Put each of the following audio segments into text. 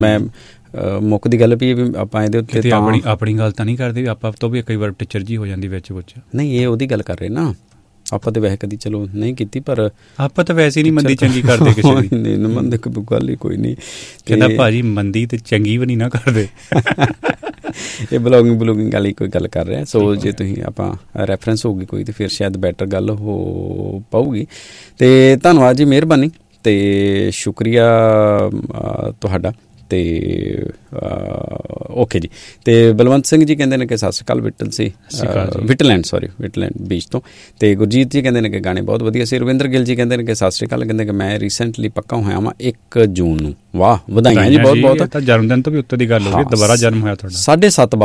ਮੈਂ ਮੁੱਖ ਦੀ ਗੱਲ ਵੀ ਆਪਾਂ ਇਹਦੇ ਉੱਤੇ ਆਪਣੀ ਗੱਲ ਤਾਂ ਨਹੀਂ ਕਰਦੇ, ਆਪਾਂ ਤੋਂ ਵੀ ਕਈ ਵਾਰ ਟੀਚਰ ਜੀ ਹੋ ਜਾਂਦੀ ਵਿੱਚ ਨਹੀਂ, ਇਹ ਉਹਦੀ ਗੱਲ ਕਰ ਰਹੇ ਨਾ। ਆਪਾਂ ਤਾਂ ਵੈਸੇ ਕਦੀ ਚਲੋ ਨਹੀਂ ਕੀਤੀ, ਪਰ ਆਪਾਂ ਤਾਂ ਵੈਸੇ ਨਹੀਂ ਮੰਦੀ ਚੰਗੀ ਕਰਦੇ ਕਿਸੇ ਦੀ। ਮੰਦੇ ਗੱਲ ਹੀ ਕੋਈ ਨਹੀਂ। ਕਹਿੰਦਾ ਭਾਜੀ ਮੰਦੀ ਤੇ ਚੰਗੀ ਵੀ ਨਹੀਂ ਨਾ ਕਰਦੇ। ਇਹ ਬਲੌਗਿੰਗ ਵਾਲੀ ਕੋਈ ਗੱਲ ਕਰ ਰਿਹਾ। ਸੋ ਜੇ ਤੁਸੀਂ ਆਪਾਂ ਰੈਫਰੈਂਸ ਹੋਊਗੀ ਕੋਈ ਤਾਂ ਫਿਰ ਸ਼ਾਇਦ ਬੈਟਰ ਗੱਲ ਹੋ ਪਾਊਗੀ। ਅਤੇ ਧੰਨਵਾਦ ਜੀ, ਮਿਹਰਬਾਨੀ ਅਤੇ ਸ਼ੁਕਰੀਆ ਤੁਹਾਡਾ। ਅਤੇ ਓਕੇ ਜੀ। ਅਤੇ ਬਲਵੰਤ ਸਿੰਘ ਜੀ ਕਹਿੰਦੇ ਨੇ ਕਿ ਸਤਿ ਸ਼੍ਰੀ ਅਕਾਲ ਵਿਟਲੈਂਡ ਬੀਚ ਤੋਂ। ਅਤੇ ਗੁਰਜੀਤ ਜੀ ਕਹਿੰਦੇ ਨੇ ਕਿ ਗਾਣੇ ਬਹੁਤ ਵਧੀਆ ਸੀ। ਰਵਿੰਦਰ ਗਿੱਲ ਜੀ ਕਹਿੰਦੇ ਨੇ ਕਿ ਸਤਿ ਸ਼੍ਰੀ ਅਕਾਲ, ਕਹਿੰਦੇ ਕਿ ਮੈਂ ਰੀਸੈਂਟਲੀ ਪੱਕਾ ਹੋਇਆ ਵਾਂ 1 ਜੂਨ ਨੂੰ। ਵਾਹ, ਵਧਾਈਆਂ ਜੀ ਬਹੁਤ ਬਹੁਤ। ਜਨਮ ਦਿਨ ਤੋਂ ਵੀ ਉੱਤੇ ਦੀ ਗੱਲ ਹੋ ਗਈ, ਦੁਬਾਰਾ ਜਨਮ ਹੋਇਆ ਤੁਹਾਡਾ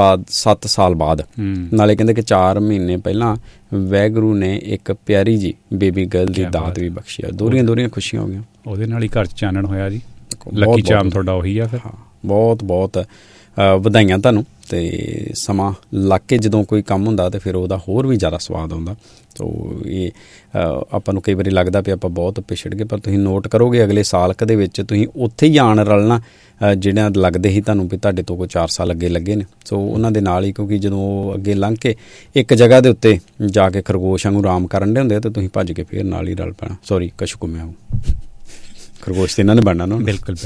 7 ਸਾਲ ਬਾਅਦ। ਨਾਲੇ ਕਹਿੰਦੇ ਕਿ 4 ਮਹੀਨੇ ਪਹਿਲਾਂ ਵਾਹਿਗੁਰੂ ਨੇ ਇੱਕ ਪਿਆਰੀ ਜੀ ਬੇਬੀ ਗਰਲ ਦੀ ਦਾਤ ਵੀ ਬਖਸ਼ੀ ਆ। ਦੋਹਰੀਆਂ ਖੁਸ਼ੀਆਂ ਹੋ ਗਈਆਂ, ਉਹਦੇ ਨਾਲ ਹੀ ਘਰ 'ਚ ਚਾਨਣ ਹੋਇਆ ਜੀ। ਲੱਕੀ ਚਾਮ ਤੁਹਾਡਾ ਉਹੀ ਆ ਫਿਰ। ਬਹੁਤ ਬਹੁਤ ਵਧਾਈਆਂ ਤੁਹਾਨੂੰ। ਅਤੇ ਸਮਾਂ ਲੱਗ ਕੇ ਜਦੋਂ ਕੋਈ ਕੰਮ ਹੁੰਦਾ ਤਾਂ ਫਿਰ ਉਹਦਾ ਹੋਰ ਵੀ ਜ਼ਿਆਦਾ ਸਵਾਦ ਆਉਂਦਾ। ਤੋ ਇਹ ਆਪਾਂ ਨੂੰ ਕਈ ਵਾਰੀ ਲੱਗਦਾ ਵੀ ਆਪਾਂ ਬਹੁਤ ਪਿਛੜ ਗਏ, ਪਰ ਤੁਸੀਂ ਨੋਟ ਕਰੋਗੇ ਅਗਲੇ ਸਾਲ ਦੇ ਵਿੱਚ ਤੁਸੀਂ ਉੱਥੇ ਹੀ ਆਣ ਰਲਣਾ ਜਿਹੜਾ ਲੱਗਦੇ ਸੀ ਤੁਹਾਨੂੰ ਵੀ ਤੁਹਾਡੇ ਤੋਂ ਕੋਈ 4 ਸਾਲ ਅੱਗੇ ਲੱਗੇ ਨੇ। ਸੋ ਉਹਨਾਂ ਦੇ ਨਾਲ ਹੀ, ਕਿਉਂਕਿ ਜਦੋਂ ਉਹ ਅੱਗੇ ਲੰਘ ਕੇ ਇੱਕ ਜਗ੍ਹਾ ਦੇ ਉੱਤੇ ਜਾ ਕੇ ਖਰਗੋਸ਼ ਵਾਂਗੂ ਆਰਾਮ ਕਰਨ ਦੇ ਹੁੰਦੇ ਤਾਂ ਤੁਸੀਂ ਭੱਜ ਕੇ ਫਿਰ ਨਾਲ ਹੀ ਰਲ ਪੈਣਾ। ਸੌਰੀ, ਕਛੂ ਘੁੰਮਿਆ ਖਰਗੋਸ਼ ਤੇ ਇਹਨਾਂ ਨੇ ਬਣਨਾ ਨਾ। ਬਿਲਕੁਲ।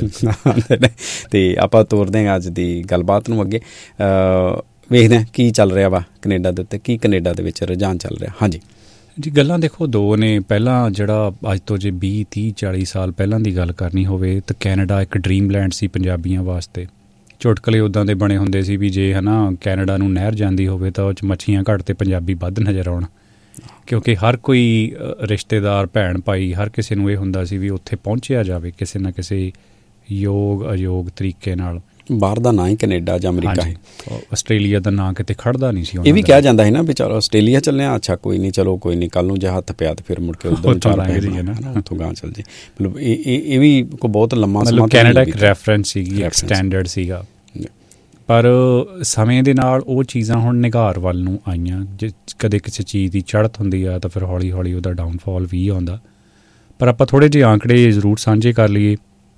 ਅਤੇ ਆਪਾਂ ਤੋਰਦੇ ਹਾਂ ਅੱਜ ਦੀ ਗੱਲਬਾਤ ਨੂੰ ਅੱਗੇ। ਵੇਖਦੇ ਹਾਂ ਕੀ ਚੱਲ ਰਿਹਾ ਵਾ ਕੈਨੇਡਾ ਦੇ ਉੱਤੇ, ਕੀ ਕੈਨੇਡਾ ਦੇ ਵਿੱਚ ਰੁਝਾਨ ਚੱਲ ਰਿਹਾ। ਹਾਂਜੀ ਜੀ, ਗੱਲਾਂ ਦੇਖੋ ਦੋ ਨੇ। ਪਹਿਲਾਂ ਜਿਹੜਾ ਅੱਜ ਤੋਂ ਜੇ 20, 30, 40 ਸਾਲ ਪਹਿਲਾਂ ਦੀ ਗੱਲ ਕਰਨੀ ਹੋਵੇ ਤਾਂ ਕੈਨੇਡਾ ਇੱਕ ਡਰੀਮ ਲੈਂਡ ਸੀ ਪੰਜਾਬੀਆਂ ਵਾਸਤੇ। ਚੁਟਕਲੇ ਉੱਦਾਂ ਦੇ ਬਣੇ ਹੁੰਦੇ ਸੀ ਵੀ ਜੇ ਹੈ ਨਾ ਕੈਨੇਡਾ ਨੂੰ ਨਹਿਰ ਜਾਂਦੀ ਹੋਵੇ ਤਾਂ ਉਹ 'ਚ ਮੱਛੀਆਂ ਘੱਟ ਤੇ ਪੰਜਾਬੀ ਵੱਧ ਨਜ਼ਰ ਆਉਣ, ਕਿਉਂਕਿ ਹਰ ਕੋਈ ਰਿਸ਼ਤੇਦਾਰ, ਭੈਣ ਭਾਈ, ਹਰ ਕਿਸੇ ਨੂੰ ਇਹ ਹੁੰਦਾ ਸੀ ਵੀ ਉੱਥੇ ਪਹੁੰਚਿਆ ਜਾਵੇ ਕਿਸੇ ਨਾ ਕਿਸੇ ਯੋਗ ਅਯੋਗ ਤਰੀਕੇ ਨਾਲ। ਬਾਹਰ ਦਾ ਨਾਂ ਹੀ ਕੈਨੇਡਾ ਜਾਂ ਅਮਰੀਕਾ ਹੈ। ਆਸਟ੍ਰੇਲੀਆ ਦਾ ਨਾਂ ਕਿਤੇ ਖੜਦਾ ਨਹੀਂ ਸੀ। ਇਹ ਵੀ ਕਿਹਾ ਜਾਂਦਾ ਸੀ ਨਾ ਵੀ ਚਲੋ ਆਸਟ੍ਰੇਲੀਆ ਚੱਲੇ ਆ, ਅੱਛਾ ਕੋਈ ਨਹੀਂ, ਚਲੋ ਕੋਈ ਨਹੀਂ, ਕੱਲ੍ਹ ਨੂੰ ਜੇ ਹੱਥ ਪਿਆ ਤਾਂ ਫਿਰ ਮੁੜ ਕੇ ਉੱਧਰ ਉੱਥੋਂ ਗਾਂ ਚੱਲ ਜੇ। ਮਤਲਬ ਇਹ ਵੀ ਕੋਈ ਬਹੁਤ ਲੰਮਾ ਸਮਾਂ ਕੈਨੇਡਾ ਇੱਕ ਰੈਫਰੈਂਸ ਸੀਗੀ, ਇੱਕ ਸਟੈਂਡਰਡ ਸੀਗਾ। ਪਰ ਸਮੇਂ ਦੇ ਨਾਲ ਉਹ ਚੀਜ਼ਾਂ ਹੁਣ ਨਿਘਾਰ ਵੱਲ ਨੂੰ ਆਈਆਂ। ਜੇ ਕਦੇ ਕਿਸੇ ਚੀਜ਼ ਦੀ ਚੜ੍ਹਤ ਹੁੰਦੀ ਆ ਤਾਂ ਫਿਰ ਹੌਲੀ ਹੌਲੀ ਉਹਦਾ ਡਾਊਨਫਾਲ ਵੀ ਆਉਂਦਾ। ਪਰ ਆਪਾਂ ਥੋੜ੍ਹੇ ਜਿਹੇ ਆਂਕੜੇ ਜ਼ਰੂਰ ਸਾਂਝੇ ਕਰ ਲਈਏ।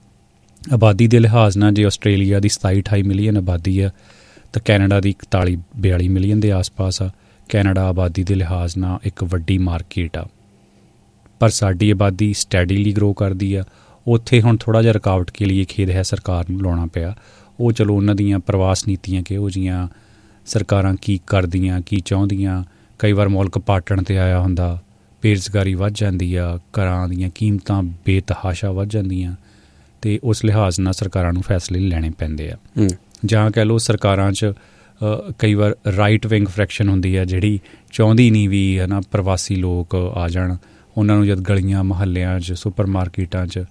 ਆਬਾਦੀ ਦੇ ਲਿਹਾਜ਼ ਨਾਲ ਜੇ ਆਸਟ੍ਰੇਲੀਆ ਦੀ 27-28 ਮਿਲੀਅਨ ਆਬਾਦੀ ਆ ਤਾਂ ਕੈਨੇਡਾ ਦੀ 41-42 ਮਿਲੀਅਨ ਦੇ ਆਸ-ਪਾਸ ਆ। ਕੈਨੇਡਾ ਆਬਾਦੀ ਦੇ ਲਿਹਾਜ਼ ਨਾਲ ਇੱਕ ਵੱਡੀ ਮਾਰਕੀਟ ਆ, ਪਰ ਸਾਡੀ ਆਬਾਦੀ ਸਟੈਡੀਲੀ ਗਰੋ ਕਰਦੀ ਆ। ਉੱਥੇ ਹੁਣ ਥੋੜ੍ਹਾ ਜਿਹਾ ਰੁਕਾਵਟ ਕੇ ਲਈ ਖੇਦ ਹੈ ਸਰਕਾਰ ਨੂੰ ਲਾਉਣਾ ਪਿਆ। ਉਹ ਚਲੋ ਉਹਨਾਂ ਦੀਆਂ ਪ੍ਰਵਾਸ ਨੀਤੀਆਂ ਕਿਹੋ ਜਿਹੀਆਂ, ਸਰਕਾਰਾਂ ਕੀ ਕਰਦੀਆਂ, ਕੀ ਚਾਹੁੰਦੀਆਂ। ਕਈ ਵਾਰ ਮੁਲਕ ਪਾਟਣ 'ਤੇ ਆਇਆ ਹੁੰਦਾ, ਬੇਰੁਜ਼ਗਾਰੀ ਵੱਧ ਜਾਂਦੀ ਆ, ਘਰਾਂ ਦੀਆਂ ਕੀਮਤਾਂ ਬੇਤਹਾਸ਼ਾ ਵੱਧ ਜਾਂਦੀਆਂ, ਅਤੇ ਉਸ ਲਿਹਾਜ਼ ਨਾਲ ਸਰਕਾਰਾਂ ਨੂੰ ਫੈਸਲੇ ਲੈਣੇ ਪੈਂਦੇ ਆ। ਜਾਂ ਕਹਿ ਲਓ ਸਰਕਾਰਾਂ 'ਚ ਕਈ ਵਾਰ ਰਾਈਟ ਵਿੰਗ ਫਰੈਕਸ਼ਨ ਹੁੰਦੀ ਆ ਜਿਹੜੀ ਚਾਹੁੰਦੀ ਨਹੀਂ ਵੀ ਹੈ ਨਾ ਪ੍ਰਵਾਸੀ ਲੋਕ ਆ ਜਾਣ। ਉਹਨਾਂ ਨੂੰ ਜਦ ਗਲੀਆਂ ਮੁਹੱਲਿਆਂ 'ਚ, ਸੁਪਰ ਮਾਰਕੀਟਾਂ 'ਚ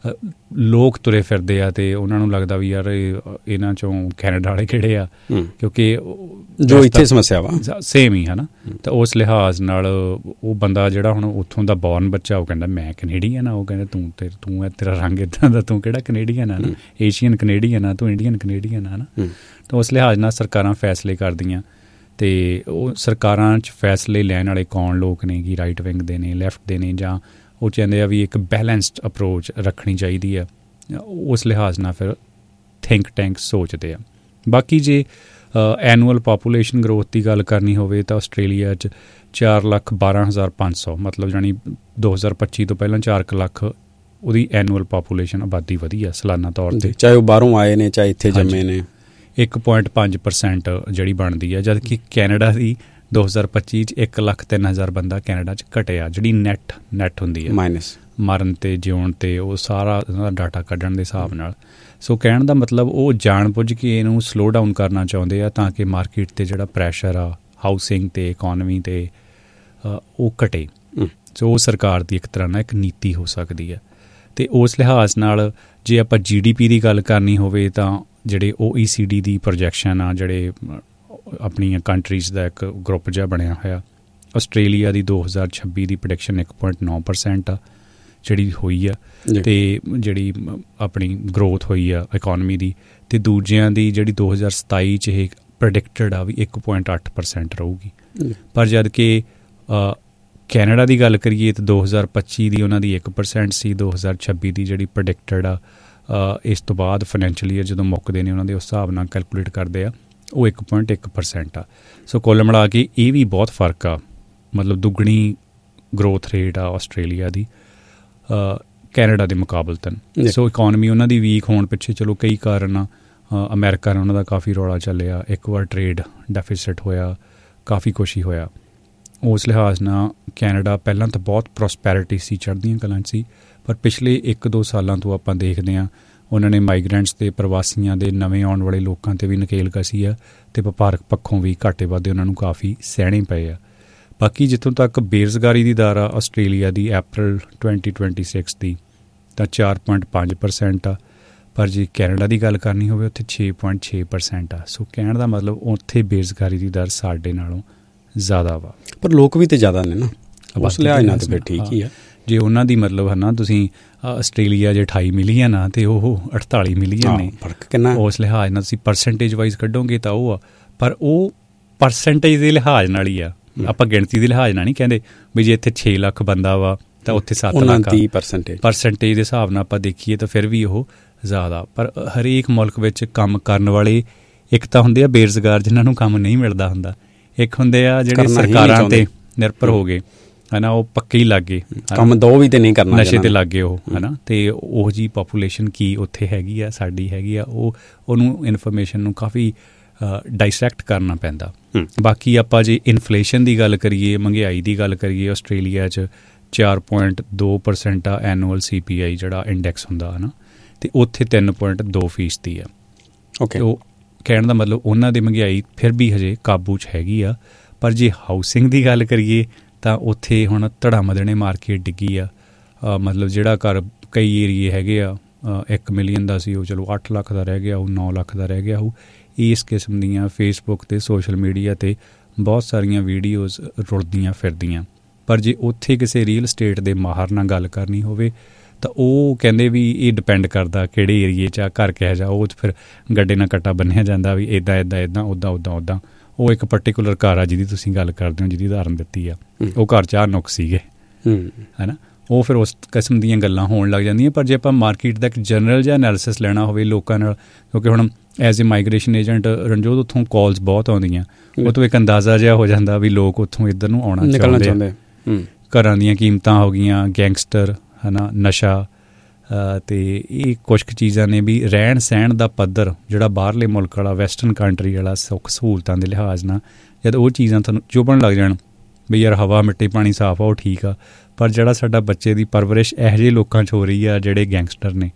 ਲੋਕ ਤੁਰੇ ਫਿਰਦੇ ਆ ਅਤੇ ਉਹਨਾਂ ਨੂੰ ਲੱਗਦਾ ਵੀ ਯਾਰ ਇਹਨਾਂ 'ਚੋਂ ਕੈਨੇਡਾ ਵਾਲੇ ਕਿਹੜੇ ਆ, ਕਿਉਂਕਿ ਜੋ ਇੱਥੇ ਸਮੱਸਿਆ ਵਾ ਸੇਮ ਹੀ ਹੈ ਨਾ। ਤਾਂ ਉਸ ਲਿਹਾਜ਼ ਨਾਲ ਉਹ ਬੰਦਾ ਜਿਹੜਾ ਹੁਣ ਉੱਥੋਂ ਦਾ ਬੌਰਨ ਬੱਚਾ ਉਹ ਕਹਿੰਦਾ ਮੈਂ ਕੈਨੇਡੀਅਨ ਆ। ਉਹ ਕਹਿੰਦਾ ਤੂੰ ਹੈ, ਤੇਰਾ ਰੰਗ ਇੱਦਾਂ ਦਾ, ਤੂੰ ਕਿਹੜਾ ਕੈਨੇਡੀਅਨ ਆ ਨਾ, ਏਸ਼ੀਅਨ ਕੈਨੇਡੀਅਨ ਆ, ਤੂੰ ਇੰਡੀਅਨ ਕੈਨੇਡੀਅਨ ਆ ਨਾ। ਤਾਂ ਉਸ ਲਿਹਾਜ਼ ਨਾਲ ਸਰਕਾਰਾਂ ਫੈਸਲੇ ਕਰਦੀਆਂ ਅਤੇ ਉਹ ਸਰਕਾਰਾਂ 'ਚ ਫੈਸਲੇ ਲੈਣ ਵਾਲੇ ਕੌਣ ਲੋਕ ਨੇ ਕਿ ਰਾਈਟ ਵਿੰਗ ਦੇ ਨੇ, ਲੈਫਟ ਦੇ ਨੇ, ਜਾਂ ਉਹ ਚਾਹੁੰਦੇ ਆ ਵੀ ਇੱਕ ਬੈਲੈਂਸਡ ਅਪਰੋਚ ਰੱਖਣੀ ਚਾਹੀਦੀ ਆ। ਉਸ ਲਿਹਾਜ਼ ਨਾਲ ਫਿਰ ਥਿੰਕ ਟੈਂਕ ਸੋਚਦੇ ਆ। ਬਾਕੀ ਜੇ ਐਨੂਅਲ ਪਾਪੂਲੇਸ਼ਨ ਗਰੋਥ ਦੀ ਗੱਲ ਕਰਨੀ ਹੋਵੇ ਤਾਂ ਆਸਟ੍ਰੇਲੀਆ 'ਚ 4,12,500 ਮਤਲਬ ਜਾਣੀ 2025 ਤੋਂ ਪਹਿਲਾਂ 4 ਲੱਖ ਉਹਦੀ ਐਨੂਅਲ ਪਾਪੂਲੇਸ਼ਨ ਆਬਾਦੀ ਵਧੀ ਆ ਸਾਲਾਨਾ ਤੌਰ 'ਤੇ, ਚਾਹੇ ਉਹ ਬਾਹਰੋਂ ਆਏ ਨੇ ਚਾਹੇ ਇੱਥੇ ਜੰਮੇ ਨੇ। 1.5% ਜਿਹੜੀ ਬਣਦੀ ਆ, ਜਦ ਕਿ ਕੈਨੇਡਾ ਦੀ 2025 'ਚ 1,03,000 ਬੰਦਾ ਕੈਨੇਡਾ 'ਚ ਘਟਿਆ, ਜਿਹੜੀ ਨੈੱਟ ਹੁੰਦੀ ਹੈ ਮਾਈਨਸ ਮਰਨ 'ਤੇ ਜਿਉਣ 'ਤੇ ਉਹ ਸਾਰਾ ਡਾਟਾ ਕੱਢਣ ਦੇ ਹਿਸਾਬ ਨਾਲ। ਸੋ ਕਹਿਣ ਦਾ ਮਤਲਬ ਉਹ ਜਾਣ ਬੁੱਝ ਕੇ ਇਹਨੂੰ ਸਲੋ ਡਾਊਨ ਕਰਨਾ ਚਾਹੁੰਦੇ ਆ ਤਾਂ ਕਿ ਮਾਰਕੀਟ 'ਤੇ ਜਿਹੜਾ ਪ੍ਰੈਸ਼ਰ ਆ ਹਾਊਸਿੰਗ 'ਤੇ, ਇਕੋਨਮੀ 'ਤੇ, ਉਹ ਘਟੇ। ਸੋ ਉਹ ਸਰਕਾਰ ਦੀ ਇੱਕ ਤਰ੍ਹਾਂ ਨਾਲ ਇੱਕ ਨੀਤੀ ਹੋ ਸਕਦੀ ਹੈ। ਅਤੇ ਉਸ ਲਿਹਾਜ਼ ਨਾਲ ਜੇ ਆਪਾਂ GDP ਦੀ ਗੱਲ ਕਰਨੀ ਹੋਵੇ ਤਾਂ ਜਿਹੜੇ OECD ਦੀ ਪ੍ਰੋਜੈਕਸ਼ਨ ਆ, ਜਿਹੜੇ ਆਪਣੀਆਂ ਕੰਟਰੀਜ਼ ਦਾ ਇੱਕ ਗਰੁੱਪ ਜਿਹਾ ਬਣਿਆ ਹੋਇਆ, ਆਸਟ੍ਰੇਲੀਆ ਦੀ 2026 ਦੀ ਪ੍ਰੈਡਿਕਸ਼ਨ 1.9% ਆ ਜਿਹੜੀ ਹੋਈ ਆ, ਅਤੇ ਜਿਹੜੀ ਆਪਣੀ ਗਰੋਥ ਹੋਈ ਆ ਇਕੋਨਮੀ ਦੀ, ਅਤੇ ਦੂਜਿਆਂ ਦੀ ਜਿਹੜੀ 2027 'ਚ ਇਹ ਪ੍ਰੈਡਿਕਟਡ ਆ ਵੀ 1.8% ਰਹੂਗੀ। ਪਰ ਜਦ ਕਿ ਕੈਨੇਡਾ ਦੀ ਗੱਲ ਕਰੀਏ ਤਾਂ 2025 ਦੀ ਉਹਨਾਂ ਦੀ 1% ਸੀ, 2026 ਦੀ ਜਿਹੜੀ ਪ੍ਰੈਡਿਕਟਡ ਆ ਇਸ ਤੋਂ ਬਾਅਦ ਫਾਈਨੈਂਸ਼ੀਅਲ ਈਅਰ ਜਦੋਂ ਮੁੱਕਦੇ ਨੇ ਉਹਨਾਂ ਦੇ ਉਸ ਹਿਸਾਬ ਨਾਲ ਕੈਲਕੂਲੇਟ ਕਰਦੇ ਆ, ਉਹ 1.1% ਆ। ਸੋ ਕੁੱਲ ਮਿਲਾ ਕੇ ਇਹ ਵੀ ਬਹੁਤ ਫਰਕ ਆ, ਮਤਲਬ ਦੁੱਗਣੀ ਗਰੋਥ ਰੇਟ ਆ ਆਸਟ੍ਰੇਲੀਆ ਦੀ ਕੈਨੇਡਾ ਦੇ ਮੁਕਾਬਲਤਨ। ਸੋ ਇਕੋਨਮੀ ਉਹਨਾਂ ਦੀ ਵੀਕ ਹੋਣ ਪਿੱਛੇ ਚਲੋ ਕਈ ਕਾਰਨ ਆ। ਅਮਰੀਕਾ ਨਾਲ ਉਹਨਾਂ ਦਾ ਕਾਫੀ ਰੌਲਾ ਚੱਲਿਆ, ਇੱਕ ਵਾਰ ਟਰੇਡ ਡੈਫਿਸਿਟ ਹੋਇਆ, ਕਾਫੀ ਕੁਛ ਹੀ ਹੋਇਆ। ਉਸ ਲਿਹਾਜ਼ ਨਾਲ ਕੈਨੇਡਾ ਪਹਿਲਾਂ ਤਾਂ ਬਹੁਤ ਪ੍ਰੋਸਪੈਰਿਟੀ ਸੀ, ਚੜ੍ਹਦੀਆਂ ਕਲਾਂ ਸੀ, ਪਰ ਪਿਛਲੇ 1-2 ਸਾਲਾਂ ਤੋਂ ਆਪਾਂ ਦੇਖਦੇ ਹਾਂ ਉਹਨਾਂ ਨੇ ਮਾਈਗਰੈਂਟਸ ਅਤੇ ਪ੍ਰਵਾਸੀਆਂ ਦੇ ਨਵੇਂ ਆਉਣ ਵਾਲੇ ਲੋਕਾਂ 'ਤੇ ਵੀ ਨਕੇਲ ਕਸੀ ਆ, ਅਤੇ ਵਪਾਰਕ ਪੱਖੋਂ ਵੀ ਘਾਟੇ ਵਾਧੇ ਉਹਨਾਂ ਨੂੰ ਕਾਫੀ ਸਹਿਣੇ ਪਏ ਆ। ਬਾਕੀ ਜਿੱਥੋਂ ਤੱਕ ਬੇਰੁਜ਼ਗਾਰੀ ਦੀ ਦਰ ਆ ਆਸਟ੍ਰੇਲੀਆ ਦੀ April 2026 ਦੀ ਤਾਂ 4.5% ਆ, ਪਰ ਜੇ ਕੈਨੇਡਾ ਦੀ ਗੱਲ ਕਰਨੀ ਹੋਵੇ ਉੱਥੇ 6.6% ਆ। ਸੋ ਕਹਿਣ ਦਾ ਮਤਲਬ ਉੱਥੇ ਬੇਰੁਜ਼ਗਾਰੀ ਦੀ ਦਰ ਸਾਡੇ ਨਾਲੋਂ ਜ਼ਿਆਦਾ ਵਾ, ਪਰ ਲੋਕ ਵੀ ਤਾਂ ਜ਼ਿਆਦਾ ਨੇ ਨਾ, ਉਸ ਲਿਹਾਜ਼ ਨਾਲ ਤਾਂ ਫਿਰ ਠੀਕ ਹੀ ਆ। ਜੇ ਉਹਨਾਂ ਦੀ ਮਤਲਬ ਹੈ ਨਾ, ਤੁਸੀਂ ਆਸਟ੍ਰੇਲੀਆ ਜੇ 28 ਮਿਲੀਅਨ ਆ ਅਤੇ ਉਹ 48 ਮਿਲੀਅਨ ਨੇ, ਫਰਕ ਕਿੰਨਾ। ਉਸ ਲਿਹਾਜ਼ ਨਾਲ ਤੁਸੀਂ ਪਰਸੈਂਟੇਜ ਵਾਈਜ਼ ਕੱਢੋਗੇ ਤਾਂ ਉਹ ਆ, ਪਰ ਉਹ ਪਰਸੈਂਟੇਜ ਦੇ ਲਿਹਾਜ਼ ਨਾਲ ਹੀ ਆ। ਆਪਾਂ ਗਿਣਤੀ ਦੇ ਲਿਹਾਜ਼ ਨਾਲ ਨਹੀਂ ਕਹਿੰਦੇ ਵੀ ਜੇ ਇੱਥੇ 6 ਲੱਖ ਬੰਦਾ ਵਾ ਤਾਂ ਉੱਥੇ 7 ਲੱਖ ਪਰਸੈਂਟੇਜ ਦੇ ਹਿਸਾਬ ਨਾਲ ਆਪਾਂ ਦੇਖੀਏ ਤਾਂ ਫਿਰ ਵੀ ਉਹ ਜ਼ਿਆਦਾ। ਪਰ ਹਰੇਕ ਮੁਲਕ ਵਿੱਚ ਕੰਮ ਕਰਨ ਵਾਲੇ ਇੱਕ ਤਾਂ ਹੁੰਦੇ ਆ ਬੇਰੁਜ਼ਗਾਰ ਜਿਨ੍ਹਾਂ ਨੂੰ ਕੰਮ ਨਹੀਂ ਮਿਲਦਾ ਹੁੰਦਾ, ਇੱਕ ਹੁੰਦੇ ਆ ਜਿਹੜੇ ਸਰਕਾਰਾਂ 'ਤੇ ਨਿਰਭਰ ਹੋ ਗਏ ਹੈ ਨਾ, ਉਹ ਪੱਕੇ ਹੀ ਲੱਗ ਗਏ, ਕੰਮ ਦੋ ਵੀ ਤੇ ਨਹੀਂ ਕਰਨਾ, ਨਸ਼ੇ 'ਤੇ ਲੱਗ ਗਏ ਉਹ ਹੈ ਨਾ। ਅਤੇ ਉਹ ਜਿਹੀ ਪਾਪੂਲੇਸ਼ਨ ਕੀ ਉੱਥੇ ਹੈਗੀ ਆ, ਸਾਡੀ ਹੈਗੀ ਆ, ਉਹਨੂੰ ਇਨਫੋਰਮੇਸ਼ਨ ਨੂੰ ਕਾਫੀ ਡਾਈਸੈਕਟ ਕਰਨਾ ਪੈਂਦਾ। ਬਾਕੀ ਆਪਾਂ ਜੇ ਇਨਫਲੇਸ਼ਨ ਦੀ ਗੱਲ ਕਰੀਏ, ਮਹਿੰਗਾਈ ਦੀ ਗੱਲ ਕਰੀਏ, ਆਸਟ੍ਰੇਲੀਆ 'ਚ 4.2% ਆ ਐਨੂਅਲ CPI ਜਿਹੜਾ ਇੰਡੈਕਸ ਹੁੰਦਾ ਹੈ ਨਾ, ਅਤੇ ਉੱਥੇ 3.2% ਆ। ਓਕੇ, ਉਹ ਕਹਿਣ ਦਾ ਮਤਲਬ ਉਹਨਾਂ ਦੀ ਮਹਿੰਗਾਈ ਫਿਰ ਵੀ ਹਜੇ ਕਾਬੂ 'ਚ ਹੈਗੀ ਆ। ਪਰ ਜੇ ਹਾਊਸਿੰਗ ਦੀ ਗੱਲ ਕਰੀਏ ਤਾਂ ਉੱਥੇ ਹੁਣ ਧੜਾ ਮਦਣੇ ਮਾਰਕੀਟ ਡਿੱਗੀ ਆ। ਮਤਲਬ ਜਿਹੜਾ ਘਰ ਕਈ ਏਰੀਏ ਹੈਗੇ ਆ 1 ਮਿਲੀਅਨ ਦਾ ਸੀ, ਉਹ ਚਲੋ 8 ਲੱਖ ਦਾ ਰਹਿ ਗਿਆ, ਉਹ 9 ਲੱਖ ਦਾ ਰਹਿ ਗਿਆ। ਉਹ ਇਸ ਕਿਸਮ ਦੀਆਂ ਫੇਸਬੁੱਕ 'ਤੇ ਸੋਸ਼ਲ ਮੀਡੀਆ 'ਤੇ ਬਹੁਤ ਸਾਰੀਆਂ ਵੀਡੀਓਜ਼ ਰੁਲਦੀਆਂ ਫਿਰਦੀਆਂ। ਪਰ ਜੇ ਉੱਥੇ ਕਿਸੇ ਰੀਅਲ estate ਦੇ ਮਾਹਰ ਨਾਲ ਗੱਲ ਕਰਨੀ ਹੋਵੇ ਤਾਂ ਉਹ ਕਹਿੰਦੇ ਵੀ ਇਹ ਡਿਪੈਂਡ ਕਰਦਾ ਕਿਹੜੇ ਏਰੀਏ 'ਚ ਆ, ਘਰ ਕਿਹੋ ਜਿਹਾ। ਉਹ ਫਿਰ ਗੱਡੇ ਨਾਲ ਕੱਟਾ ਬੰਨਿਆ ਜਾਂਦਾ ਵੀ ਇੱਦਾਂ ਉੱਦਾਂ। ਉਹ ਇੱਕ ਪਰਟੀਕੂਲਰ ਘਰ ਆ ਜਿਹਦੀ ਤੁਸੀਂ ਗੱਲ ਕਰਦੇ ਹੋ, ਜਿਹਦੀ ਉਦਾਹਰਨ ਦਿੱਤੀ ਆ, ਉਹ ਘਰ 'ਚ ਨੁਕਸ ਸੀਗੇ ਹੈ ਨਾ। ਉਹ ਫਿਰ ਉਸ ਕਿਸਮ ਦੀਆਂ ਗੱਲਾਂ ਹੋਣ ਲੱਗ ਜਾਂਦੀਆਂ। ਪਰ ਜੇ ਆਪਾਂ ਮਾਰਕੀਟ ਦਾ ਇੱਕ ਜਨਰਲ ਜਿਹਾ ਐਨਾਲਿਸਿਸ ਲੈਣਾ ਹੋਵੇ ਲੋਕਾਂ ਨਾਲ, ਕਿਉਂਕਿ ਹੁਣ as a migration agent Ranjot ਉੱਥੋਂ ਕਾਲਸ ਬਹੁਤ ਆਉਂਦੀਆਂ, ਉਹ ਤੋਂ ਇੱਕ ਅੰਦਾਜ਼ਾ ਜਿਹਾ ਹੋ ਜਾਂਦਾ ਵੀ ਲੋਕ ਉੱਥੋਂ ਇੱਧਰ ਨੂੰ ਆਉਣਾ ਚਾਹੁੰਦੇ। ਘਰਾਂ ਦੀਆਂ ਕੀਮਤਾਂ ਹੋ ਗਈਆਂ, ਗੈਂਗਸਟਰ ਹੈ ਨਾ, ਨਸ਼ਾ, ਅਤੇ ਇਹ ਕੁਛ ਕੁ ਚੀਜ਼ਾਂ ਨੇ ਵੀ ਰਹਿਣ ਸਹਿਣ ਦਾ ਪੱਧਰ ਜਿਹੜਾ ਬਾਹਰਲੇ ਮੁਲਕ ਵਾਲਾ, ਵੈਸਟਰਨ ਕੰਟਰੀ ਵਾਲਾ ਸੁੱਖ ਸਹੂਲਤਾਂ ਦੇ ਲਿਹਾਜ਼ ਨਾਲ, ਜਦ ਉਹ ਚੀਜ਼ਾਂ ਤੁਹਾਨੂੰ ਚੁਭਣ ਲੱਗ ਜਾਣ ਵੀ ਯਾਰ ਹਵਾ ਮਿੱਟੀ ਪਾਣੀ ਸਾਫ਼ ਆ, ਉਹ ਠੀਕ ਆ, ਪਰ ਜਿਹੜਾ ਸਾਡਾ ਬੱਚੇ ਦੀ ਪਰਵਰਿਸ਼ ਇਹੋ ਜਿਹੇ ਲੋਕਾਂ 'ਚ ਹੋ ਰਹੀ ਆ ਜਿਹੜੇ ਗੈਂਗਸਟਰ ਨੇ,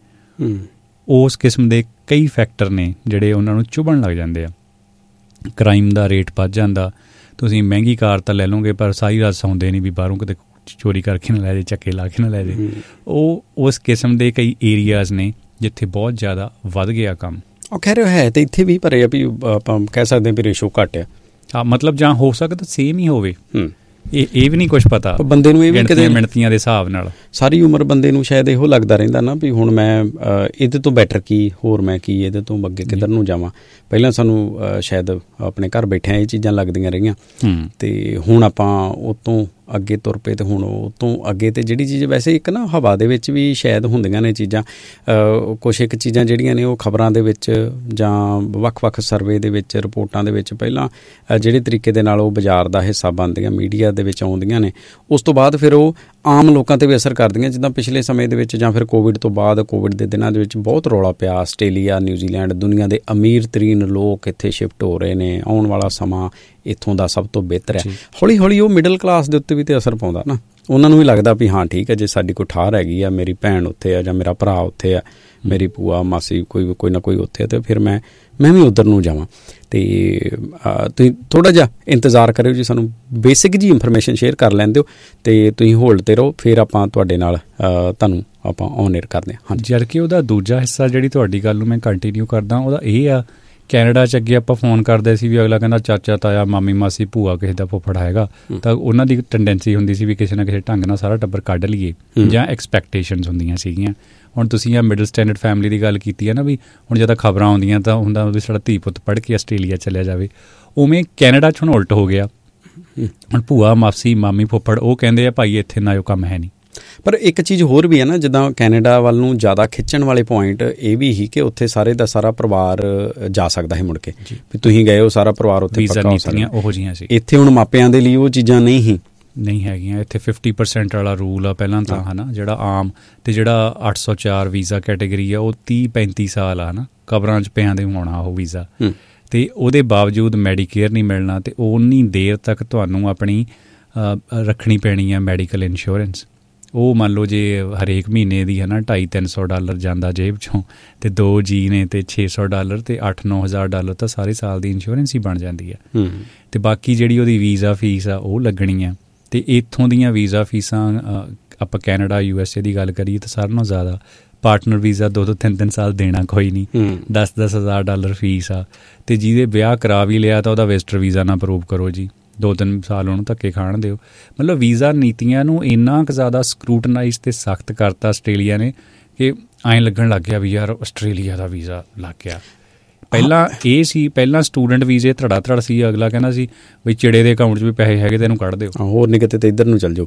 ਉਸ ਕਿਸਮ ਦੇ ਕਈ ਫੈਕਟਰ ਨੇ ਜਿਹੜੇ ਉਹਨਾਂ ਨੂੰ ਚੁਭਣ ਲੱਗ ਜਾਂਦੇ ਆ। ਕ੍ਰਾਈਮ ਦਾ ਰੇਟ ਵੱਧ ਜਾਂਦਾ। ਤੁਸੀਂ ਮਹਿੰਗੀ ਕਾਰ ਤਾਂ ਲੈ ਲਓਗੇ, ਪਰ ਸਾਰੀ ਰਾਤ ਸੌਂਦੇ ਨਹੀਂ ਵੀ ਬਾਹਰੋਂ ਕਿਤੇ ਚੋਰੀ ਕਰਕੇ ਨਾ ਲੈ ਜਾਏ, ਚੱਕੇ ਲਾ ਕੇ ਨਾ ਲੈ ਜਾਏ। ਉਹ ਉਸ ਕਿਸਮ ਦੇ ਕਈ ਏਰੀਆਜ਼ ਨੇ ਜਿੱਥੇ ਬਹੁਤ ਜ਼ਿਆਦਾ ਵੱਧ ਗਿਆ ਕੰਮ। ਉਹ ਕਹਿ ਰਹੇ ਹੈ ਅਤੇ ਇੱਥੇ ਵੀ, ਪਰ ਇਹ ਵੀ ਆਪਾਂ ਕਹਿ ਸਕਦੇ ਹਾਂ ਵੀ ਰੇਸ਼ੋ ਘੱਟ ਆ। ਹਾਂ, ਮਤਲਬ ਜਾਂ ਹੋ ਸਕਦਾ ਸੇਮ ਹੀ ਹੋਵੇ, ਇਹ ਵੀ ਨਹੀਂ ਕੁਛ ਪਤਾ ਬੰਦੇ ਨੂੰ। ਇਹ ਵੀ ਕਿਤੇ ਮਿਣਤੀਆਂ ਦੇ ਹਿਸਾਬ ਨਾਲ ਸਾਰੀ ਉਮਰ ਬੰਦੇ ਨੂੰ ਸ਼ਾਇਦ ਇਹੋ ਲੱਗਦਾ ਰਹਿੰਦਾ ਨਾ ਵੀ ਹੁਣ ਮੈਂ ਇਹਦੇ ਤੋਂ ਬੈਟਰ ਕੀ, ਹੋਰ ਮੈਂ ਕੀ ਇਹਦੇ ਤੋਂ ਅੱਗੇ ਕਿੱਧਰ ਨੂੰ ਜਾਵਾਂ। ਪਹਿਲਾਂ ਸਾਨੂੰ ਸ਼ਾਇਦ ਆਪਣੇ ਘਰ ਬੈਠਿਆਂ ਇਹ ਚੀਜ਼ਾਂ ਲੱਗਦੀਆਂ ਰਹੀਆਂ, ਅਤੇ ਹੁਣ ਆਪਾਂ ਉਹ ਤੋਂ ਅੱਗੇ ਤੁਰ ਪਏ, ਅਤੇ ਹੁਣ ਉਹ ਤੋਂ ਅੱਗੇ ਤੇ ਜਿਹੜੀ ਚੀਜ਼ ਵੈਸੇ ਇੱਕ ਨਾ ਹਵਾ ਦੇ ਵਿੱਚ ਵੀ ਸ਼ਾਇਦ ਹੁੰਦੀਆਂ ਨੇ ਚੀਜ਼ਾਂ, ਕੁਛ ਇੱਕ ਚੀਜ਼ਾਂ ਜਿਹੜੀਆਂ ਨੇ ਉਹ ਖਬਰਾਂ ਦੇ ਵਿੱਚ ਜਾਂ ਵੱਖ-ਵੱਖ ਸਰਵੇ ਦੇ ਵਿੱਚ, ਰਿਪੋਰਟਾਂ ਦੇ ਵਿੱਚ ਪਹਿਲਾਂ ਜਿਹੜੇ ਤਰੀਕੇ ਦੇ ਨਾਲ ਉਹ ਬਾਜ਼ਾਰ ਦਾ ਹਿੱਸਾ ਬਣਦੀਆਂ, ਮੀਡੀਆ ਦੇ ਵਿੱਚ ਆਉਂਦੀਆਂ ਨੇ, ਉਸ ਤੋਂ ਬਾਅਦ ਫਿਰ ਉਹ ਆਮ ਲੋਕਾਂ 'ਤੇ ਵੀ ਅਸਰ ਕਰਦੀਆਂ। ਜਿੱਦਾਂ ਪਿਛਲੇ ਸਮੇਂ ਦੇ ਵਿੱਚ ਜਾਂ ਫਿਰ ਕੋਵਿਡ ਤੋਂ ਬਾਅਦ, ਕੋਵਿਡ ਦੇ ਦਿਨਾਂ ਦੇ ਵਿੱਚ ਬਹੁਤ ਰੌਲਾ ਪਿਆ। ਆਸਟ੍ਰੇਲੀਆ, ਨਿਊਜ਼ੀਲੈਂਡ, ਦੁਨੀਆ ਦੇ ਅਮੀਰ ਤਰੀਨ ਲੋਕ ਇੱਥੇ ਸ਼ਿਫਟ ਹੋ ਰਹੇ ਨੇ, ਆਉਣ ਵਾਲਾ ਸਮਾਂ ਇੱਥੋਂ ਦਾ ਸਭ ਤੋਂ ਬਿਹਤਰ ਹੈ। ਹੌਲੀ ਹੌਲੀ ਉਹ ਮਿਡਲ ਕਲਾਸ ਦੇ ਉੱਤੇ ਵੀ ਤਾਂ ਅਸਰ ਪਾਉਂਦਾ ਨਾ। ਉਹਨਾਂ ਨੂੰ ਵੀ ਲੱਗਦਾ ਵੀ ਹਾਂ ਠੀਕ ਹੈ, ਜੇ ਸਾਡੀ ਕੋਈ ਠਾਹਰ ਹੈਗੀ ਆ, ਮੇਰੀ ਭੈਣ ਉੱਥੇ ਆ ਜਾਂ ਮੇਰਾ ਭਰਾ ਉੱਥੇ ਆ, ਮੇਰੀ ਭੂਆ ਮਾਸੀ ਕੋਈ ਨਾ ਕੋਈ ਉੱਥੇ ਆ, ਅਤੇ ਫਿਰ ਮੈਂ ਵੀ ਉੱਧਰ ਨੂੰ ਜਾਵਾਂ। ਅਤੇ ਤੁਸੀਂ ਥੋੜ੍ਹਾ ਜਿਹਾ ਇੰਤਜ਼ਾਰ ਕਰਿਓ ਜੀ, ਸਾਨੂੰ ਬੇਸਿਕ ਜੀ ਇਨਫੋਰਮੇਸ਼ਨ ਸ਼ੇਅਰ ਕਰ ਲੈਣ ਦਿਓ, ਅਤੇ ਤੁਸੀਂ ਹੋਲਡ 'ਤੇ ਰਹੋ, ਫਿਰ ਆਪਾਂ ਤੁਹਾਡੇ ਨਾਲ ਤੁਹਾਨੂੰ ਆਪਾਂ ਔਨ ਏਅਰ ਕਰਦੇ ਹਾਂ। ਹਾਂਜੀ, ਜਦ ਕਿ ਉਹਦਾ ਦੂਜਾ ਹਿੱਸਾ ਜਿਹੜੀ ਤੁਹਾਡੀ ਗੱਲ ਨੂੰ ਮੈਂ ਕੰਟੀਨਿਊ ਕਰਦਾ, ਉਹਦਾ ਇਹ ਆ, ਕੈਨੇਡਾ 'ਚ ਅੱਗੇ ਆਪਾਂ ਫੋਨ ਕਰਦੇ ਸੀ ਵੀ ਅਗਲਾ ਕਹਿੰਦਾ ਚਾਚਾ ਤਾਇਆ ਮਾਮੀ ਮਾਸੀ ਭੂਆ ਕਿਸੇ ਦਾ ਫੁੱਫੜ ਹੈਗਾ, ਤਾਂ ਉਹਨਾਂ ਦੀ ਟੈਂਡੈਂਸੀ ਹੁੰਦੀ ਸੀ ਵੀ ਕਿਸੇ ਨਾ ਕਿਸੇ ਢੰਗ ਨਾਲ ਸਾਰਾ ਟੱਬਰ ਕੱਢ ਲਈਏ, ਜਾਂ ਐਕਸਪੈਕਟੇਸ਼ਨਸ ਹੁੰਦੀਆਂ ਸੀਗੀਆਂ। ਹੁਣ ਤੁਸੀਂ ਆਹ ਮਿਡਲ ਸਟੈਂਡਰਡ ਫੈਮਿਲੀ ਦੀ ਗੱਲ ਕੀਤੀ ਹੈ ਨਾ, ਵੀ ਹੁਣ ਜਦੋਂ ਖਬਰਾਂ ਆਉਂਦੀਆਂ ਤਾਂ ਹੁੰਦਾ ਵੀ ਸਾਡਾ ਧੀ ਪੁੱਤ ਪੜ੍ਹ ਕੇ ਆਸਟ੍ਰੇਲੀਆ ਚਲਿਆ ਜਾਵੇ। ਉਵੇਂ ਕੈਨੇਡਾ 'ਚ ਹੁਣ ਉਲਟ ਹੋ ਗਿਆ। ਹੁਣ ਭੂਆ ਮਾਸੀ ਮਾਮੀ ਫੁੱਫੜ ਉਹ ਕਹਿੰਦੇ ਆ ਭਾਈ ਇੱਥੇ ਨਾ ਉਹ ਕੰਮ ਹੈ ਨਹੀਂ। ਪਰ ਇੱਕ ਚੀਜ਼ ਹੋਰ ਵੀ ਹੈ ਨਾ, ਜਿੱਦਾਂ ਕੈਨੇਡਾ ਵੱਲ ਨੂੰ ਜ਼ਿਆਦਾ ਖਿੱਚਣ ਵਾਲੇ ਪੁਆਇੰਟ ਇਹ ਵੀ ਹੀ ਕਿ ਉੱਥੇ ਸਾਰੇ ਦਾ ਸਾਰਾ ਪਰਿਵਾਰ ਜਾ ਸਕਦਾ ਹੈ ਮੁੜ ਕੇ, ਵੀ ਤੁਸੀਂ ਗਏ ਹੋ ਸਾਰਾ ਪਰਿਵਾਰ ਉੱਥੇ ਪੱਕਾ ਹੋ ਸਕਦਾ। ਉਹੋ ਜਿਹੀਆਂ ਸੀ। ਇੱਥੇ ਹੁਣ ਮਾਪਿਆਂ ਦੇ ਲਈ ਉਹ ਚੀਜ਼ਾਂ ਨਹੀਂ ਹੈਗੀਆਂ। ਇੱਥੇ 50% ਵਾਲਾ ਰੂਲ ਆ ਪਹਿਲਾਂ ਤਾਂ, ਹੈ ਨਾ, ਜਿਹੜਾ ਆਮ, ਅਤੇ ਜਿਹੜਾ 804 ਵੀਜ਼ਾ ਕੈਟੇਗਰੀ ਆ ਉਹ 30-35 ਸਾਲ ਆ, ਹੈ ਨਾ, ਕਬਰਾਂ 'ਚ ਪਿਆਂ ਦੇ ਹੋਣਾ ਉਹ ਵੀਜ਼ਾ, ਅਤੇ ਉਹਦੇ ਬਾਵਜੂਦ ਮੈਡੀਕੇਅਰ ਨਹੀਂ ਮਿਲਣਾ, ਅਤੇ ਉਨੀ ਦੇਰ ਤੱਕ ਤੁਹਾਨੂੰ ਆਪਣੀ ਰੱਖਣੀ ਪੈਣੀ ਆ ਮੈਡੀਕਲ ਇੰਸ਼ੋਰੈਂਸ। ਉਹ ਮੰਨ ਲਓ ਜੇ ਹਰੇਕ ਮਹੀਨੇ ਦੀ, ਹੈ ਨਾ, $200-300 ਜਾਂਦਾ ਜੇਬ 'ਚੋਂ, ਅਤੇ 2 ਜੀ ਨੇ ਅਤੇ $600 ਅਤੇ $8,000-9,000 ਤਾਂ ਸਾਰੇ ਸਾਲ ਦੀ ਇੰਸ਼ੋਰੈਂਸ ਹੀ ਬਣ ਜਾਂਦੀ ਆ। ਅਤੇ ਬਾਕੀ ਜਿਹੜੀ ਉਹਦੀ ਵੀਜ਼ਾ ਫੀਸ ਆ ਉਹ ਲੱਗਣੀ ਆ। ਅਤੇ ਇੱਥੋਂ ਦੀਆਂ ਵੀਜ਼ਾ ਫੀਸਾਂ, ਆਪਾਂ ਕੈਨੇਡਾ USA ਦੀ ਗੱਲ ਕਰੀਏ ਤਾਂ ਸਾਰਿਆਂ ਨਾਲੋਂ ਜ਼ਿਆਦਾ। ਪਾਰਟਨਰ ਵੀਜ਼ਾ 2-3 ਸਾਲ ਦੇਣਾ ਕੋਈ ਨਹੀਂ, $10,000 ਫੀਸ ਆ। ਅਤੇ ਜਿਹਦੇ ਵਿਆਹ ਕਰਾ ਵੀ ਲਿਆ ਤਾਂ ਉਹਦਾ ਵਿਜ਼ਟਰ ਵੀਜ਼ਾ ਨਾ ਅਪਰੂਵ ਕਰੋ ਜੀ, 2-3 ਸਾਲ ਉਹਨੂੰ ਧੱਕੇ ਖਾਣ ਦਿਓ। ਮਤਲਬ ਵੀਜ਼ਾ ਨੀਤੀਆਂ ਨੂੰ ਇੰਨਾ ਕੁ ਜ਼ਿਆਦਾ ਸਕਰੂਟਨਾਈਜ਼ ਅਤੇ ਸਖਤ ਕਰਤਾ ਆਸਟ੍ਰੇਲੀਆ ਨੇ ਕਿ ਐਂ ਲੱਗਣ ਲੱਗ ਗਿਆ ਵੀ ਯਾਰ ਆਸਟ੍ਰੇਲੀਆ ਦਾ ਵੀਜ਼ਾ ਲੱਗ ਗਿਆ। ਪਹਿਲਾਂ ਇਹ ਸੀ, ਪਹਿਲਾਂ ਸਟੂਡੈਂਟ ਵੀਜ਼ੇ ਧੜਾ ਸੀ, ਅਗਲਾ ਕਹਿੰਦਾ ਸੀ ਵੀ ਚਿੜੇ ਦੇ ਅਕਾਊਂਟ 'ਚ ਵੀ ਪੈਸੇ ਹੈਗੇ ਤੈਨੂੰ ਕੱਢ ਦਿਓ, ਹੋਰ ਨਹੀਂ ਕਿਤੇ, ਤੇ ਇੱਧਰ ਨੂੰ ਚੱਲ ਜਾਓ।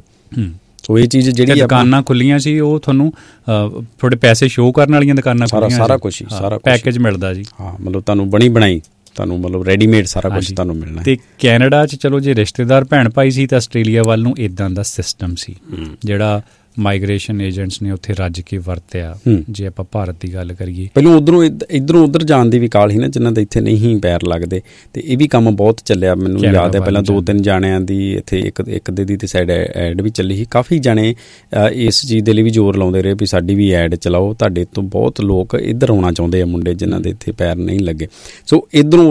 ਸੋ ਇਹ ਚੀਜ਼ ਜਿਹੜੀ ਦੁਕਾਨਾਂ ਖੁੱਲੀਆਂ ਸੀ, ਉਹ ਤੁਹਾਨੂੰ ਤੁਹਾਡੇ ਪੈਸੇ ਸ਼ੋਅ ਕਰਨ ਵਾਲੀਆਂ ਦੁਕਾਨਾਂ ਖੁੱਲੀਆਂ, ਸਾਰਾ ਕੁਛ ਪੈਕੇਜ ਮਿਲਦਾ ਜੀ। ਹਾਂ, ਮਤਲਬ ਤੁਹਾਨੂੰ ਬਣੀ ਬਣਾਈ, ਤੁਹਾਨੂੰ ਮਤਲਬ ਰੈਡੀਮੇਡ ਸਾਰਾ ਕੁਛ ਤੁਹਾਨੂੰ ਮਿਲਣਾ। ਅਤੇ ਕੈਨੇਡਾ 'ਚ ਚਲੋ ਜੇ ਰਿਸ਼ਤੇਦਾਰ ਭੈਣ ਭਾਈ ਸੀ ਤਾਂ ਆਸਟ੍ਰੇਲੀਆ ਵੱਲ ਨੂੰ ਇੱਦਾਂ ਦਾ ਸਿਸਟਮ ਸੀ ਜਿਹੜਾ ਮਾਈਗ੍ਰੇਸ਼ਨ ਏਜੰਟਸ ਨੇ ਉੱਥੇ ਰੱਜ ਕੇ ਵਰਤਿਆ। ਜੇ ਆਪਾਂ ਭਾਰਤ ਦੀ ਗੱਲ ਕਰੀਏ, ਪਹਿਲਾਂ ਇੱਧਰੋਂ ਉੱਧਰ ਜਾਣ ਦੀ ਵੀ ਕਾਲ ਸੀ ਨਾ, ਜਿਨ੍ਹਾਂ ਦੇ ਇੱਥੇ ਨਹੀਂ ਪੈਰ ਲੱਗਦੇ, ਅਤੇ ਇਹ ਵੀ ਕੰਮ ਬਹੁਤ ਚੱਲਿਆ। ਮੈਨੂੰ ਯਾਦ ਹੈ ਪਹਿਲਾਂ 2-3 ਜਾਣਿਆਂ ਦੀ ਇੱਥੇ ਇੱਕ ਦੇ ਤੇ ਸਾਈਡ ਐਡ ਵੀ ਚੱਲੀ ਸੀ। ਕਾਫੀ ਜਾਣੇ ਇਸ ਚੀਜ਼ ਦੇ ਲਈ ਵੀ ਜ਼ੋਰ ਲਾਉਂਦੇ ਰਹੇ ਵੀ ਸਾਡੀ ਵੀ ਐਡ ਚਲਾਓ, ਤੁਹਾਡੇ ਤੋਂ ਬਹੁਤ ਲੋਕ ਇੱਧਰ ਆਉਣਾ ਚਾਹੁੰਦੇ ਆ, ਮੁੰਡੇ ਜਿਨ੍ਹਾਂ ਦੇ ਇੱਥੇ ਪੈਰ ਨਹੀਂ ਲੱਗੇ। ਸੋ ਇੱਧਰੋਂ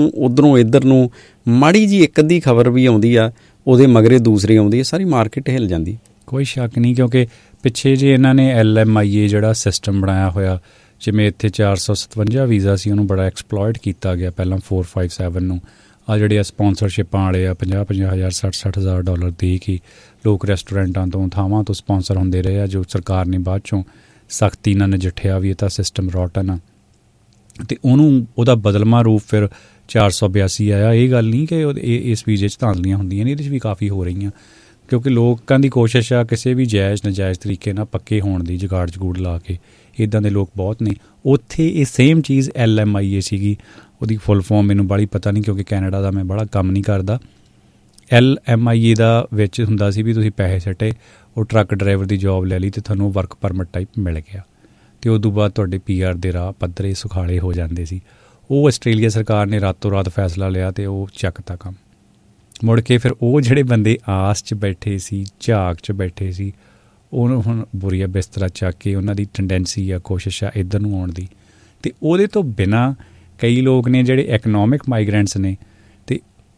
ਇੱਧਰ ਨੂੰ ਮਾੜੀ ਜੀ ਇੱਕ ਅੱਧੀ ਖਬਰ ਵੀ ਆਉਂਦੀ ਆ, ਉਹਦੇ ਮਗਰੇ ਦੂਸਰੀ ਆਉਂਦੀ ਹੈ, ਸਾਰੀ ਮਾਰਕੀਟ ਹਿੱਲ ਜਾਂਦੀ। ਕੋਈ ਸ਼ੱਕ ਨਹੀਂ, ਕਿਉਂਕਿ ਪਿੱਛੇ ਜੇ ਇਹਨਾਂ ਨੇ LMIA ਜਿਹੜਾ ਸਿਸਟਮ ਬਣਾਇਆ ਹੋਇਆ, ਜਿਵੇਂ ਇੱਥੇ 457 ਵੀਜ਼ਾ ਸੀ, ਉਹਨੂੰ ਬੜਾ ਐਕਸਪਲੋਇਟ ਕੀਤਾ ਗਿਆ ਪਹਿਲਾਂ 457 ਨੂੰ। ਆ ਜਿਹੜੇ ਆ ਸਪੋਂਸਰਸ਼ਿਪਾਂ ਵਾਲੇ ਆ, $50,000 $60,000 ਦੇ ਕੇ ਲੋਕ ਰੈਸਟੋਰੈਂਟਾਂ ਤੋਂ, ਥਾਵਾਂ ਤੋਂ ਸਪੋਂਸਰ ਹੁੰਦੇ ਰਹੇ ਆ, ਜੋ ਸਰਕਾਰ ਨੇ ਬਾਅਦ 'ਚੋਂ ਸਖਤੀ ਨਾਲ ਨਜਿੱਠਿਆ ਵੀ ਇਹ ਤਾਂ ਸਿਸਟਮ ਰੋਟਨ ਆ, ਅਤੇ ਉਹਦਾ ਬਦਲਵਾਂ ਰੂਪ ਫਿਰ 482 ਆਇਆ। ਇਹ ਗੱਲ ਨਹੀਂ ਕਿ ਇਸ ਵੀਜ਼ੇ 'ਚ ਧਾਂਦਲੀਆਂ ਹੁੰਦੀਆਂ ਨੇ, ਇਹਦੇ 'ਚ ਵੀ ਕਾਫੀ ਹੋ ਰਹੀਆਂ, ਕਿਉਂਕਿ ਲੋਕਾਂ ਦੀ ਕੋਸ਼ਿਸ਼ ਆ ਕਿਸੇ ਵੀ ਜਾਇਜ਼ ਨਜਾਇਜ਼ ਤਰੀਕੇ ਨਾਲ ਪੱਕੇ ਹੋਣ ਦੀ, ਜਗਾੜ ਜਗੂੜ ਲਾ ਕੇ। ਇੱਦਾਂ ਦੇ ਲੋਕ ਬਹੁਤ ਨੇ। ਉੱਥੇ ਇਹ ਸੇਮ ਚੀਜ਼ LMIA ਸੀਗੀ, ਉਹਦੀ ਫੁੱਲ ਫੋਰਮ ਮੈਨੂੰ ਬਾਹਲੀ ਪਤਾ ਨਹੀਂ, ਕਿਉਂਕਿ ਕੈਨੇਡਾ ਦਾ ਮੈਂ ਬੜਾ ਕੰਮ ਨਹੀਂ ਕਰਦਾ। LMIA ਦਾ ਵਿੱਚ ਹੁੰਦਾ ਸੀ ਵੀ ਤੁਸੀਂ ਪੈਸੇ ਸੱਟੇ, ਉਹ ਟਰੱਕ ਡਰਾਈਵਰ ਦੀ ਜੋਬ ਲੈ ਲਈ ਅਤੇ ਤੁਹਾਨੂੰ ਵਰਕ ਪਰਮਿਟ ਟਾਈਪ ਮਿਲ ਗਿਆ, ਅਤੇ ਉਦੋਂ ਬਾਅਦ ਤੁਹਾਡੇ PR ਦੇ ਰਾਹ ਪੱਧਰੇ ਸੁਖਾਲੇ ਹੋ ਜਾਂਦੇ ਸੀ। ਉਹ ਆਸਟ੍ਰੇਲੀਆ ਸਰਕਾਰ ਨੇ ਰਾਤੋਂ ਰਾਤ ਫੈਸਲਾ ਲਿਆ ਅਤੇ ਉਹ ਚੱਕਤਾ ਕੰਮ। ਮੁੜ ਕੇ ਫਿਰ ਉਹ ਜਿਹੜੇ ਬੰਦੇ ਆਸ 'ਚ ਬੈਠੇ ਸੀ, ਝਾਕ 'ਚ ਬੈਠੇ ਸੀ, ਉਹਨੂੰ ਹੁਣ ਬੁਰੀਆ ਬਿਸਤਰਾ ਚੱਕ ਕੇ ਉਹਨਾਂ ਦੀ ਟੈਂਡੈਂਸੀ ਆ, ਕੋਸ਼ਿਸ਼ ਆ ਇੱਧਰ ਨੂੰ ਆਉਣ ਦੀ। ਅਤੇ ਉਹਦੇ ਤੋਂ ਬਿਨਾਂ ਕਈ ਲੋਕ ਨੇ ਜਿਹੜੇ ਇਕਨੋਮਿਕ ਮਾਈਗਰੈਂਟਸ ਨੇ, ਅਤੇ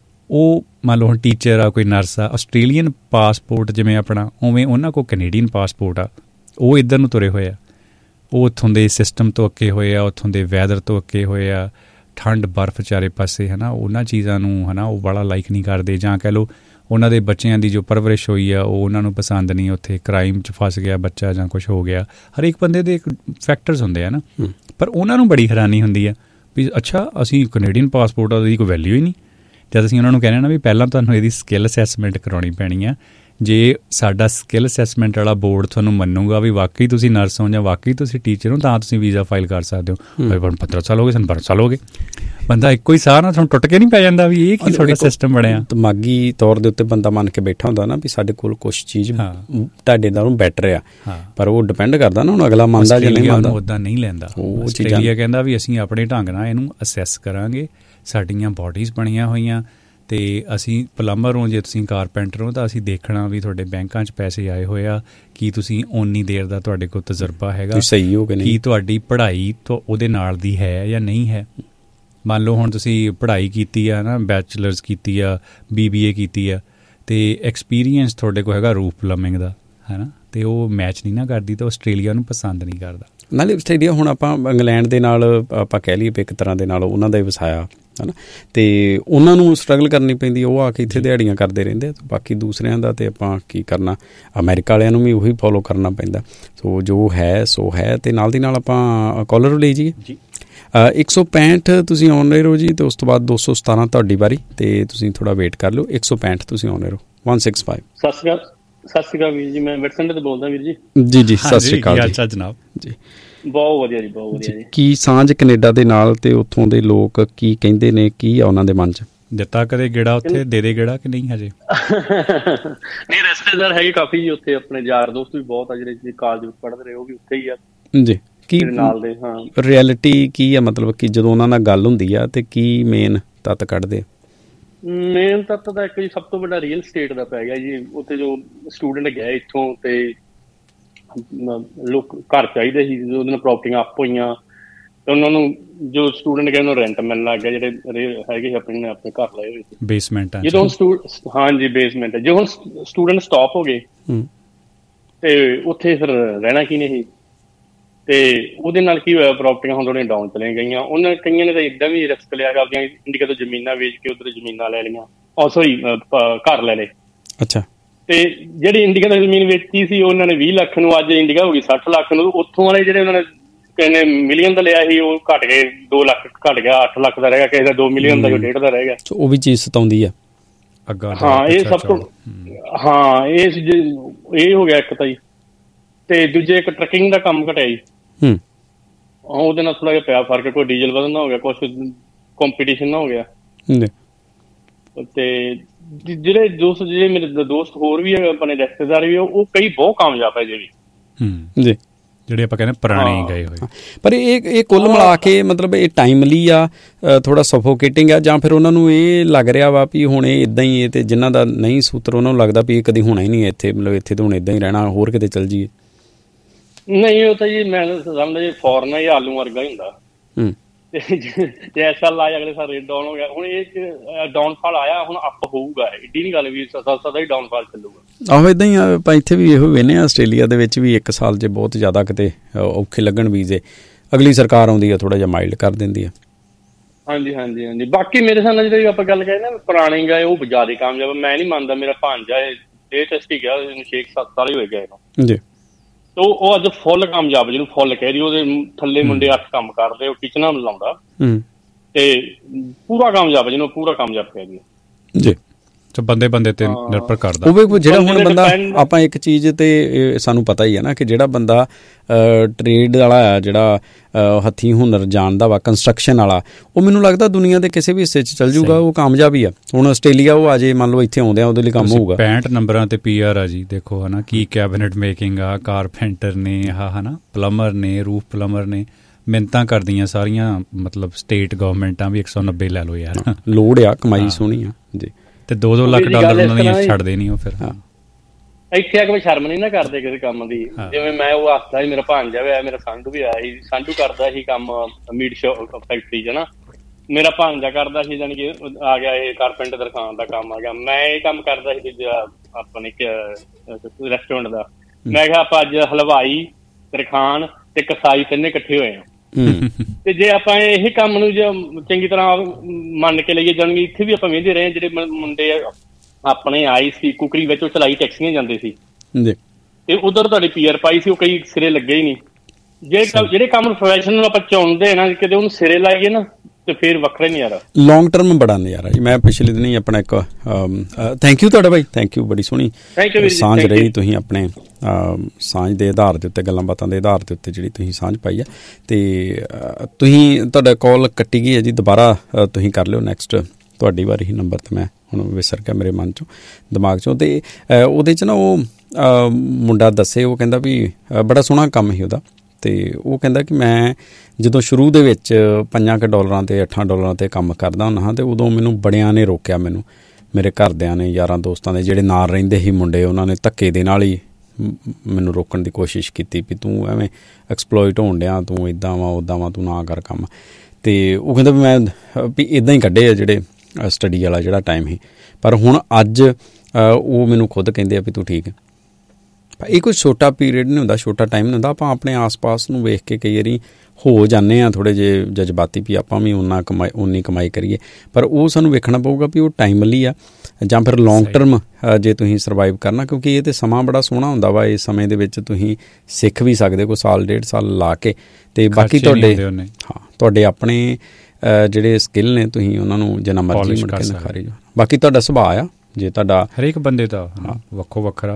ਉਹ ਮੰਨ ਲਓ ਹੁਣ ਟੀਚਰ ਆ, ਕੋਈ ਨਰਸ ਆ, ਆਸਟ੍ਰੇਲੀਅਨ ਪਾਸਪੋਰਟ ਜਿਵੇਂ ਆਪਣਾ, ਉਵੇਂ ਉਹਨਾਂ ਕੋਲ ਕੈਨੇਡੀਅਨ ਪਾਸਪੋਰਟ ਆ, ਉਹ ਇੱਧਰ ਨੂੰ ਤੁਰੇ ਹੋਏ ਆ। ਉਹ ਉੱਥੋਂ ਦੇ ਸਿਸਟਮ ਤੋਂ ਅੱਕੇ ਹੋਏ ਆ, ਉੱਥੋਂ ਦੇ ਵੈਦਰ ਤੋਂ ਅੱਕੇ ਹੋਏ ਆ, ਠੰਡ ਬਰਫ ਚਾਰੇ ਪਾਸੇ, ਹੈ ਨਾ, ਉਹਨਾਂ ਚੀਜ਼ਾਂ ਨੂੰ, ਹੈ ਨਾ, ਉਹ ਬੜਾ ਲਾਈਕ ਨਹੀਂ ਕਰਦੇ, ਜਾਂ ਕਹਿ ਲਓ ਉਹਨਾਂ ਦੇ ਬੱਚਿਆਂ ਦੀ ਜੋ ਪਰਵਰਿਸ਼ ਹੋਈ ਆ ਉਹ ਉਹਨਾਂ ਨੂੰ ਪਸੰਦ ਨਹੀਂ। ਉੱਥੇ ਕ੍ਰਾਈਮ 'ਚ ਫਸ ਗਿਆ ਬੱਚਾ ਜਾਂ ਕੁਛ ਹੋ ਗਿਆ, ਹਰੇਕ ਬੰਦੇ ਦੇ ਫੈਕਟਰਸ ਹੁੰਦੇ ਆ ਨਾ, ਪਰ ਉਹਨਾਂ ਨੂੰ ਬੜੀ ਹੈਰਾਨੀ ਹੁੰਦੀ ਆ ਵੀ ਅੱਛਾ ਅਸੀਂ ਕੈਨੇਡੀਅਨ ਪਾਸਪੋਰਟ ਆ, ਉਹਦੀ ਕੋਈ ਵੈਲਿਊ ਹੀ ਨਹੀਂ। ਜਦ ਅਸੀਂ ਉਹਨਾਂ ਨੂੰ ਕਹਿੰਦੇ ਨਾ ਵੀ ਪਹਿਲਾਂ ਤੁਹਾਨੂੰ ਇਹਦੀ ਸਕਿੱਲ ਅਸੈਸਮੈਂਟ ਕਰਾਉਣੀ ਪੈਣੀ ਆ, ਜੇ ਸਾਡਾ ਸਕਿੱਲ ਅਸੈਸਮੈਂਟ ਵਾਲਾ ਬੋਰਡ ਤੁਹਾਨੂੰ ਮੰਨੂਗਾ ਵੀ ਵਾਕਈ ਤੁਸੀਂ ਨਰਸ ਹੋ ਜਾਂ ਵਾਕਈ ਤੁਸੀਂ ਟੀਚਰ ਹੋ, ਤਾਂ ਤੁਸੀਂ ਵੀਜ਼ਾ ਫਾਈਲ ਕਰ ਸਕਦੇ ਹੋ। ਭਾਈ 15 ਸਾਲ ਹੋ ਗਏ, ਸਾਨੂੰ 12 ਸਾਲ ਹੋ ਗਏ, ਬੰਦਾ ਇੱਕੋ ਹੀ ਸਾਹ ਨਾਲ ਤੁਹਾਨੂੰ ਟੁੱਟ ਕੇ ਨਹੀਂ ਪੈ ਜਾਂਦਾ ਵੀ ਇਹ ਕੀ ਤੁਹਾਡਾ ਸਿਸਟਮ ਬਣਿਆ। ਦਿਮਾਗੀ ਤੌਰ ਦੇ ਉੱਤੇ ਬੰਦਾ ਮੰਨ ਕੇ ਬੈਠਾ ਹੁੰਦਾ ਨਾ ਵੀ ਸਾਡੇ ਕੋਲ ਕੁਛ ਚੀਜ਼ ਤੁਹਾਡੇ ਨਾਲੋਂ ਬੈਟਰ ਆ, ਪਰ ਉਹ ਡਿਪੈਂਡ ਕਰਦਾ ਨਾ ਹੁਣ ਅਗਲਾ ਮੰਨਦਾ ਜਾਂ ਨਹੀਂ ਮੰਨਦਾ। ਉੱਦਾਂ ਨਹੀਂ ਲੈਂਦਾ। ਆਸਟ੍ਰੇਲੀਆ ਕਹਿੰਦਾ ਵੀ ਅਸੀਂ ਆਪਣੇ ਢੰਗ ਨਾਲ ਇਹਨੂੰ ਅਸੈਸ ਕਰਾਂਗੇ, ਸਾਡੀਆਂ ਬਾਡੀਜ਼ ਬਣੀਆਂ ਹੋਈਆਂ, ਅਤੇ ਅਸੀਂ ਪਲੰਬਰ ਹੋ, ਜੇ ਤੁਸੀਂ ਕਾਰਪੈਂਟਰ ਹੋ ਤਾਂ ਅਸੀਂ ਦੇਖਣਾ ਵੀ ਤੁਹਾਡੇ ਬੈਂਕਾਂ 'ਚ ਪੈਸੇ ਆਏ ਹੋਏ ਆ, ਕੀ ਤੁਸੀਂ ਓਨੀ ਦੇਰ ਦਾ ਤੁਹਾਡੇ ਕੋਲ ਤਜਰਬਾ ਹੈਗਾ, ਸਹੀ ਹੋ ਕਿ ਨਹੀਂ, ਕੀ ਤੁਹਾਡੀ ਪੜ੍ਹਾਈ ਤੋਂ ਉਹਦੇ ਨਾਲ ਦੀ ਹੈ ਜਾਂ ਨਹੀਂ ਹੈ। ਮੰਨ ਲਓ ਹੁਣ ਤੁਸੀਂ ਪੜ੍ਹਾਈ ਕੀਤੀ ਆ ਨਾ, ਬੈਚਲਰਸ ਕੀਤੀ ਆ, BBA ਕੀਤੀ ਆ, ਅਤੇ ਐਕਸਪੀਰੀਅੰਸ ਤੁਹਾਡੇ ਕੋਲ ਹੈਗਾ ਰੂਫ ਪਲੰਬਿੰਗ ਦਾ, ਹੈ ਨਾ, ਅਤੇ ਉਹ ਮੈਚ ਨਹੀਂ ਨਾ ਕਰਦੀ, ਤਾਂ ਆਸਟ੍ਰੇਲੀਆ ਨੂੰ ਪਸੰਦ ਨਹੀਂ ਕਰਦਾ। ਨਾਲੇ ਆਸਟ੍ਰੇਲੀਆ ਹੁਣ ਆਪਾਂ ਇੰਗਲੈਂਡ ਦੇ ਨਾਲ ਆਪਾਂ ਕਹਿ ਲਈਏ ਇੱਕ ਤਰ੍ਹਾਂ ਦੇ ਨਾਲ ਉਹਨਾਂ ਦਾ ਹੀ ਵਸਾਇਆ, ਹੈ ਨਾ, ਅਤੇ ਉਹਨਾਂ ਨੂੰ ਸਟਰਗਲ ਕਰਨੀ ਪੈਂਦੀ, ਉਹ ਆ ਕੇ ਇੱਥੇ ਦਿਹਾੜੀਆਂ ਕਰਦੇ ਰਹਿੰਦੇ। ਬਾਕੀ ਦੂਸਰਿਆਂ ਦਾ ਅਤੇ ਆਪਾਂ ਕੀ ਕਰਨਾ, ਅਮਰੀਕਾ ਵਾਲਿਆਂ ਨੂੰ ਵੀ ਉਹੀ ਫੋਲੋ ਕਰਨਾ ਪੈਂਦਾ। ਸੋ ਜੋ ਹੈ ਸੋ ਹੈ। ਅਤੇ ਨਾਲ ਦੀ ਨਾਲ ਆਪਾਂ ਕਾਲਰ ਲੈ ਜਾਈਏ ਜੀ। 165 ਤੁਸੀਂ ਆਨ ਰਹੇ ਹੋ ਜੀ, ਅਤੇ ਉਸ ਤੋਂ ਬਾਅਦ 217 ਤੁਹਾਡੀ ਵਾਰੀ, ਅਤੇ ਤੁਸੀਂ ਥੋੜ੍ਹਾ ਵੇਟ ਕਰ ਲਿਓ। 165 ਤੁਸੀਂ ਆਨ ਰਹੇ ਹੋ। 165। ਸਤਿ ਸ਼੍ਰੀ ਅਕਾਲ ਵੀਰ ਜੀ, ਮੈਂ ਵਿਟਸੰਡੇ ਤੋਂ ਬੋਲਦਾ ਵੀਰ ਜੀ। ਜੀ ਜੀ ਸਤਿ ਸ਼੍ਰੀ ਅਕਾਲ ਜੀ ਜਨਾਬ ਜੀ। ਬਹੁਤ ਵਧੀਆ ਜੀ, ਬਹੁਤ ਵਧੀਆ ਜੀ। ਕੀ ਸਾਂਝ ਕੈਨੇਡਾ ਦੇ ਨਾਲ ਤੇ ਉੱਥੋਂ ਦੇ ਲੋਕ ਕੀ ਕਹਿੰਦੇ ਨੇ, ਕੀ ਆ ਉਹਨਾਂ ਦੇ ਮਨ 'ਚ? ਦਿੱਤਾ ਕਦੇ ਗੇੜਾ ਉੱਥੇ, ਦੇ ਗੇੜਾ ਕਿ ਨਹੀਂ ਹਜੇ? ਨਹੀਂ, ਰਿਸ਼ਤੇਦਾਰ ਹੈਗੇ ਕਾਫੀ ਜੀ ਉੱਥੇ, ਆਪਣੇ ਯਾਰ ਦੋਸਤ ਵੀ ਬਹੁਤ ਆ ਜਿਹੜੇ ਕਾਲਜ ਵਿੱਚ ਪੜ੍ਹਦੇ ਰਹੇ, ਉਹ ਵੀ ਉੱਥੇ ਹੀ ਆ ਜੀ। ਕੀ ਨਾਲ ਦੇ? ਹਾਂ, ਰਿਐਲਿਟੀ ਕੀ ਆ, ਮਤਲਬ ਕਿ ਜਦੋਂ ਉਹਨਾਂ ਨਾਲ ਗੱਲ ਹੁੰਦੀ ਆ ਤੇ ਕੀ ਮੇਨ ਤੱਤ ਕੱਢਦੇ? ਮੇਨ ਤੱਤ ਤਾਂ ਇੱਕ ਜੀ ਸਭ ਤੋਂ ਵੱਡਾ ਰੀਅਲ ਸਟੇਟ ਦਾ ਪੈ ਗਿਆ ਜੀ। ਉੱਥੇ ਜੋ ਸਟੂਡੈਂਟ ਗਏ ਇੱਥੋਂ ਤੇ ਲੋਕ ਘਰ ਚਾਹੀਦੇ ਸੀ, ਉਹਦੇ ਨਾਲ ਪ੍ਰੋਪਰਟੀਆਂ ਅੱਪ ਹੋਈਆਂ ਤੇ ਉਹਨਾਂ ਨੂੰ ਜੋ ਸਟੂਡੈਂਟ ਗਏ ਉਹਨੂੰ ਰੈਂਟ ਮਿਲਣ ਲੱਗ ਗਿਆ, ਜਿਹੜੇ ਹੈਗੇ ਆਪਣੇ ਘਰ ਲਏ ਹੋਏ ਸੀ ਬੇਸਮੈਂਟ। ਜਦੋਂ ਹਾਂਜੀ ਬੇਸਮੈਂਟ, ਜੇ ਹੁਣ ਸਟੂਡੈਂਟ ਸਟਾਪ ਹੋ ਗਏ ਤੇ ਉੱਥੇ ਫਿਰ ਰਹਿਣਾ ਕੀ ਨਹੀਂ ਸੀ, ਤੇ ਉਹਦੇ ਨਾਲ ਕੀ ਹੋਇਆ, ਪ੍ਰੋਪਰਟੀਆਂ ਹੁਣ ਥੋੜ੍ਹੀਆਂ ਡਾਊਨ ਚਲੀਆਂ ਗਈਆਂ। ਉਹਨਾਂ ਕਈਆਂ ਨੇ ਤਾਂ ਇੱਦਾਂ ਵੀ ਰਿਸਕ ਲਿਆ, ਆਪਦੀਆਂ ਇੰਡੀਆ ਤੋਂ ਜ਼ਮੀਨਾਂ ਵੇਚ ਕੇ ਉੱਧਰ ਜ਼ਮੀਨਾਂ ਲੈ ਲਈਆਂ, ਘਰ ਲੈ ਲਏ। ਅੱਛਾ। ਤੇ ਜਿਹੜੀ ਇੰਡੀਆ ਤੋਂ ਜ਼ਮੀਨ ਵੇਚੀ ਸੀ ਉਹਨਾਂ ਨੇ 20 ਲੱਖ ਨੂੰ, ਅੱਜ ਇੰਡੀਆ ਹੋ ਗਈ 60 ਲੱਖ ਨੂੰ। ਉੱਥੋਂ ਵਾਲੇ ਜਿਹੜੇ ਉਹਨਾਂ ਨੇ ਕਹਿੰਦੇ ਮਿਲੀਅਨ ਦਾ ਲਿਆ ਸੀ, ਉਹ ਘਟ ਗਏ, 2 ਲੱਖ ਘਟ ਗਿਆ, 8 ਲੱਖ ਦਾ ਰਹਿ ਗਿਆ, ਕਿਸੇ ਦਾ 2 ਮਿਲੀਅਨ ਦਾ, 1.5 ਦਾ ਰਹਿ ਗਿਆ। ਉਹ ਵੀ ਚੀਜ਼ ਸਤਾਉਂਦੀ ਆ ਅੱਗਾ। ਹਾਂ, ਇਹ ਸਭ ਤੋਂ ਇਹ ਹੋ ਗਿਆ ਇੱਕ ਤਾਂ ਜੀ। ਤੇ ਦੂਜੇ ਇੱਕ ਟਰੱਕਿੰਗ ਦਾ ਕੰਮ ਘਟਿਆ ਜੀ। ਉਹਦੇ ਨਾਲ ਥੋੜਾ ਜਿਹਾ ਪਿਆ ਫਰਕ, ਕੋਈ ਡੀਜ਼ਲ ਵਧਣ ਨਾ ਹੋ ਗਿਆ, ਕੁਛ ਕੰਪੀਟੀਸ਼ਨ ਨਾ ਹੋ ਗਿਆ। ਤੇ ਜਿਹੜੇ ਮੇਰੇ ਦੋਸਤ ਹੋਰ ਵੀ ਆਪਣੇ ਰਿਸ਼ਤੇਦਾਰ ਵੀ, ਉਹ ਕਈ ਬਹੁਤ ਕਾਮਯਾਬ ਹੈ ਜੀ ਜੀ, ਜਿਹੜੇ ਆਪਾਂ ਕਹਿੰਦੇ ਪੁਰਾਣੇ ਗਏ ਹੋਏ। ਪਰ ਇਹ ਕੁੱਲ ਮਿਲਾ ਕੇ ਮਤਲਬ ਇਹ ਟਾਈਮਲੀ ਆ, ਥੋੜਾ ਸਫੋਕੇਟਿੰਗ ਆ, ਜਾਂ ਫਿਰ ਉਹਨਾਂ ਨੂੰ ਇਹ ਲੱਗ ਰਿਹਾ ਵਾ ਵੀ ਹੁਣ ਇਹ ਇੱਦਾਂ ਹੀ ਹੈ, ਤੇ ਜਿਨ੍ਹਾਂ ਦਾ ਨਹੀਂ ਸੂਤਰ ਉਹਨਾਂ ਨੂੰ ਲੱਗਦਾ ਵੀ ਇਹ ਕਦੀ ਹੋਣਾ ਹੀ ਨਹੀਂ ਇੱਥੇ, ਮਤਲਬ ਇੱਥੇ ਤਾਂ ਹੁਣ ਇੱਦਾਂ ਹੀ ਰਹਿਣਾ, ਹੋਰ ਕਿਤੇ ਚੱਲ ਜਾਈਏ? ਨਹੀਂ, ਉਹ ਤਾਂ ਜੀ ਮੈਂ ਸਮਝਦਾ ਜੀ ਫੋਰਨ ਹੀ ਆਲੂ ਵਰਗਾ ਹੀ ਹੁੰਦਾ। ਜੇ ਇਸ ਸਾਲ ਆਇਆ, ਅਗਲੇ ਸਾਲ ਰੇਟ ਡਾਊਨ ਹੋ ਗਿਆ। ਹੁਣ ਇਹ ਡਾਊਨਫਾਲ ਆਇਆ, ਹੁਣ ਅਪ ਹੋਊਗਾ, ਏਡੀ ਨਹੀਂ ਗੱਲ ਵੀ ਸਦਾ ਹੀ ਡਾਊਨਫਾਲ ਚੱਲੂਗਾ। ਆਹੋ, ਏਦਾਂ ਹੀ ਆਪਾਂ ਇੱਥੇ ਵੀ ਇਹੋ ਵੇਖਦੇ ਹਾਂ। ਆਸਟ੍ਰੇਲੀਆ ਦੇ ਵਿੱਚ ਵੀ 1 ਸਾਲ 'ਚ ਬਹੁਤ ਜ਼ਿਆਦਾ ਕਿਤੇ ਔਖੇ ਲੱਗਣ ਵੀਜ਼ੇ, ਅਗਲੀ ਸਰਕਾਰ ਆਉਂਦੀ ਆ ਥੋੜਾ ਜਿਹਾ ਮਾਈਲਡ ਕਰ ਦਿੰਦੀ ਆ। ਹਾਂਜੀ ਹਾਂਜੀ ਹਾਂਜੀ। ਬਾਕੀ ਮੇਰੇ ਹਿਸਾਬ ਨਾਲ ਜਿਹੜੀ ਆਪਾਂ ਗੱਲ ਕਹੇ ਨਾ ਪੁਰਾਣੇ ਗਏ, ਉਹ ਜ਼ਿਆਦਾ ਕਾਮਯਾਬ। ਮੈਂ ਨਹੀਂ ਮੰਨਦਾ, ਮੇਰਾ ਭਾਂਜਾ ਲੇਟੈਸਟ ਹੀ ਗਿਆ, 6-7 ਸਾਲ ਹੀ ਹੋਏ ਗਏ ਜੀ। ਉਹ ਅੱਜ ਫੁੱਲ ਕਾਮਯਾਬ, ਜਿਹਨੂੰ ਫੁੱਲ ਕਹਿ ਰਹੀ, ਉਹਦੇ ਥੱਲੇ ਮੁੰਡੇ 8 ਕੰਮ ਕਰਦੇ, ਉਹ ਕਿਚਨਾਂ ਲਾਉਂਦਾ ਤੇ ਪੂਰਾ ਕਾਮਯਾਬ, ਜਿਹਨੂੰ ਪੂਰਾ ਕਾਮਯਾਬ ਕਹਿ ਰਹੀ ਜੀ। ਬੰਦੇ ਤੇ ਨਿਰਭਰ ਕਰਦਾ ਉਹ ਜਿਹੜਾ ਹੁਣ ਬੰਦਾ, ਆਪਾਂ ਇੱਕ ਚੀਜ਼ ਤੇ ਸਾਨੂੰ ਪਤਾ ਹੀ ਹੈ ਨਾ ਕਿ ਜਿਹੜਾ ਬੰਦਾ ਟਰੇਡ ਵਾਲਾ ਆ, ਜਿਹੜਾ ਹੱਥੀਂ ਹੁਨਰ ਜਾਣਦਾ ਵਾ, ਕੰਸਟਰਕਸ਼ਨ ਵਾਲਾ, ਉਹ ਮੈਨੂੰ ਲੱਗਦਾ ਦੁਨੀਆ ਦੇ ਕਿਸੇ ਵੀ ਹਿੱਸੇ 'ਚ ਚੱਲ ਜੂਗਾ, ਉਹ ਕਾਮਯਾਬ ਹੀ ਆ। ਹੁਣ ਆਸਟ੍ਰੇਲੀਆ ਉਹ ਆ ਜੇ, ਮੰਨ ਲਓ ਇੱਥੇ ਆਉਂਦੇ ਆ, ਉਹਦੇ ਲਈ ਕੰਮ ਹੋਊਗਾ। 65 ਨੰਬਰਾਂ ਤੇ PR ਆ ਜੀ, ਦੇਖੋ ਹੈ ਨਾ, ਕੀ ਕੈਬਨਿਟ ਮੇਕਿੰਗ ਆ, ਕਾਰਪੈਂਟਰ ਨੇ, ਹੈ ਨਾ, ਪਲੰਬਰ ਨੇ, ਰੂਫ ਪਲੰਬਰ ਨੇ, ਮਿਹਨਤਾਂ ਕਰਦੀਆਂ ਸਾਰੀਆਂ, ਮਤਲਬ ਸਟੇਟ ਗਵਰਨਮੈਂਟਾਂ ਵੀ 190 ਲੈ ਲਓ ਯਾਰ, ਲੋੜ ਆ, ਕਮਾਈ ਸੋਹਣੀ ਆ ਜੀ। ਤੇ 2-2 ਲੱਖ ਡਾਲਰ ਉਹਨਾਂ ਦੀਆਂ ਛੱਡਦੇ ਨਹੀਂ ਉਹ। ਫਿਰ ਇੱਥੇ ਆ ਕੇ ਸ਼ਰਮ ਨਹੀਂ ਨਾ ਕਰਦੇ ਕਿਸੇ ਕੰਮ ਦੀ। ਜਿਵੇਂ ਮੈਂ ਉਹ ਹੱਸਦਾ ਸੀ, ਮੇਰਾ ਭਾਂਜਾ ਵੀ ਆਇਆ, ਮੇਰਾ ਸੰਧੂ ਵੀ ਆਇਆ ਸੀ। ਸੰਧੂ ਕਰਦਾ ਸੀ ਕੰਮ ਮੀਟ ਸ਼ੌਪ ਫੈਕਟਰੀ 'ਚ ਨਾ, ਮੇਰਾ ਭਾਂਜਾ ਕਰਦਾ ਸੀ, ਜਾਣੀ ਕਿ ਆ ਗਿਆ ਇਹ ਕਾਰਪੈਂਟਰ ਦੁਕਾਨ ਦਾ ਕੰਮ ਆ ਗਿਆ। ਮੈਂ ਇਹ ਕੰਮ ਕਰਦਾ ਸੀ ਆਪਣੇ ਰੈਸਟੋਰੈਂਟ ਦਾ। ਮੈਂ ਕਿਹਾ ਆਪਾਂ ਅੱਜ ਹਲਵਾਈ, ਤਰਖਾਨ ਤੇ ਕਸਾਈ ਤਿੰਨੇ ਇਕੱਠੇ ਹੋਏ ਆ, ਤੇ ਜੇ ਆਪਾਂ ਇਹ ਕੰਮ ਨੂੰ ਜੇ ਚੰਗੀ ਤਰ੍ਹਾਂ ਮੰਨ ਕੇ ਲਈਏ, ਜਾਣੀ ਇੱਥੇ ਵੀ ਆਪਾਂ ਵੇਖਦੇ ਰਹੇ, ਜਿਹੜੇ ਮੁੰਡੇ ਆਪਣੇ ਆਏ ਸੀ ਕੁਕਰੀ ਵਿੱਚ, ਉਹ ਚਲਾਈ ਟੈਕਸੀਆਂ ਜਾਂਦੇ ਸੀ, ਤੇ ਉਧਰ ਤੁਹਾਡੀ PR ਪਾਈ ਸੀ, ਉਹ ਕਈ ਸਿਰੇ ਲੱਗੇ ਹੀ ਨਹੀਂ। ਜਿਹੜੇ ਕੰਮ ਪ੍ਰੋਫੈਸ਼ਨਲ ਆਪਾਂ ਚੁਣਦੇ ਨਾ, ਕਿਤੇ ਉਹਨੂੰ ਸਿਰੇ ਲਾਈਏ ਨਾ, ਤੇ ਫਿਰ ਵੱਖਰਾ ਨਹੀਂ ਯਾਰ, ਲੌਂਗ ਟਰਮ ਬੜਾ ਨਜ਼ਾਰਾ ਜੀ। ਮੈਂ ਪਿਛਲੇ ਦਿਨ ਹੀ ਆਪਣਾ ਇੱਕ ਥੈਂਕ ਯੂ ਤੁਹਾਡਾ ਬਾਈ, ਥੈਂਕ ਯੂ, ਬੜੀ ਸੋਹਣੀ ਸਾਂਝ ਰਹੀ। ਤੁਸੀਂ ਆਪਣੇ ਸਾਂਝ ਦੇ ਆਧਾਰ ਦੇ ਉੱਤੇ, ਗੱਲਾਂ ਬਾਤਾਂ ਦੇ ਆਧਾਰ ਦੇ ਉੱਤੇ ਜਿਹੜੀ ਤੁਸੀਂ ਸਾਂਝ ਪਾਈ ਆ, ਤੇ ਤੁਹਾਡਾ ਕਾਲ ਕੱਟੀ ਗਈ ਹੈ ਜੀ, ਦੁਬਾਰਾ ਤੁਸੀਂ ਕਰ ਲਿਓ ਨੈਕਸਟ, ਤੁਹਾਡੀ ਵਾਰੀ ਹੀ ਨੰਬਰ ਤੇ ਮੈਂ ਹੁਣ ਵਿਸਰ ਗਿਆ ਮੇਰੇ ਮਨ 'ਚੋਂ, ਦਿਮਾਗ 'ਚੋਂ। ਤੇ ਉਹਦੇ 'ਚ ਨਾ ਉਹ ਮੁੰਡਾ ਦੱਸੇ, ਉਹ ਕਹਿੰਦਾ ਵੀ ਬੜਾ ਸੋਹਣਾ ਕੰਮ ਸੀ ਉਹਦਾ, ਤੇ ਉਹ ਕਹਿੰਦਾ ਕਿ ਮੈਂ ਜਦੋਂ ਸ਼ੁਰੂ ਦੇ ਵਿੱਚ $5 ਤੇ $8 ਤੇ ਕੰਮ ਕਰਦਾ ਹੁੰਦਾ ਹਾਂ, ਤੇ ਉਦੋਂ ਮੈਨੂੰ ਬੜਿਆਂ ਨੇ ਰੋਕਿਆ, ਮੈਨੂੰ ਮੇਰੇ ਘਰਦਿਆਂ ਨੇ, ਯਾਰਾਂ ਦੋਸਤਾਂ ਦੇ ਜਿਹੜੇ ਨਾਲ ਰਹਿੰਦੇ ਸੀ ਮੁੰਡੇ, ਉਹਨਾਂ ਨੇ ਧੱਕੇ ਦੇ ਨਾਲ ਹੀ ਮੈਨੂੰ ਰੋਕਣ ਦੀ ਕੋਸ਼ਿਸ਼ ਕੀਤੀ ਵੀ ਤੂੰ ਐਵੇਂ ਐਕਸਪਲੋਇਟ ਹੋਣ ਡਿਆ, ਤੂੰ ਇੱਦਾਂ ਵਾ ਉੱਦਾਂ ਵਾ, ਤੂੰ ਨਾ ਕਰ ਕੰਮ। ਤੇ ਉਹ ਕਹਿੰਦਾ ਵੀ ਮੈਂ ਵੀ ਇੱਦਾਂ ਹੀ ਕੱਢੇ ਆ ਜਿਹੜੇ ਸਟੱਡੀ ਵਾਲਾ ਜਿਹੜਾ ਟਾਈਮ ਸੀ। ਪਰ ਹੁਣ ਅੱਜ ਉਹ ਮੈਨੂੰ ਖੁਦ ਕਹਿੰਦੇ ਆ ਵੀ ਤੂੰ ਠੀਕ ਹੈ। ਇਹ ਕੋਈ ਛੋਟਾ ਪੀਰੀਅਡ ਨਹੀਂ ਹੁੰਦਾ, ਛੋਟਾ ਟਾਈਮ ਨਹੀਂ ਹੁੰਦਾ। ਆਪਾਂ ਆਪਣੇ ਆਸ-ਪਾਸ ਨੂੰ ਵੇਖ ਕੇ ਕਈ ਵਾਰੀ ਹੋ ਜਾਂਦੇ ਹਾਂ ਥੋੜ੍ਹੇ ਜਿਹੇ ਜਜ਼ਬਾਤੀ ਵੀ ਆਪਾਂ ਵੀ ਉਨੀ ਕਮਾਈ ਕਰੀਏ, ਪਰ ਉਹ ਸਾਨੂੰ ਵੇਖਣਾ ਪਊਗਾ ਵੀ ਉਹ ਟਾਈਮਲੀ ਆ ਜਾਂ ਫਿਰ ਲੌਂਗ ਟਰਮ ਜੇ ਤੁਸੀਂ ਸਰਵਾਈਵ ਕਰਨਾ, ਕਿਉਂਕਿ ਇਹ ਤਾਂ ਸਮਾਂ ਬੜਾ ਸੋਹਣਾ ਹੁੰਦਾ ਵਾ। ਇਸ ਸਮੇਂ ਦੇ ਵਿੱਚ ਤੁਸੀਂ ਸਿੱਖ ਵੀ ਸਕਦੇ, ਕੋਈ 1.5 ਸਾਲ ਲਾ ਕੇ, ਤੇ ਬਾਕੀ ਤੁਹਾਡੇ ਆਪਣੇ ਜਿਹੜੇ ਸਕਿੱਲ ਨੇ ਤੁਸੀਂ ਉਹਨਾਂ ਨੂੰ ਜਿੰਨਾ ਮਰਜ਼ੀ ਮੁੜ ਕੇ ਨਿਖਾਰੇ ਜਾਓ। ਬਾਕੀ ਤੁਹਾਡਾ ਸੁਭਾਅ ਆ, ਜੇ ਤੁਹਾਡਾ ਹਰੇਕ ਬੰਦੇ ਦਾ ਵੱਖੋ ਵੱਖਰਾ,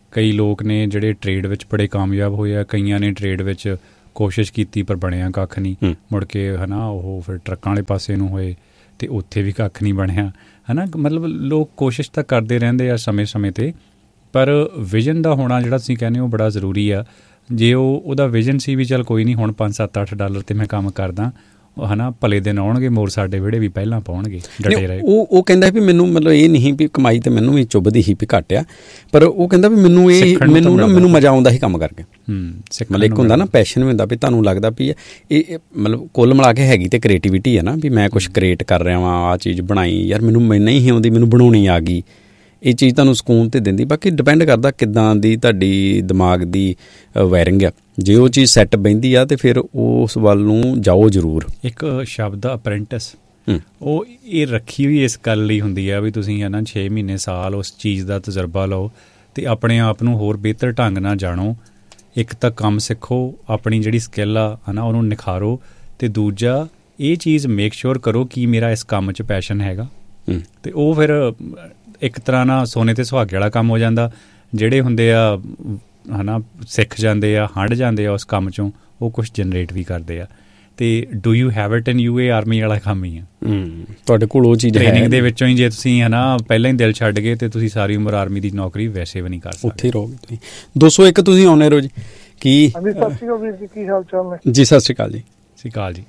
ਕਈ ਲੋਕ ਨੇ ਜਿਹੜੇ ਟ੍ਰੇਡ ਵਿੱਚ ਬੜੇ ਕਾਮਯਾਬ ਹੋਏ ਆ, ਕਈਆਂ ਨੇ ਟ੍ਰੇਡ ਵਿੱਚ ਕੋਸ਼ਿਸ਼ ਕੀਤੀ ਪਰ ਬਣਿਆ ਕੱਖ ਨਹੀਂ, ਮੁੜ ਕੇ ਹੈ ਨਾ ਉਹ ਫਿਰ ਟਰੱਕਾਂ ਵਾਲੇ ਪਾਸੇ ਨੂੰ ਹੋਏ ਅਤੇ ਉੱਥੇ ਵੀ ਕੱਖ ਨਹੀਂ ਬਣਿਆ, ਹੈ ਨਾ। ਮਤਲਬ ਲੋਕ ਕੋਸ਼ਿਸ਼ ਤਾਂ ਕਰਦੇ ਰਹਿੰਦੇ ਆ ਸਮੇਂ 'ਤੇ, ਪਰ ਵਿਜ਼ਨ ਦਾ ਹੋਣਾ ਜਿਹੜਾ ਤੁਸੀਂ ਕਹਿੰਦੇ ਉਹ ਬੜਾ ਜ਼ਰੂਰੀ ਆ। ਜੇ ਉਹਦਾ ਵਿਜ਼ਨ ਸੀ ਵੀ ਚੱਲ ਕੋਈ ਨਹੀਂ ਹੁਣ $5-7-8 'ਤੇ ਮੈਂ ਕੰਮ ਕਰਦਾ, ਹੈ ਨਾ, ਭਲੇ ਦਿਨ ਆਉਣਗੇ, ਮੋਰ ਸਾਡੇ ਵਿਹੜੇ ਵੀ ਪਹਿਲਾਂ ਪਾਉਣਗੇ, ਡਟੇ ਰਹੇ। ਉਹ ਕਹਿੰਦਾ ਵੀ ਮੈਨੂੰ ਮਤਲਬ ਇਹ ਨਹੀਂ ਵੀ ਕਮਾਈ ਤਾਂ ਮੈਨੂੰ ਵੀ ਚੁੱਭਦੀ ਸੀ ਵੀ ਘੱਟ ਆ, ਪਰ ਉਹ ਕਹਿੰਦਾ ਵੀ ਮੈਨੂੰ ਮਜ਼ਾ ਆਉਂਦਾ ਸੀ ਕੰਮ ਕਰਕੇ। ਮਤਲਬ ਇੱਕ ਹੁੰਦਾ ਨਾ ਪੈਸ਼ਨ ਵੀ ਹੁੰਦਾ ਵੀ ਤੁਹਾਨੂੰ ਲੱਗਦਾ ਵੀ ਇਹ ਮਤਲਬ ਕੁੱਲ ਮਿਲਾ ਕੇ ਹੈਗੀ ਤੇ ਕ੍ਰੀਏਟੀਵਿਟੀ ਹੈ ਨਾ, ਵੀ ਮੈਂ ਕੁਛ ਕ੍ਰੀਏਟ ਕਰ ਰਿਹਾ ਵਾਂ, ਆਹ ਚੀਜ਼ ਬਣਾਈ ਯਾਰ ਮੈਨੂੰ ਨਹੀਂ ਸੀ ਆਉਂਦੀ, ਮੈਨੂੰ ਬਣਾਉਣੀ ਆ ਗਈ। ਇਹ ਚੀਜ਼ ਤੁਹਾਨੂੰ ਸਕੂਨ ਤੇ ਦਿੰਦੀ। ਬਾਕੀ ਡਿਪੈਂਡ ਕਰਦਾ ਕਿੱਦਾਂ ਦੀ ਤੁਹਾਡੀ ਦਿਮਾਗ ਦੀ ਵਾਇਰਿੰਗ ਆ। ਜੇ ਉਹ ਚੀਜ਼ ਸੈੱਟ ਬਹਿੰਦੀ ਆ ਤੇ ਫਿਰ ਉਸ ਵੱਲ ਨੂੰ ਜਾਓ ਜ਼ਰੂਰ। ਇੱਕ ਸ਼ਬਦ ਅਪ੍ਰੈਂਟਿਸ, ਉਹ ਇਹ ਰੱਖੀ ਵੀ ਇਸ ਗੱਲ ਲਈ ਹੁੰਦੀ ਆ ਵੀ ਤੁਸੀਂ ਹੈ ਨਾ 6 ਮਹੀਨੇ ਸਾਲ ਉਸ ਚੀਜ਼ ਦਾ ਤਜਰਬਾ ਲਓ ਅਤੇ ਆਪਣੇ ਆਪ ਨੂੰ ਹੋਰ ਬਿਹਤਰ ਢੰਗ ਨਾਲ ਜਾਣੋ। ਇੱਕ ਤਾਂ ਕੰਮ ਸਿੱਖੋ, ਆਪਣੀ ਜਿਹੜੀ ਸਕਿੱਲ ਆ ਹੈ ਨਾ ਉਹਨੂੰ ਨਿਖਾਰੋ, ਅਤੇ ਦੂਜਾ ਇਹ ਚੀਜ਼ ਮੇਕ ਸ਼ੋਰ ਕਰੋ ਕਿ ਮੇਰਾ ਇਸ ਕੰਮ 'ਚ ਪੈਸ਼ਨ ਹੈਗਾ, ਅਤੇ ਉਹ ਫਿਰ ਇੱਕ ਤਰ੍ਹਾਂ ਨਾਲ ਸੋਨੇ 'ਤੇ ਸੁਹਾਗੇ ਵਾਲਾ ਕੰਮ ਹੋ ਜਾਂਦਾ। ਜਿਹੜੇ ਹੁੰਦੇ ਆ ਹੈ ਨਾ ਸਿੱਖ ਜਾਂਦੇ ਆ, ਹੰਢ ਜਾਂਦੇ ਆ ਉਸ ਕੰਮ 'ਚੋਂ, ਉਹ ਕੁਛ ਜਨਰੇਟ ਵੀ ਕਰਦੇ ਆ। ਅਤੇ do you have it in you, ਇਹ ਆਰਮੀ ਵਾਲਾ ਕੰਮ ਹੀ ਆ। ਤੁਹਾਡੇ ਕੋਲ ਉਹ ਚੀਜ਼ ਟ੍ਰੇਨਿੰਗ ਦੇ ਵਿੱਚੋਂ ਹੀ ਜੇ ਤੁਸੀਂ ਹੈ ਨਾ ਪਹਿਲਾਂ ਹੀ ਦਿਲ ਛੱਡ ਗਏ ਅਤੇ ਤੁਸੀਂ ਸਾਰੀ ਉਮਰ ਆਰਮੀ ਦੀ ਨੌਕਰੀ ਵੈਸੇ ਵੀ ਨਹੀਂ ਕਰ ਸਕਦੇ, ਉੱਥੇ ਰਹੋਗੇ ਤੁਸੀਂ। 201 ਤੁਸੀਂ ਆਉਂਦੇ ਰਹੋ ਜੀ। ਕੀ ਸਤਿ ਸ਼੍ਰੀ ਅਕਾਲ ਵੀਰ ਜੀ, ਕੀ ਹਾਲ ਚਾਲ ਨੇ ਜੀ? ਸਤਿ ਸ਼੍ਰੀ ਅਕਾਲ ਜੀ। ਸਤਿ ਸ਼੍ਰੀ ਅਕਾਲ ਜੀ।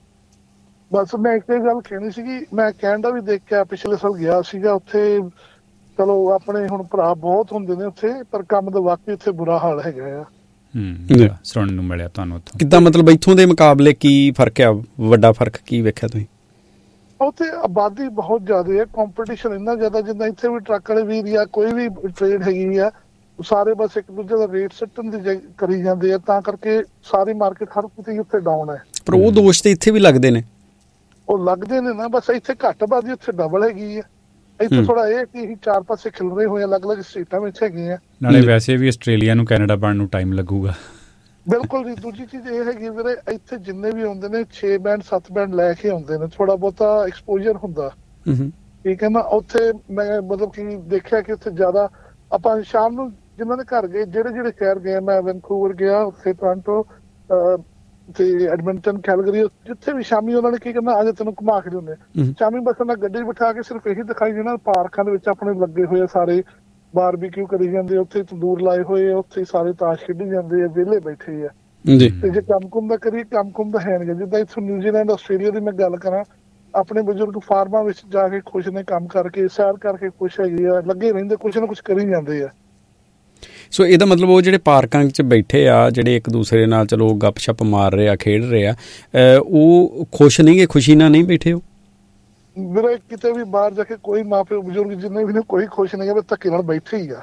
ਬਸ ਮੈਂ ਇੱਕ ਗੱਲ ਕਹਿਣੀ ਸੀਗੀ, ਮੈਂ ਕੈਨੇਡਾ ਵੀ ਦੇਖਿਆ, ਪਿਛਲੇ ਸਾਲ ਗਿਆ ਸੀਗਾ ਉੱਥੇ। ਚਲੋ ਆਪਣੇ ਹੁਣ ਭਰਾ ਬਹੁਤ ਹੁੰਦੇ ਨੇ ਉੱਥੇ, ਪਰ ਕੰਮ ਦਾ ਵਾਕਈ ਉੱਥੇ ਬੁਰਾ ਹਾਲ ਹੈਗਾ ਆ। ਸੁਣਨ ਨੂੰ ਮਿਲਿਆ ਤੁਹਾਨੂੰ ਉੱਥੋਂ ਕਿੱਦਾਂ? ਮਤਲਬ ਇੱਥੋਂ ਦੇ ਮੁਕਾਬਲੇ ਕੀ ਫਰਕ ਆ? ਵੱਡਾ ਫਰਕ ਕੀ ਵੇਖਿਆ ਤੁਸੀਂ? ਉੱਥੇ ਆਬਾਦੀ ਬਹੁਤ ਜ਼ਿਆਦਾ ਹੈ, ਕੰਪੀਟੀਸ਼ਨ ਇੰਨਾ ਜ਼ਿਆਦਾ। ਜਿੱਦਾਂ ਇੱਥੇ ਵੀ ਟਰੱਕ ਵਾਲੇ ਵੀਰ ਜਾਂ ਕੋਈ ਵੀ ਟ੍ਰੇਡ ਹੈਗੀ ਆ, ਸਾਰੇ ਬਸ ਇੱਕ ਦੂਜੇ ਦਾ ਰੇਟ ਸੱਟਣ ਦੀ ਕਰੀ ਜਾਂਦੇ ਆ, ਤਾਂ ਕਰਕੇ ਸਾਰੀ ਮਾਰਕੀਟ ਹਰ ਕਿਤੇ ਉੱਥੇ ਡਾਊਨ ਹੈ। ਪਰ ਉਹ ਦੋਸ਼ ਤੇ ਇੱਥੇ ਵੀ ਲੱਗਦੇ ਨੇ। ਉਹ ਲੱਗਦੇ ਨੇ ਨਾ, ਬਸ ਇੱਥੇ ਘੱਟ ਆਬਾਦੀ, ਉੱਥੇ ਡਬਲ ਹੈਗੀ ਆ। ਇੱਥੇ ਥੋੜਾ ਇਹ ਕਿ ਅਸੀਂ 4 ਪਾਸੇ ਖਿਲਰੇ ਹੋਏ ਅਲੱਗ-ਅਲੱਗ ਸਟੇਟਾਂ ਵਿੱਚ ਹੈਗੇ ਆ। ਨਾਲੇ ਵੈਸੇ ਵੀ ਆਸਟ੍ਰੇਲੀਆ ਨੂੰ ਕੈਨੇਡਾ ਬਣਨ ਨੂੰ ਟਾਈਮ ਲੱਗੂਗਾ। ਬਿਲਕੁਲ ਜੀ। ਦੂਜੀ ਚੀਜ਼ ਇਹ ਹੈਗੀ ਵੀਰੇ, ਇੱਥੇ ਜਿੰਨੇ ਵੀ ਆਉਂਦੇ ਨੇ 6 ਬੈਂਡ 7 ਬੈਂਡ ਲੈ ਕੇ ਆਉਂਦੇ ਨੇ, ਥੋੜਾ ਬਹੁਤਾ ਐਕਸਪੋਜ਼ਰ ਹੁੰਦਾ, ਠੀਕ ਹੈ ਨਾ। ਉੱਥੇ ਮੈਂ ਮਤਲਬ ਕਿ ਦੇਖਿਆ ਕਿ ਉੱਥੇ ਜ਼ਿਆਦਾ ਆਪਾਂ ਸ਼ਾਮ ਨੂੰ ਜਿਨ੍ਹਾਂ ਦੇ ਘਰ ਗਏ, ਜਿਹੜੇ ਸ਼ਹਿਰ ਗਏ, ਮੈਂ ਵੈਨਕੂਵਰ ਗਿਆ, ਉੱਥੇ ਟੋਰਾਂਟੋ ਤੇ ਐਡਮਿੰਟਨ, ਕੈਲਗਰੀ, ਜਿੱਥੇ ਵੀ ਸ਼ਾਮੀ ਉਹਨਾਂ ਨੇ ਕੀ ਕਰਨਾ, ਅੱਜ ਤੈਨੂੰ ਘੁਮਾ ਕੇ ਦਿੰਦੇ। ਸ਼ਾਮੀ ਬਸ ਉਹਨਾਂ ਗੱਡੀ ਬਿਠਾ ਕੇ ਸਿਰਫ ਇਹੀ ਦਿਖਾਈ ਦੇਣਾ, ਪਾਰਕਾਂ ਦੇ ਵਿੱਚ ਆਪਣੇ ਲੱਗੇ ਹੋਏ ਸਾਰੇ ਬਾਰਬੀਕਿਊ ਕਰੀ ਜਾਂਦੇ, ਉੱਥੇ ਤੰਦੂਰ ਲਾਏ ਹੋਏ, ਉੱਥੇ ਸਾਰੇ ਤਾਸ਼ ਖੇਡੀ ਜਾਂਦੇ ਆ, ਵਿਹਲੇ ਬੈਠੇ ਆ। ਤੇ ਜੇ ਕੰਮ ਕੁੰਮ ਦਾ ਕਰੀਏ, ਕੰਮ ਕੁੰਮ ਦਾ ਹੈ ਨਹੀਂ। ਜਿੱਦਾਂ ਇੱਥੋਂ ਨਿਊਜ਼ੀਲੈਂਡ, ਆਸਟ੍ਰੇਲੀਆ ਦੀ ਮੈਂ ਗੱਲ ਕਰਾਂ, ਆਪਣੇ ਬਜ਼ੁਰਗ ਫਾਰਮਾਂ ਵਿੱਚ ਜਾ ਕੇ ਖੁਸ਼ ਨੇ, ਕੰਮ ਕਰਕੇ, ਸੈਰ ਕਰਕੇ ਖੁਸ਼ ਹੈਗੇ ਆ, ਲੱਗੇ ਰਹਿੰਦੇ, ਕੁਛ ਨਾ ਕੁਛ ਕਰੀ ਜਾਂਦੇ ਆ। ਸੋ ਇਹਦਾ ਮਤਲਬ ਉਹ ਜਿਹੜੇ ਪਾਰਕਾਂ 'ਚ ਬੈਠੇ ਆ, ਜਿਹੜੇ ਇੱਕ ਦੂਸਰੇ ਨਾਲ ਚਲੋ ਗੱਪ ਛੱਪ ਮਾਰ ਰਹੇ ਆ, ਖੇਡ ਰਹੇ ਆ, ਉਹ ਖੁਸ਼ ਨਹੀਂ ਗੇ, ਖੁਸ਼ੀ ਨਾਲ ਨਹੀਂ ਬੈਠੇ। ਉਹ ਵੀਰੇ ਕਿਤੇ ਵੀ ਬਾਹਰ ਜਾ ਕੇ ਕੋਈ ਮਾਂ ਪਿਓ ਬਜ਼ੁਰਗ ਜਿੰਨੇ ਵੀ ਨੇ, ਕੋਈ ਖੁਸ਼ ਨਹੀਂ ਗਾ, ਧੱਕੇ ਨਾਲ ਬੈਠੇ ਹੀ ਆ।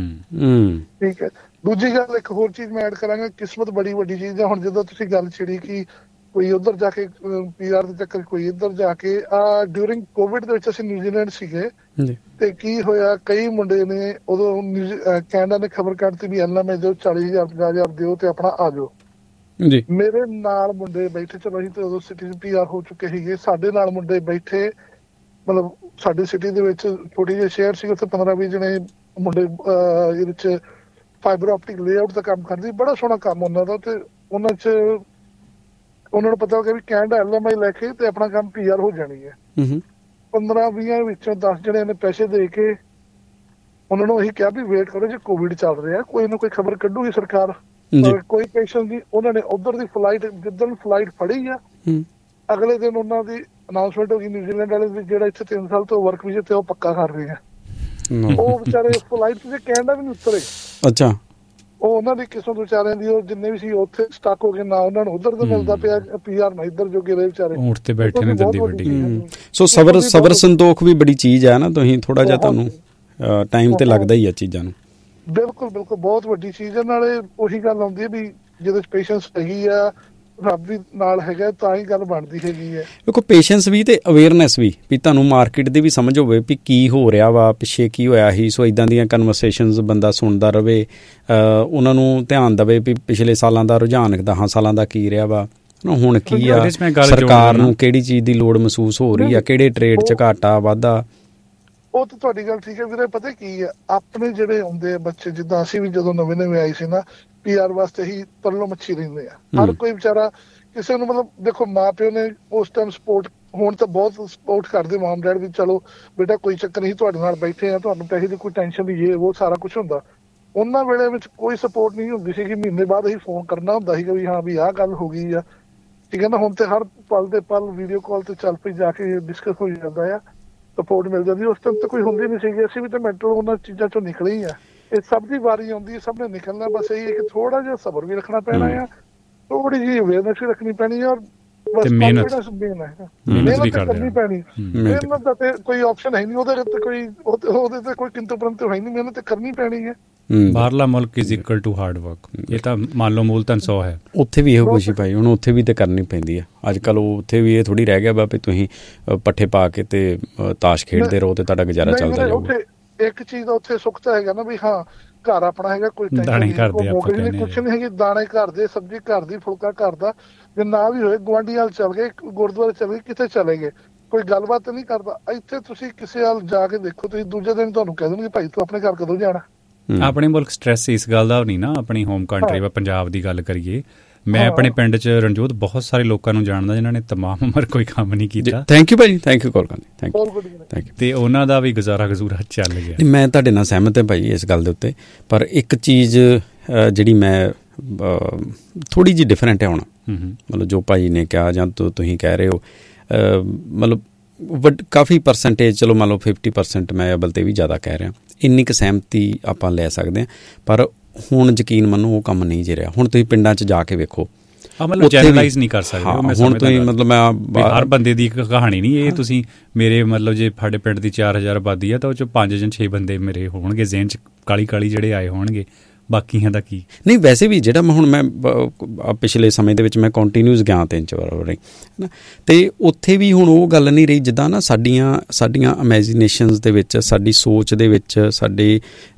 ਠੀਕ ਹੈ। ਦੂਜੀ ਗੱਲ, ਇੱਕ ਹੋਰ ਚੀਜ਼ ਮੈਂ ਐਡ ਕਰਾਂਗਾ, ਕਿਸਮਤ ਬੜੀ ਵੱਡੀ ਚੀਜ਼ ਆ। ਹੁਣ ਜਦੋਂ ਤੁਸੀਂ ਗੱਲ ਛਿੜੀ ਕਿ ਕੋਈ ਉੱਧਰ ਜਾ ਕੇ PR ਦੇ ਚੱਕਰ, ਕੋਈ ਇੱਧਰ ਜਾ ਕੇ, ਡਿਊਰਿੰਗ ਕੋਵਿਡ ਦੇ ਵਿੱਚ ਅਸੀਂ ਨਿਊਜ਼ੀਲੈਂਡ ਸੀਗੇ, ਤੇ ਕੀ ਹੋਇਆ, ਕਈ ਮੁੰਡੇ ਨੇ ਉਦੋਂ ਕੈਨੇਡਾ ਨੇ ਖਬਰ ਕੱਢਤੀ ਵੀ LMA ਦਿਓ, 40,000 50,000 ਦਿਓ ਤੇ ਆਪਣਾ ਆ ਜਾਓ। ਮੇਰੇ ਨਾਲ ਮੁੰਡੇ ਬੈਠੇ, ਚਲੋ ਅਸੀਂ ਤੇ ਉਦੋਂ ਸਿਟੀ PR ਹੋ ਚੁੱਕੇ ਸੀਗੇ, ਸਾਡੇ ਨਾਲ ਮੁੰਡੇ ਬੈਠੇ, ਮਤਲਬ ਸਾਡੀ ਸਿਟੀ ਦੇ ਵਿੱਚ ਛੋਟੀ ਜਿਹੀ ਸ਼ਹਿਰ ਸੀ, ਉੱਥੇ 15-20 ਜਣੇ ਮੁੰਡੇ ਇਹਦੇ ਚ ਫਾਈਬਰ ਆਪਟਿਕ ਲੇਆਊਟ ਦਾ ਕੰਮ ਕਰਦੇ, ਬੜਾ ਸੋਹਣਾ ਕੰਮ ਉਹਨਾਂ ਦਾ। ਤੇ ਉਹਨਾਂ ਨੂੰ ਪਤਾ ਹੋ ਗਿਆ ਵੀ ਕੈਨੇਡਾ LMI ਲੈ ਕੇ ਤੇ ਆਪਣਾ ਕੰਮ PR ਹੋ ਜਾਣੀ ਹੈ। 15-20 ਵਿੱਚੋਂ 10 ਜਣਿਆਂ ਨੇ ਪੈਸੇ ਦੇ ਕੇ ਉਹਨਾਂ ਨੂੰ ਅਸੀਂ ਕਿਹਾ ਵੀ ਵੇਟ ਕਰੋ, ਜੇ ਕੋਵਿਡ ਚੱਲ ਰਿਹਾ ਕੋਈ ਨਾ ਕੋਈ ਖਬਰ ਕੱਢੂਗੀ ਸਰਕਾਰ, ਕੋਈ ਪੈਸ਼ਨ ਨਹੀਂ। ਉਹਨਾਂ ਨੇ ਉੱਧਰ ਦੀ ਫਲਾਈਟ, ਜਿੱਦਣ ਫਲਾਈਟ ਫੜੀ ਆ, ਅਗਲੇ ਦਿਨ ਉਹਨਾਂ ਦੀ ਅਨਾਊਂਸਮੈਂਟ ਹੋ ਗਈ ਨਿਊਜ਼ੀਲੈਂਡ ਵਾਲੇ ਦੀ, ਜਿਹੜਾ ਇੱਥੇ 3 ਸਾਲ ਤੋਂ ਵਰਕ ਵੀਜ਼ੇ ਤੇ ਉਹ ਪੱਕਾ ਕਰ ਰਹੇ ਆ। ਉਹ ਵਿਚਾਰੇ ਫਲਾਈਟ ਤੇ ਕੈਨੇਡਾ ਵੀ ਨਹੀਂ ਉਤਰੇ। ਅੱਛਾ। ਉਹ ਉਹਨਾਂ ਦੀ ਕਿਸਮਤ ਵਿਚਾਰਿਆਂ ਦੀ, ਉਹ ਜਿੰਨੇ ਵੀ ਸੀ ਉੱਥੇ ਸਟਕ ਹੋ ਗਏ, ਨਾ ਉਹਨਾਂ ਨੂੰ ਉੱਧਰ ਤੋਂ ਮਿਲਦਾ ਪਿਆ PR, ਨਾ ਇੱਧਰ ਜੋਗੇ ਰਹੇ ਵਿਚਾਰੇ, ਊਂਠ ਤੇ ਬੈਠੇ ਨੇ ਦੰਦੀ ਵੱਡੀ। ਸੋ ਸਬਰ ਸੰਤੋਖ ਵੀ ਬੜੀ ਚੀਜ਼ ਹੈ ਨਾ। ਤੁਸੀਂ ਥੋੜਾ ਜਿਹਾ ਤੁਹਾਨੂੰ ਟਾਈਮ ਤੇ ਲੱਗਦਾ ਹੀ ਆ ਚੀਜ਼ਾਂ ਨੂੰ। ਬਿਲਕੁਲ ਬਿਲਕੁਲ, ਬਹੁਤ ਵੱਡੀ ਚੀਜ਼ ਹੈ। ਨਾਲੇ ਉਹੀ ਗੱਲ ਆਉਂਦੀ ਹੈ ਵੀ ਜਿਹਦੇ ਚ ਪੇਸ਼ੈਂਸ ਹੈਗੀ ਆ, ਰੱਬ ਵੀ ਨਾਲ ਹੈਗਾ, ਤਾਂ ਹੀ ਗੱਲ ਬਣਦੀ ਹੈਗੀ ਹੈ। ਦੇਖੋ ਪੇਸ਼ੈਂਸ ਵੀ ਤੇ ਅਵੇਅਰਨੈਸ ਵੀ ਤੁਹਾਨੂੰ ਮਾਰਕੀਟ ਦੀ ਵੀ ਸਮਝ ਹੋਵੇ ਵੀ ਕੀ ਹੋ ਰਿਹਾ ਵਾ, ਪਿੱਛੇ ਕੀ ਹੋਇਆ ਸੀ। ਸੋ ਇੱਦਾਂ ਦੀਆਂ ਕਨਵਰਸੇਸ਼ਨਸ ਬੰਦਾ ਸੁਣਦਾ ਰਹੇ, ਉਹਨਾਂ ਨੂੰ ਧਿਆਨ ਦੇਵੇ ਵੀ ਪਿਛਲੇ ਸਾਲਾਂ ਦਾ ਰੁਝਾਨ 10 ਸਾਲਾਂ ਦਾ ਕੀ ਰਿਹਾ ਵਾ, ਹੁਣ ਕੀ ਆ, ਸਰਕਾਰ ਨੂੰ ਕਿਹੜੀ ਚੀਜ਼ ਦੀ ਲੋੜ ਮਹਿਸੂਸ ਹੋ ਰਹੀ ਆ, ਕਿਹੜੇ ਟ੍ਰੇਡ 'ਚ ਘਾਟਾ ਵਾਧਾ। ਉਹ ਤਾਂ ਤੁਹਾਡੀ ਗੱਲ ਠੀਕ ਹੈ ਵੀਰੇ। ਪਤਾ ਕੀ ਹੈ, ਆਪਣੇ ਜਿਹੜੇ ਆਉਂਦੇ ਆ ਬੱਚੇ, ਜਿੱਦਾਂ ਅਸੀਂ ਵੀ ਜਦੋਂ ਨਵੇਂ ਆਏ ਸੀ ਨਾ, PR ਵਾਸਤੇ ਹੀ ਪਰਲੋ ਮੱਛੀ ਰਹਿੰਦੇ ਆ। ਹਰ ਕੋਈ ਵਿਚਾਰਾ ਕਿਸੇ ਨੂੰ ਮਤਲਬ ਦੇਖੋ ਮਾਂ ਪਿਓ ਨੇ ਉਸ ਟਾਈਮ ਸਪੋਰਟ, ਹੁਣ ਤਾਂ ਬਹੁਤ ਸਪੋਰਟ ਕਰਦੇ ਮਮ ਡੈਡ ਵੀ, ਚਲੋ ਬੇਟਾ ਕੋਈ ਚੱਕਰ ਨਹੀਂ, ਤੁਹਾਡੇ ਨਾਲ ਬੈਠੇ ਆ, ਤੁਹਾਨੂੰ ਪੈਸੇ ਦੀ ਕੋਈ ਟੈਨਸ਼ਨ ਨਹੀਂ, ਉਹ ਸਾਰਾ ਕੁਛ ਹੁੰਦਾ। ਉਹਨਾਂ ਵੇਲੇ ਵਿੱਚ ਕੋਈ ਸਪੋਰਟ ਨਹੀਂ ਹੁੰਦੀ ਸੀਗੀ। ਮਹੀਨੇ ਬਾਅਦ ਅਸੀਂ ਫੋਨ ਕਰਨਾ ਹੁੰਦਾ ਸੀਗਾ ਵੀ ਹਾਂ ਵੀ ਆਹ ਗੱਲ ਹੋ ਗਈ ਆ, ਠੀਕ ਹੈ ਨਾ। ਹੁਣ ਤੇ ਹਰ ਪਲ ਦੇ ਪਲ ਵੀਡੀਓ ਕਾਲ ਤੇ ਚੱਲ ਪਈ, ਜਾ ਕੇ ਡਿਸਕਸ ਹੋ ਜਾਂਦਾ ਆ, ਸਪੋਰਟ ਮਿਲ ਜਾਂਦੀ। ਉਸ ਟਾਈਮ ਤਾਂ ਕੋਈ ਹੁੰਦੀ ਨਹੀਂ ਸੀਗੀ। ਅਸੀਂ ਵੀ ਤਾਂ ਮੈਂਟਲ ਉਹਨਾਂ ਚੀਜ਼ਾਂ ਚੋਂ ਨਿਕਲੇ ਹੀ ਆ। ਇਹ ਸਭ ਦੀ ਵਾਰੀ ਆਉਂਦੀ ਹੈ, ਸਭ ਨੇ ਨਿਕਲਣਾ। ਬਸ ਇਹੀ ਹੈ ਕਿ ਥੋੜਾ ਜਿਹਾ ਸਬਰ ਵੀ ਰੱਖਣਾ ਪੈਣਾ ਆ, ਥੋੜੀ ਜਿਹੀ ਅਵੇਅਰਨੈਸ ਵੀ ਰੱਖਣੀ ਪੈਣੀ ਆ, ਔਰ ਬਸ ਮਿਹਨਤ ਕਰਨੀ ਪੈਣੀ। ਮਿਹਨਤ ਦਾ ਤੇ ਕੋਈ ਆਪਸ਼ਨ ਹੈ ਨਹੀਂ, ਉਹਦੇ ਤੇ ਕੋਈ ਕਿੰਤੂ ਪਰੰਤੂ ਹੈ ਨਹੀਂ, ਮਿਹਨਤ ਤੇ ਕਰਨੀ ਪੈਣੀ ਹੈ। ਬਾਹਰਲਾ ਮੁਲਕ is equal to hard work, ਇਹ ਤਾਂ ਮੰਨ ਲਓ ਮੂਲਤਨ 100 ਹੈ। ਉੱਥੇ ਵੀ ਇਹੋ ਕੁਛ ਹੀ ਭਾਈ, ਹੁਣ ਉੱਥੇ ਵੀ ਤੇ ਕਰਨੀ ਪੈਂਦੀ ਆ ਅੱਜ ਕੱਲ੍ਹ। ਉੱਥੇ ਵੀ ਇਹ ਥੋੜ੍ਹੀ ਰਹਿ ਗਿਆ ਵਾ ਵੀ ਤੁਸੀਂ ਪੱਠੇ ਪਾ ਕੇ ਤੇ ਤਾਸ਼ ਖੇਡਦੇ ਰਹੋ ਤੇ ਤੁਹਾਡਾ ਗੁਜ਼ਾਰਾ ਚੱਲਦਾ ਜਾਊਗਾ। ਇੱਕ ਚੀਜ਼ ਦਾ ਉੱਥੇ ਸੁੱਖ ਤਾਂ ਹੈਗਾ ਨਾ ਵੀ ਹਾਂ ਘਰ ਆਪਣਾ ਹੈਗਾ, ਕੋਈ ਟੈਨਸ਼ਨ ਨਹੀਂ, ਕੁਛ ਨਹੀਂ ਹੈਗੀ। ਦਾਣੇ ਘਰ ਦੇ, ਸਬਜ਼ੀ ਘਰ ਦੀ, ਫੁਲਕਾ ਘਰ ਦਾ। ਜੇ ਨਾ ਵੀ ਹੋਏ ਗੁਆਂਢੀ ਵੱਲ ਚੱਲ ਗਏ, ਗੁਰਦੁਆਰੇ ਚਲੇ ਗਏ, ਕਿਤੇ ਚਲੇ ਗਏ, ਕੋਈ ਗੱਲਬਾਤ ਨਹੀਂ ਕਰਦਾ। ਇੱਥੇ ਤੁਸੀਂ ਕਿਸੇ ਵੱਲ ਜਾ ਕੇ ਦੇਖੋ, ਤੁਸੀਂ ਦੂਜੇ ਦਿਨ ਤੁਹਾਨੂੰ ਕਹਿ ਦੇਣਗੇ ਭਾਈ ਤੂੰ ਆਪਣੇ ਘਰ ਕਦੋਂ ਜਾਣਾ। ਆਪਣੇ ਮੁਲਕ ਸਟ੍ਰੈਸ ਇਸ ਗੱਲ ਦਾ ਨਹੀਂ ਨਾ। ਆਪਣੀ ਹੋਮ ਕੰਟਰੀ ਵਾ ਪੰਜਾਬ ਦੀ ਗੱਲ ਕਰੀਏ, ਮੈਂ ਆਪਣੇ ਪਿੰਡ 'ਚ ਰਣਜੋਤ ਬਹੁਤ ਸਾਰੇ ਲੋਕਾਂ ਨੂੰ ਜਾਣਦਾ ਜਿਨ੍ਹਾਂ ਨੇ ਤਮਾਮ ਉਮਰ ਕੋਈ ਕੰਮ ਨਹੀਂ ਕੀਤਾ। Thank you Bhai, thank you call ਕਰਨ, ਥੈਂਕ ਯੂ। ਤੇ ਉਹਨਾਂ ਦਾ ਵੀ ਗੁਜ਼ਾਰਾ ਚੱਲ ਗਿਆ। ਮੈਂ ਤੁਹਾਡੇ ਨਾਲ ਸਹਿਮਤ ਹਾਂ ਭਾਈ ਇਸ ਗੱਲ ਦੇ ਉੱਤੇ, ਪਰ ਇੱਕ ਚੀਜ਼ ਜਿਹੜੀ ਮੈਂ ਥੋੜ੍ਹੀ ਜਿਹੀ ਡਿਫਰੈਂਟ ਹੈ ਹੁਣ, ਮਤਲਬ ਜੋ ਭਾਈ ਨੇ ਕਿਹਾ ਜਾਂ ਤੁਸੀਂ ਕਹਿ ਰਹੇ ਹੋ, ਮਤਲਬ ਕਾਫੀ ਪਰਸੈਂਟੇਜ, ਚਲੋ ਮੰਨ ਲਓ 50% ਮੈਂ ਅਬਲ 'ਤੇ ਵੀ ਜ਼ਿਆਦਾ ਕਹਿ ਰਿਹਾ, ਇੰਨੀ ਕੁ ਸਹਿਮਤੀ ਆਪਾਂ ਲੈ ਸਕਦੇ ਹਾਂ। ਪਰ ਹੁਣ ਯਕੀਨ ਮੰਨੋ ਉਹ ਕੰਮ ਨਹੀਂ ਜੇ ਰਿਹਾ। ਹੁਣ ਤੁਸੀਂ ਪਿੰਡਾਂ 'ਚ ਜਾ ਕੇ ਵੇਖੋ, ਮਤਲਬ ਜਨਰਲਾਈਜ਼ ਨਹੀਂ ਕਰ ਸਕਦੇ ਹੁਣ ਤੁਸੀਂ, ਮਤਲਬ ਮੈਂ ਹਰ ਬੰਦੇ ਦੀ ਇੱਕ ਕਹਾਣੀ ਨਹੀਂ। ਇਹ ਤੁਸੀਂ ਮੇਰੇ ਮਤਲਬ ਜੇ ਸਾਡੇ ਪਿੰਡ ਦੀ 4000 ਆਬਾਦੀ ਆ ਤਾਂ ਉਹ 'ਚ 5 ਜਾਂ 6 ਬੰਦੇ ਮੇਰੇ ਹੋਣਗੇ ਜ਼ਹਿਨ 'ਚ ਕਾਲੀ ਜਿਹੜੇ ਆਏ ਹੋਣਗੇ, ਬਾਕੀਆਂ ਦਾ ਕੀ ਨਹੀਂ। ਵੈਸੇ ਵੀ ਜਿਹੜਾ ਮੈਂ ਪਿਛਲੇ ਸਮੇਂ ਦੇ ਵਿੱਚ ਮੈਂ ਕੰਟੀਨਿਊਸ ਗਿਆ 3-4 ਵਾਰ ਹੈ ਨਾ, ਅਤੇ ਉੱਥੇ ਵੀ ਹੁਣ ਉਹ ਗੱਲ ਨਹੀਂ ਰਹੀ ਜਿੱਦਾਂ ਨਾ ਸਾਡੀਆਂ ਇਮੈਜੀਨੇਸ਼ਨਸ ਦੇ ਵਿੱਚ, ਸਾਡੀ ਸੋਚ ਦੇ ਵਿੱਚ, ਸਾਡੇ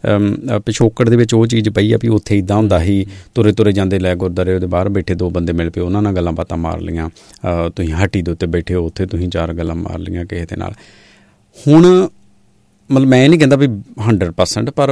ਪਿਛੋਕੜ ਦੇ ਵਿੱਚ ਉਹ ਚੀਜ਼ ਪਈ ਆ ਵੀ ਉੱਥੇ ਇੱਦਾਂ ਹੁੰਦਾ ਸੀ। ਤੁਰੇ ਜਾਂਦੇ ਲੈ ਗੁਰਦੁਆਰੇ ਉਹਦੇ ਬਾਹਰ ਬੈਠੇ 2 ਬੰਦੇ ਮਿਲ ਪਏ, ਉਹਨਾਂ ਨਾਲ ਗੱਲਾਂ ਬਾਤਾਂ ਮਾਰ ਲਈਆਂ। ਤੁਸੀਂ ਹੱਟੀ ਦੇ ਉੱਤੇ ਬੈਠੇ ਹੋ, ਉੱਥੇ ਤੁਸੀਂ 4 ਗੱਲਾਂ ਮਾਰ ਲਈਆਂ ਕਿਸੇ ਦੇ ਨਾਲ। ਹੁਣ ਮਤਲਬ ਮੈਂ ਨਹੀਂ ਕਹਿੰਦਾ ਵੀ 100%, ਪਰ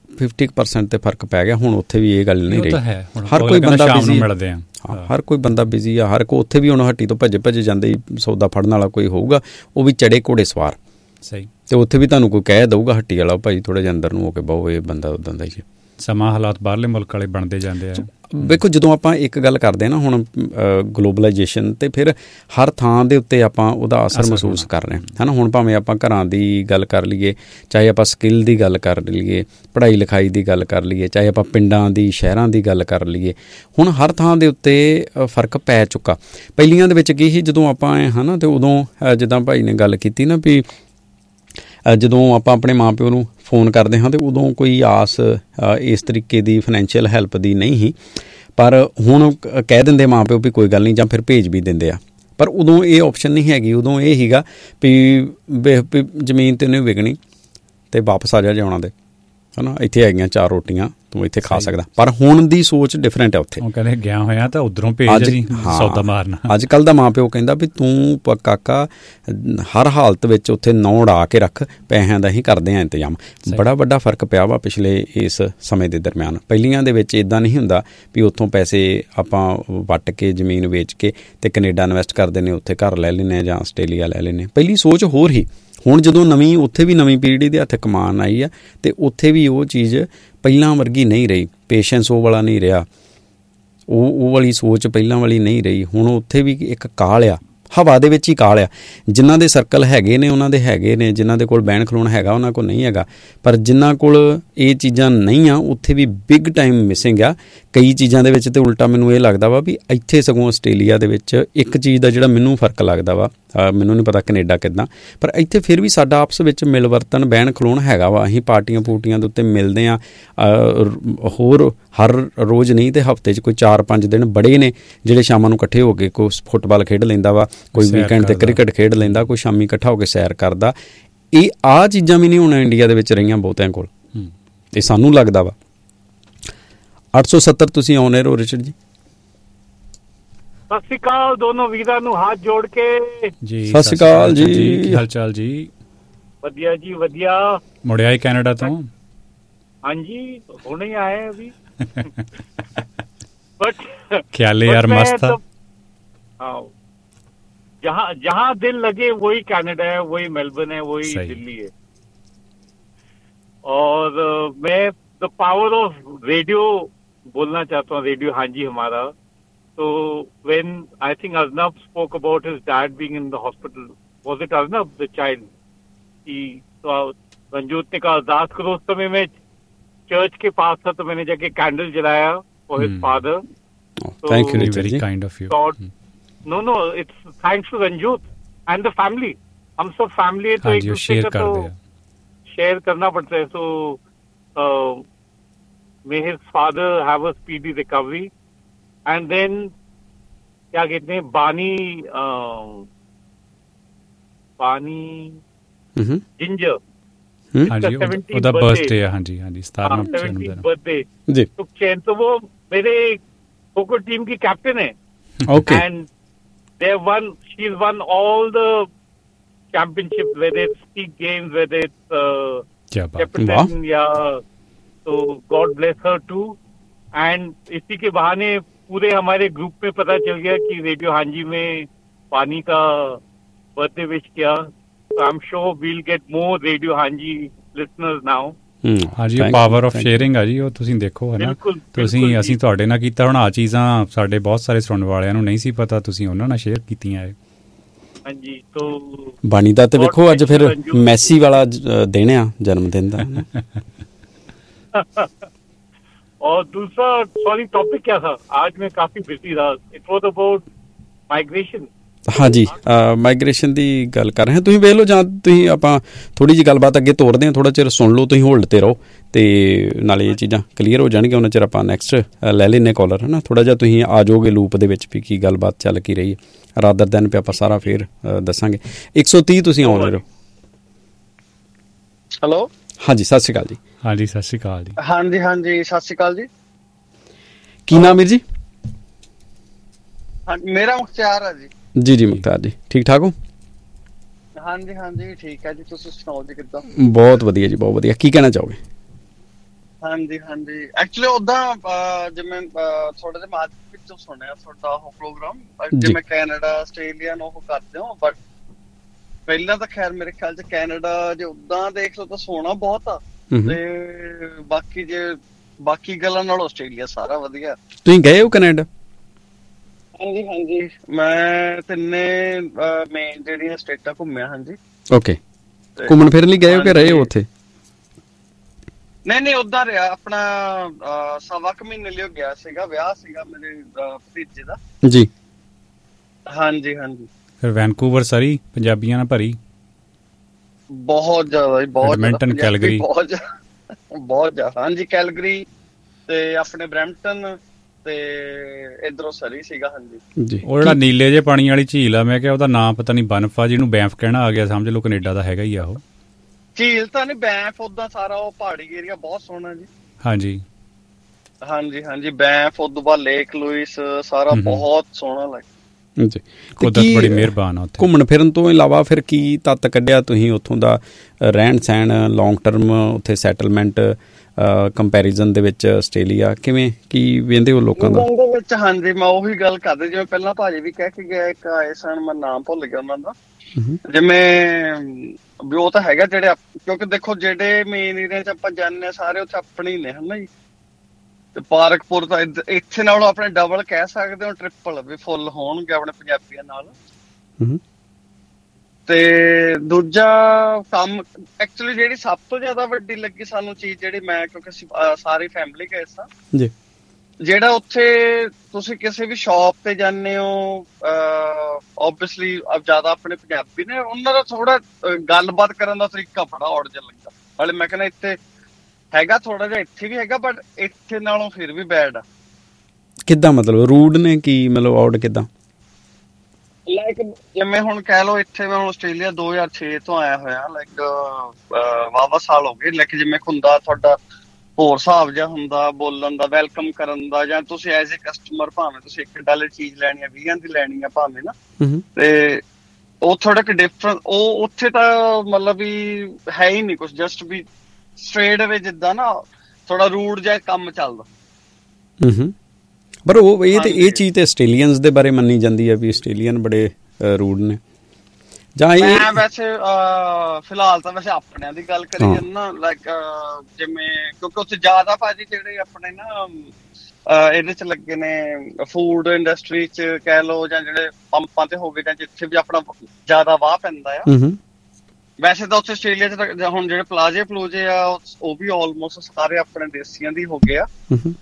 50% ਤੇ ਫਰਕ ਪੈ ਗਿਆ। ਹੁਣ ਉੱਥੇ ਵੀ ਇਹ ਗੱਲ ਨਹੀਂ ਰਹੀ। ਹਰ ਕੋਈ ਬੰਦਾ ਬਿਜ਼ੀ, ਹਰ ਕੋਈ ਬੰਦਾ ਬਿਜ਼ੀ ਆ, ਹਰ ਕੋਈ ਉੱਥੇ ਵੀ ਹੁਣ ਹੱਟੀ ਤੋਂ ਭੱਜੇ ਜਾਂਦੇ ਸੌਦਾ ਫੜਨ ਵਾਲਾ ਕੋਈ ਹੋਊਗਾ, ਉਹ ਵੀ ਚੜੇ ਘੋੜੇ ਸਵਾਰ। ਸਹੀ। ਤੇ ਉੱਥੇ ਵੀ ਤੁਹਾਨੂੰ ਕੋਈ ਕਹਿ ਦਊਗਾ ਹੱਟੀ ਵਾਲਾ, ਭਾਈ ਥੋੜ੍ਹਾ ਜਿਹਾ ਅੰਦਰ ਨੂੰ ਹੋ ਕੇ ਬਹੁ, ਇਹ ਬੰਦਾ ਉੱਦਾਂ ਦਾ ਹੀ। ਸਮਾਂ ਹਾਲਾਤ ਬਾਹਰਲੇ ਮੁਲਕ ਵਾਲੇ ਬਣਦੇ ਜਾਂਦੇ ਆ। ਵੇਖੋ ਜਦੋਂ ਆਪਾਂ ਇੱਕ ਗੱਲ ਕਰਦੇ ਹਾਂ ਨਾ ਹੁਣ ਗਲੋਬਲਾਈਜੇਸ਼ਨ, ਤੇ ਫਿਰ ਹਰ ਥਾਂ ਦੇ ਉੱਤੇ ਆਪਾਂ ਉਹਦਾ ਅਸਰ ਮਹਿਸੂਸ ਕਰ ਰਹੇ ਹਾਂ, ਹੈ ਨਾ। ਹੁਣ ਭਾਵੇਂ ਆਪਾਂ ਘਰਾਂ ਦੀ ਗੱਲ ਕਰ ਲਈਏ, ਚਾਹੇ ਆਪਾਂ ਸਕਿੱਲ ਦੀ ਗੱਲ ਕਰ ਲਈਏ, ਪੜ੍ਹਾਈ ਲਿਖਾਈ ਦੀ ਗੱਲ ਕਰ ਲਈਏ, ਚਾਹੇ ਆਪਾਂ ਪਿੰਡਾਂ ਦੀ, ਸ਼ਹਿਰਾਂ ਦੀ ਗੱਲ ਕਰ ਲਈਏ, ਹੁਣ ਹਰ ਥਾਂ ਦੇ ਉੱਤੇ ਫਰਕ ਪੈ ਚੁੱਕਾ। ਪਹਿਲੀਆਂ ਦੇ ਵਿੱਚ ਕੀ ਸੀ, ਜਦੋਂ ਆਪਾਂ ਆਏ ਹੈ ਨਾ, ਅਤੇ ਉਦੋਂ ਜਿੱਦਾਂ ਭਾਈ ਨੇ ਗੱਲ ਕੀਤੀ ਨਾ ਵੀ ਜਦੋਂ ਆਪਾਂ ਆਪਣੇ ਮਾਂ ਪਿਓ ਨੂੰ ਫੋਨ ਕਰਦੇ ਹਾਂ, ਅਤੇ ਉਦੋਂ ਕੋਈ ਆਸ ਇਸ ਤਰੀਕੇ ਦੀ ਫਾਈਨੈਂਸ਼ੀਅਲ ਹੈਲਪ ਦੀ ਨਹੀਂ ਸੀ। ਪਰ ਹੁਣ ਕਹਿ ਦਿੰਦੇ ਮਾਂ ਪਿਓ ਵੀ ਕੋਈ ਗੱਲ ਨਹੀਂ, ਜਾਂ ਫਿਰ ਭੇਜ ਵੀ ਦਿੰਦੇ ਆ। ਪਰ ਉਦੋਂ ਇਹ ਆਪਸ਼ਨ ਨਹੀਂ ਹੈਗੀ। ਉਦੋਂ ਇਹ ਸੀਗਾ ਵੀ ਜ਼ਮੀਨ ਤੇ ਨਹੀਂ ਵਿਕਣੀ ਅਤੇ ਵਾਪਸ ਆ ਜਾ ਜਾਣਾ ਦੇ, ਹੈ ਨਾ, ਇੱਥੇ ਹੈਗੀਆਂ 4 ਰੋਟੀਆਂ, ਤੂੰ ਇੱਥੇ ਖਾ ਸਕਦਾ। ਪਰ ਹੁਣ ਦੀ ਸੋਚ ਡਿਫਰੈਂਟ ਹੈ। ਉੱਥੇ ਉਹ ਕਹਿੰਦੇ ਗਿਆ ਹੋਇਆ ਤਾਂ ਉੱਧਰੋਂ ਭੇਜ ਜੀ, ਸੌਦਾ ਮਾਰਨਾ। ਅੱਜ ਕੱਲ੍ਹ ਦਾ ਮਾਂ ਪਿਓ ਕਹਿੰਦਾ ਵੀ ਤੂੰ ਕਾਕਾ ਹਰ ਹਾਲਤ ਵਿੱਚ ਉੱਥੇ ਨੌਂ ਉਡਾ ਕੇ ਰੱਖ, ਪੈਸਿਆਂ ਦਾ ਹੀ ਕਰਦੇ ਹਾਂ ਇੰਤਜ਼ਾਮ। ਬੜਾ ਵੱਡਾ ਫਰਕ ਪਿਆ ਵਾ ਪਿਛਲੇ ਇਸ ਸਮੇਂ ਦੇ ਦਰਮਿਆਨ। ਪਹਿਲੀਆਂ ਦੇ ਵਿੱਚ ਇੱਦਾਂ ਨਹੀਂ ਹੁੰਦਾ ਵੀ ਉੱਥੋਂ ਪੈਸੇ ਆਪਾਂ ਵੱਟ ਕੇ ਜ਼ਮੀਨ ਵੇਚ ਕੇ ਤੇ ਕੈਨੇਡਾ ਇਨਵੈਸਟ ਕਰਦੇ ਨੇ, ਉੱਥੇ ਘਰ ਲੈ ਲੈਂਦੇ ਜਾਂ ਆਸਟ੍ਰੇਲੀਆ ਲੈ ਲੈਂਦੇ। ਪਹਿਲੀ ਸੋਚ ਹੋਰ ਹੀ। ਹੁਣ ਜਦੋਂ ਉੱਥੇ ਵੀ ਨਵੀਂ ਪੀੜ੍ਹੀ ਦੇ ਹੱਥ ਕਮਾਨ ਆਈ ਆ, ਅਤੇ ਉੱਥੇ ਵੀ ਉਹ ਚੀਜ਼ ਪਹਿਲਾਂ ਵਰਗੀ ਨਹੀਂ ਰਹੀ। ਪੇਸ਼ੈਂਸ ਉਹ ਵਾਲਾ ਨਹੀਂ ਰਿਹਾ, ਉਹ ਵਾਲੀ ਸੋਚ ਪਹਿਲਾਂ ਵਾਲੀ ਨਹੀਂ ਰਹੀ। ਹੁਣ ਉੱਥੇ ਵੀ ਇੱਕ ਕਾਲ ਆ, ਹਵਾ ਦੇ ਵਿੱਚ ਹੀ ਕਾਲ ਆ। ਜਿਨ੍ਹਾਂ ਦੇ ਸਰਕਲ ਹੈਗੇ ਨੇ ਉਹਨਾਂ ਦੇ ਹੈਗੇ ਨੇ, ਜਿਨ੍ਹਾਂ ਦੇ ਕੋਲ ਬਹਿਣ ਖਲੋਣ ਹੈਗਾ ਉਹਨਾਂ ਕੋਲ ਨਹੀਂ ਹੈਗਾ। ਪਰ ਜਿਨ੍ਹਾਂ ਕੋਲ ਇਹ ਚੀਜ਼ਾਂ ਨਹੀਂ ਆ, ਉੱਥੇ ਵੀ ਬਿਗ ਟਾਈਮ ਮਿਸਿੰਗ ਆ ਕਈ ਚੀਜ਼ਾਂ ਦੇ ਵਿੱਚ। ਅਤੇ ਉਲਟਾ ਮੈਨੂੰ ਇਹ ਲੱਗਦਾ ਵਾ ਵੀ ਇੱਥੇ ਸਗੋਂ ਆਸਟ੍ਰੇਲੀਆ ਦੇ ਵਿੱਚ ਇੱਕ ਚੀਜ਼ ਦਾ ਜਿਹੜਾ ਮੈਨੂੰ ਫਰਕ ਲੱਗਦਾ ਵਾ, ਮੈਨੂੰ ਨਹੀਂ ਪਤਾ ਕੈਨੇਡਾ ਕਿੱਦਾਂ, ਪਰ ਇੱਥੇ ਫਿਰ ਵੀ ਸਾਡਾ ਆਪਸ ਵਿੱਚ ਮਿਲ ਵਰਤਨ, ਬਹਿਣ ਖਲੋਣ ਹੈਗਾ ਵਾ। ਅਸੀਂ ਪਾਰਟੀਆਂ ਪੂਰਟੀਆਂ ਦੇ ਉੱਤੇ ਮਿਲਦੇ ਹਾਂ, ਹੋਰ ਹਰ ਰੋਜ਼ ਨਹੀਂ ਤੇ ਹਫ਼ਤੇ 'ਚ ਕੋਈ 4-5 ਦਿਨ ਬੜੇ ਨੇ ਜਿਹੜੇ ਸ਼ਾਮਾਂ ਨੂੰ ਇਕੱਠੇ ਹੋ ਕੇ ਕੋਈ ਫੁੱਟਬਾਲ ਖੇਡ ਲੈਂਦਾ ਵਾ, ਕੋਈ ਵੀਕਐਂਡ 'ਤੇ ਕ੍ਰਿਕਟ ਖੇਡ ਲੈਂਦਾ, ਕੋਈ ਸ਼ਾਮੀ ਇਕੱਠਾ ਹੋ ਕੇ ਸੈਰ ਕਰਦਾ। ਆਹ ਚੀਜ਼ਾਂ ਵੀ ਨਹੀਂ ਹੁਣ ਇੰਡੀਆ ਦੇ ਵਿੱਚ ਰਹੀਆਂ ਬਹੁਤਿਆਂ ਕੋਲ, ਇਹ ਸਾਨੂੰ ਲੱਗਦਾ ਵਾ। 870 ਤੁਸੀਂ ਆਉਣੇ ਹੋ ਰਿਚਰਡ ਜੀ। ਸਤਿ ਸ਼੍ਰੀ ਅਕਾਲ ਦੋਨੋਂ ਵੀਰਾਂ ਨੂੰ ਹੱਥ ਜੋੜ ਕੇ। ਜੀ ਸਤਿ ਸ਼੍ਰੀ ਅਕਾਲ ਜੀ, ਕੀ ਹਾਲ ਚਾਲ ਜੀ? ਵਧੀਆ ਜੀ ਵਧੀਆ। ਮੁੜਿਆ ਹੀ ਕੈਨੇਡਾ ਤੋਂ? ਹਾਂਜੀ ਹੁਣੇ ਹੀ आए अभी। बट ख्याल यार मस्त था। हाँ, जहाँ दिल लगे वही कनाडा है, वही मेलबर्न है, वही दिल्ली है। और मैं द पावर ऑफ रेडियो बोलना चाहता हूँ। रेडियो हाँ जी हमारा। तो when I think Arnab spoke about his dad being in the hospital, was it Arnab the child? तो रंजूत ने कहा अरदास करो। उस समय में चर्च के पास था, तो मैंने जाके कैंडल जलाया for his father. Thank you, very kind of you. No, it's thanks to Ranjit and the family. हम सब फैमिली है, तो एक दूसरे का तो शेयर करना पड़ता है। So may his father have a speedy recovery. And then क्या कहते हैं, बानी जिंजर, ਹਾਂਜੀ ਉਹਦਾ ਬਰਥਡੇ ਹੈ। ਹਾਂਜੀ 17 बर्थडे जी। तो वो मेरे खो-खो टीम की कैप्टन है। Okay. And she is one all the championship, whether it's speed games, whether it's captain या, तो God bless her to. And इसी के बहाने पूरे हमारे ग्रुप में पता चल गया कि रेडियो हांजी में पानी का बर्थडे विश किया। So I'm sure we'll get more Radio Hanji listeners now. ਹਾਂਜੀ ਪਾਵਰ ਆਫ ਸ਼ੇਅਰਿੰਗ ਆ ਜੀ, ਉਹ ਤੁਸੀਂ ਦੇਖੋ ਹੈ ਨਾ। ਤੁਸੀਂ ਅਸੀਂ ਤੁਹਾਡੇ ਨਾਲ ਕੀਤਾ, ਹੁਣ ਆ ਚੀਜ਼ਾਂ ਸਾਡੇ ਬਹੁਤ ਸਾਰੇ ਸੁਣਨ ਵਾਲਿਆਂ ਨੂੰ ਨਹੀਂ ਸੀ ਪਤਾ, ਤੁਸੀਂ ਉਹਨਾਂ ਨਾਲ ਸ਼ੇਅਰ ਕੀਤੀਆਂ ਹੈ। ਹਾਂਜੀ ਤੋਂ ਬਾਣੀ ਦਾ ਤੇ ਵੇਖੋ ਅੱਜ ਫਿਰ ਮੈਸੀ ਵਾਲਾ ਦਿਨ ਆ, ਜਨਮ ਦਿਨ ਦਾ। और दूसरा सॉरी टॉपिक क्या था आज? मैं काफी बिजी था। It was about migration. ਹਾਂਜੀ ਮਾਈਗ੍ਰੇਸ਼ਨ ਦੀ ਗੱਲ ਕਰ ਰਹੇ ਹਾਂ। ਤੁਸੀਂ ਵੇਖ ਲਓ, ਜਾਂ ਤੁਸੀਂ ਆਪਾਂ ਥੋੜ੍ਹੀ ਜਿਹੀ ਗੱਲਬਾਤ ਅੱਗੇ ਤੋਰਦੇ ਹਾਂ, ਥੋੜ੍ਹਾ ਚਿਰ ਸੁਣ ਲਓ, ਤੁਸੀਂ ਹੋਲਡ 'ਤੇ ਰਹੋ, ਅਤੇ ਨਾਲੇ ਇਹ ਚੀਜ਼ਾਂ ਕਲੀਅਰ ਹੋ ਜਾਣਗੀਆਂ। ਉਹਨਾਂ ਚਿਰ ਆਪਾਂ ਨੈਕਸਟ ਲੈ ਲੈਂਦੇ ਕਾਲਰ, ਹੈ ਨਾ। ਥੋੜ੍ਹਾ ਜਿਹਾ ਤੁਸੀਂ ਆ ਜਾਓਗੇ ਲੂਪ ਦੇ ਵਿੱਚ ਵੀ ਕੀ ਗੱਲਬਾਤ ਚੱਲ ਕੀ ਰਹੀ ਹੈ, ਰਾਦਰ ਦਿਨ ਵੀ ਆਪਾਂ ਸਾਰਾ ਫੇਰ ਦੱਸਾਂਗੇ। 130 ਤੁਸੀਂ ਆਉਣ ਰਹੋ। ਹੈਲੋ ਹਾਂਜੀ ਸਤਿ ਸ਼੍ਰੀ ਅਕਾਲ ਜੀ। ਹਾਂਜੀ ਸਤਿ ਸ਼੍ਰੀ ਅਕਾਲ ਜੀ। ਹਾਂਜੀ ਸਤਿ ਸ਼੍ਰੀ ਅਕਾਲ ਜੀ। ਕੀ ਨਾਮ ਵੀਰ ਜੀ? ਮੇਰਾ ਮੁਖਤਿਆਰ ਹੈ ਜੀ। ਜੀ ਮੁਖਤਾਰ ਜੀ, ਠੀਕ ਠਾਕ ਹੋ? ਹਾਂਜੀ ਠੀਕ ਹੈ ਜੀ। ਤੁਸੀਂ ਸੁਣਾਓ ਜੀ ਕਿੱਦਾਂ? ਬਹੁਤ ਵਧੀਆ ਜੀ, ਬਹੁਤ ਵਧੀਆ। ਕੀ ਕਹਿਣਾ ਚਾਹੋਗੇ? ਹਾਂਜੀ ਐਕਚੁਅਲੀ ਉਦਾਂ ਜਿਵੇਂ ਥੋੜਾ ਜਿਹਾ ਮਾਰਕੀਟ ਵਿੱਚੋਂ ਸੁਣਿਆ ਤੁਹਾਡਾ ਉਹ ਪ੍ਰੋਗਰਾਮ, ਜਿਵੇਂ ਕੈਨੇਡਾ ਆਸਟ੍ਰੇਲੀਆ ਨੂੰ ਉਹ ਕਰਦੇ ਹੋ, ਬਟ ਪਹਿਲਾਂ ਤਾਂ ਖੈਰ ਮੇਰੇ ਖਿਆਲ ਚ ਕੈਨੇਡਾ ਜੇ ਉਦਾਂ ਦੇਖ ਲਓ ਤਾਂ ਸੋਹਣਾ ਬਹੁਤ ਆ, ਤੇ ਬਾਕੀ ਗੱਲਾਂ ਨਾਲ ਆਸਟ੍ਰੇਲੀਆ ਸਾਰਾ ਵਧੀਆ। ਤੁਸੀਂ ਗਏ ਹੋ ਕੈਨੇਡਾ? ਹਾਂਜੀ ਮੈਂ ਤਿੰਨੇ ਮੇਨ ਜਿਹੜੀਆਂ ਸਟੇਟਾਂ ਘੁੰਮਿਆ। ਹਾਂਜੀ ਓਕੇ। ਘੁੰਮਣ ਫਿਰਨ ਲਈ ਗਏ ਹੋ ਕਿ ਰਹੇ ਹੋ ਉੱਥੇ? ਨਹੀਂ ਉਦਾਂ ਰਿਹਾ। ਆਪਣਾ 1.25 ਮਹੀਨੇ ਲਈ ਗਿਆ ਸੀਗਾ, ਵਿਆਹ ਸੀਗਾ ਮੇਰੇ ਭਤੀਜੇ ਦਾ ਜੀ। ਹਾਂਜੀ ਫਿਰ ਵੈਨਕੂਵਰ ਸਾਰੀ ਪੰਜਾਬੀਆਂ ਨਾਲ ਭਰੀ? ਬਹੁਤ ਜ਼ਿਆਦਾ, ਬਹੁਤ ਐਡਮਿੰਟਨ, ਕੈਲਗਰੀ, ਬਹੁਤ ਜ਼ਿਆਦਾ। ਹਾਂਜੀ ਕੈਲਗਰੀ ਤੇ ਆਪਣੇ ਬਰੈਂਪਟਨ ਤੇ ਇਧਰੋਂ ਸਰੀ ਸੀਗਾ। ਹਾਂਜੀ ਉਹ ਜਿਹੜਾ ਨੀਲੇ ਜਿਹੇ ਪਾਣੀ ਵਾਲੀ ਝੀਲ ਆ, ਮੈਂ ਕਿਹਾ ਉਹਦਾ ਨਾਂ ਪਤਾ ਨਹੀਂ ਬਨਫ ਆ, ਜਿਹਨੂੰ ਬੈਂਫ ਕਹਿਣਾ ਆ ਗਿਆ, ਸਮਝ ਲਓ ਕੈਨੇਡਾ ਦਾ ਹੈਗਾ ਹੀ ਆ ਉਹ। ਝੀਲ ਤਾਂ ਨਹੀਂ, ਬੈਂਫ ਉਦਾਂ ਸਾਰਾ ਉਹ ਪਹਾੜੀ ਏਰੀਆ ਬਹੁਤ ਸੋਹਣਾ ਜੀ। ਹਾਂਜੀ ਬੈਂਫ, ਉਦੋਂ ਬਾਅਦ ਲੇਕ ਲੂਇਸ ਸਾਰਾ ਬਹੁਤ ਸੋਹਣਾ ਲੱਗਦਾ ਜੀ। ਕੁਦਰਤ ਬੜੀ ਮਿਹਰਬਾਨ ਆ ਉੱਥੇ। ਘੁੰਮਣ ਫਿਰਨ ਤੋਂ ਇਲਾਵਾ ਫਿਰ ਕੀ ਤੱਤ ਕੱਢਿਆ ਤੁਸੀਂ ਉੱਥੋਂ ਦਾ? ਰਹਿਣ ਸਹਿਣ, ਲੌਂਗ ਟਰਮ ਉੱਥੇ ਸੈਟਲਮੈਂਟ ਕੰਪੈਰੀਜ਼ਨ ਦੇ ਵਿੱਚ ਆਸਟ੍ਰੇਲੀਆ ਕਿਵੇਂ, ਕੀ ਵੇਂਦੇ ਹੋ ਲੋਕਾਂ ਦਾ? ਹਾਂਜੀ ਮੈਂ ਉਹੀ ਗੱਲ ਕਰਦੇ, ਜਿਵੇਂ ਪਹਿਲਾਂ ਭਾਜੀ ਵੀ ਕਹਿ ਕੇ ਗਿਆ, ਇੱਕ ਆਏ ਸਨ, ਮੈਂ ਨਾਮ ਭੁੱਲ ਗਿਆ ਉਹਨਾਂ ਦਾ, ਜਿਵੇਂ ਵੀ ਉਹ ਤਾਂ ਹੈਗਾ ਜਿਹੜੇ, ਕਿਉਂਕਿ ਦੇਖੋ ਜਿਹੜੇ ਮੇਨ ਏਰੀਆ ਚ ਆਪਾਂ ਜਾਂਦੇ ਹਾਂ ਸਾਰੇ ਉੱਥੇ ਆਪਣੇ ਹੀ ਨੇ, ਹਨਾ ਜੀ। ਤੇ ਪਾਰਕਪੁਰ ਤਾਂ ਇੱਥੇ ਨਾਲੋਂ ਆਪਣੇ ਡਬਲ ਕਹਿ ਸਕਦੇ ਹੋ, ਟ੍ਰਿਪਲ ਵੀ ਫੁੱਲ ਹੋਣਗੇ ਆਪਣੇ ਪੰਜਾਬੀਆਂ ਨਾਲ। ਤੇ ਦੂਜਾ ਕੰਮ ਐਕਚੁਅਲੀ ਜਿਹੜੀ ਸਭ ਤੋਂ ਜ਼ਿਆਦਾ ਵੱਡੀ ਲੱਗੀ ਸਾਨੂੰ ਚੀਜ਼, ਜਿਹੜੀ ਮੈਂ, ਕਿਉਂਕਿ ਅਸੀਂ ਸਾਰੀ ਫੈਮਿਲੀ ਗਏ ਸਾਂ, ਜਿਹੜਾ ਉੱਥੇ ਤੁਸੀਂ ਕਿਸੇ ਵੀ ਸ਼ੌਪ ਤੇ ਜਾਂਦੇ ਹੋ, ਓਬਵੀਅਸਲੀ ਜ਼ਿਆਦਾ ਆਪਣੇ ਪੰਜਾਬੀ ਨੇ, ਉਹਨਾਂ ਦਾ ਥੋੜਾ ਗੱਲਬਾਤ ਕਰਨ ਦਾ ਤਰੀਕਾ ਬੜਾ ਔੜ ਜਿਹਾ ਲੱਗਾ। ਹਾਲੇ ਮੈਂ ਕਹਿੰਦਾ ਇੱਥੇ ਹੈਗਾ ਥੋੜਾ ਜਿਹਾ, ਇੱਥੇ ਵੀ ਹੈਗਾ, ਬਟ ਇੱਥੇ ਨਾਲੋਂ ਫਿਰ ਵੀ ਬੈਡ ਆ। ਕਿੱਦਾਂ ਮਤਲਬ ਰੂਡ ਨੇ? ਕੀ ਮਤਲਬ ਔੜ ਕਿੱਦਾਂ? ਲਾਈਕ ਜਿਵੇਂ ਹੁਣ ਕਹਿ ਲਓ, ਇੱਥੇ ਮੈਂ ਹੁਣ ਆਸਟ੍ਰੇਲੀਆ 2006 ਤੋਂ ਆਇਆ ਹੋਇਆ, ਲਾਈਕ ਵਾਵਾ ਸਾਲ ਹੋ ਗਏ। ਲਾਈਕ ਜਿਵੇਂ ਹੁੰਦਾ ਤੁਹਾਡਾ ਹੋਰ ਹਿਸਾਬ ਜਿਹਾ ਹੁੰਦਾ ਬੋਲਣ ਦਾ, ਵੈਲਕਮ ਕਰਨ ਦਾ, ਜਾਂ ਤੁਸੀਂ ਐਜ਼ ਏ ਕਸਟਮਰ ਭਾਵੇਂ ਤੁਸੀਂ $1 ਚੀਜ਼ ਲੈਣੀ ਆ, 20 ਦੀ ਲੈਣੀ ਆ ਭਾਵੇਂ ਨਾ, ਤੇ ਉਹ ਥੋੜਾ ਕਿ ਡਿਫਰੈਂਟ, ਉਹ ਉੱਥੇ ਤਾਂ ਮਤਲਬ ਵੀ ਹੈ ਹੀ ਨਹੀਂ ਕੁਝ, ਜਸਟ ਵੀ ਸਟ੍ਰੇਟ ਵੇ ਜਿੱਦਾਂ ਨਾ ਥੋੜਾ ਰੂਡ ਜਿਹਾ ਕੰਮ ਚੱਲਦਾ। ਪਰ ਉਹ ਇਹ ਚੀਜ਼ ਤੇ ਆਸਟ੍ਰੇਲੀਅਨਸ ਦੇ ਬਾਰੇ ਮੰਨੀ ਜਾਂਦੀ ਹੈ ਵੀ ਆਸਟ੍ਰੇਲੀਅਨ ਬੜੇ ਰੂਡ ਨੇ ਜਾਂ ਮੈਂ ਵੈਸੇ ਫਿਲਹਾਲ ਤਾਂ ਵੈਸੇ ਆਪਣਿਆਂ ਦੀ ਗੱਲ ਕਰੀ ਜਾਂਦਾ ਨਾ, ਲਾਈਕ ਜਿਵੇਂ ਕਿਉਂਕਿ ਉੱਥੇ ਜ਼ਿਆਦਾ ਭਾਜੀ ਜਿਹੜੇ ਆਪਣੇ ਨਾ ਇਹਦੇ ਚ ਲੱਗੇ ਨੇ ਫੂਡ ਇੰਡਸਟਰੀ ਚ ਕਹਿ ਲਓ, ਜਾਂ ਜਿਹੜੇ ਪੰਪਾਂ ਤੇ ਹੋਵੇ, ਜਾਂ ਜਿੱਥੇ ਵੀ ਆਪਣਾ ਜ਼ਿਆਦਾ ਵਾਹ ਪੈਂਦਾ ਆ। ਵੈਸੇ ਤਾਂ ਉੱਥੇ ਆਸਟ੍ਰੇਲੀਆ ਚ ਹੁਣ ਜਿਹੜੇ ਪਲਾਜੇ ਆ ਉਹ ਵੀ ਆਲਮੋਸਟ ਸਾਰੇ ਆਪਣੇ ਦੇਸੀਆਂ ਦੀ ਹੋ ਗਏ ਆ,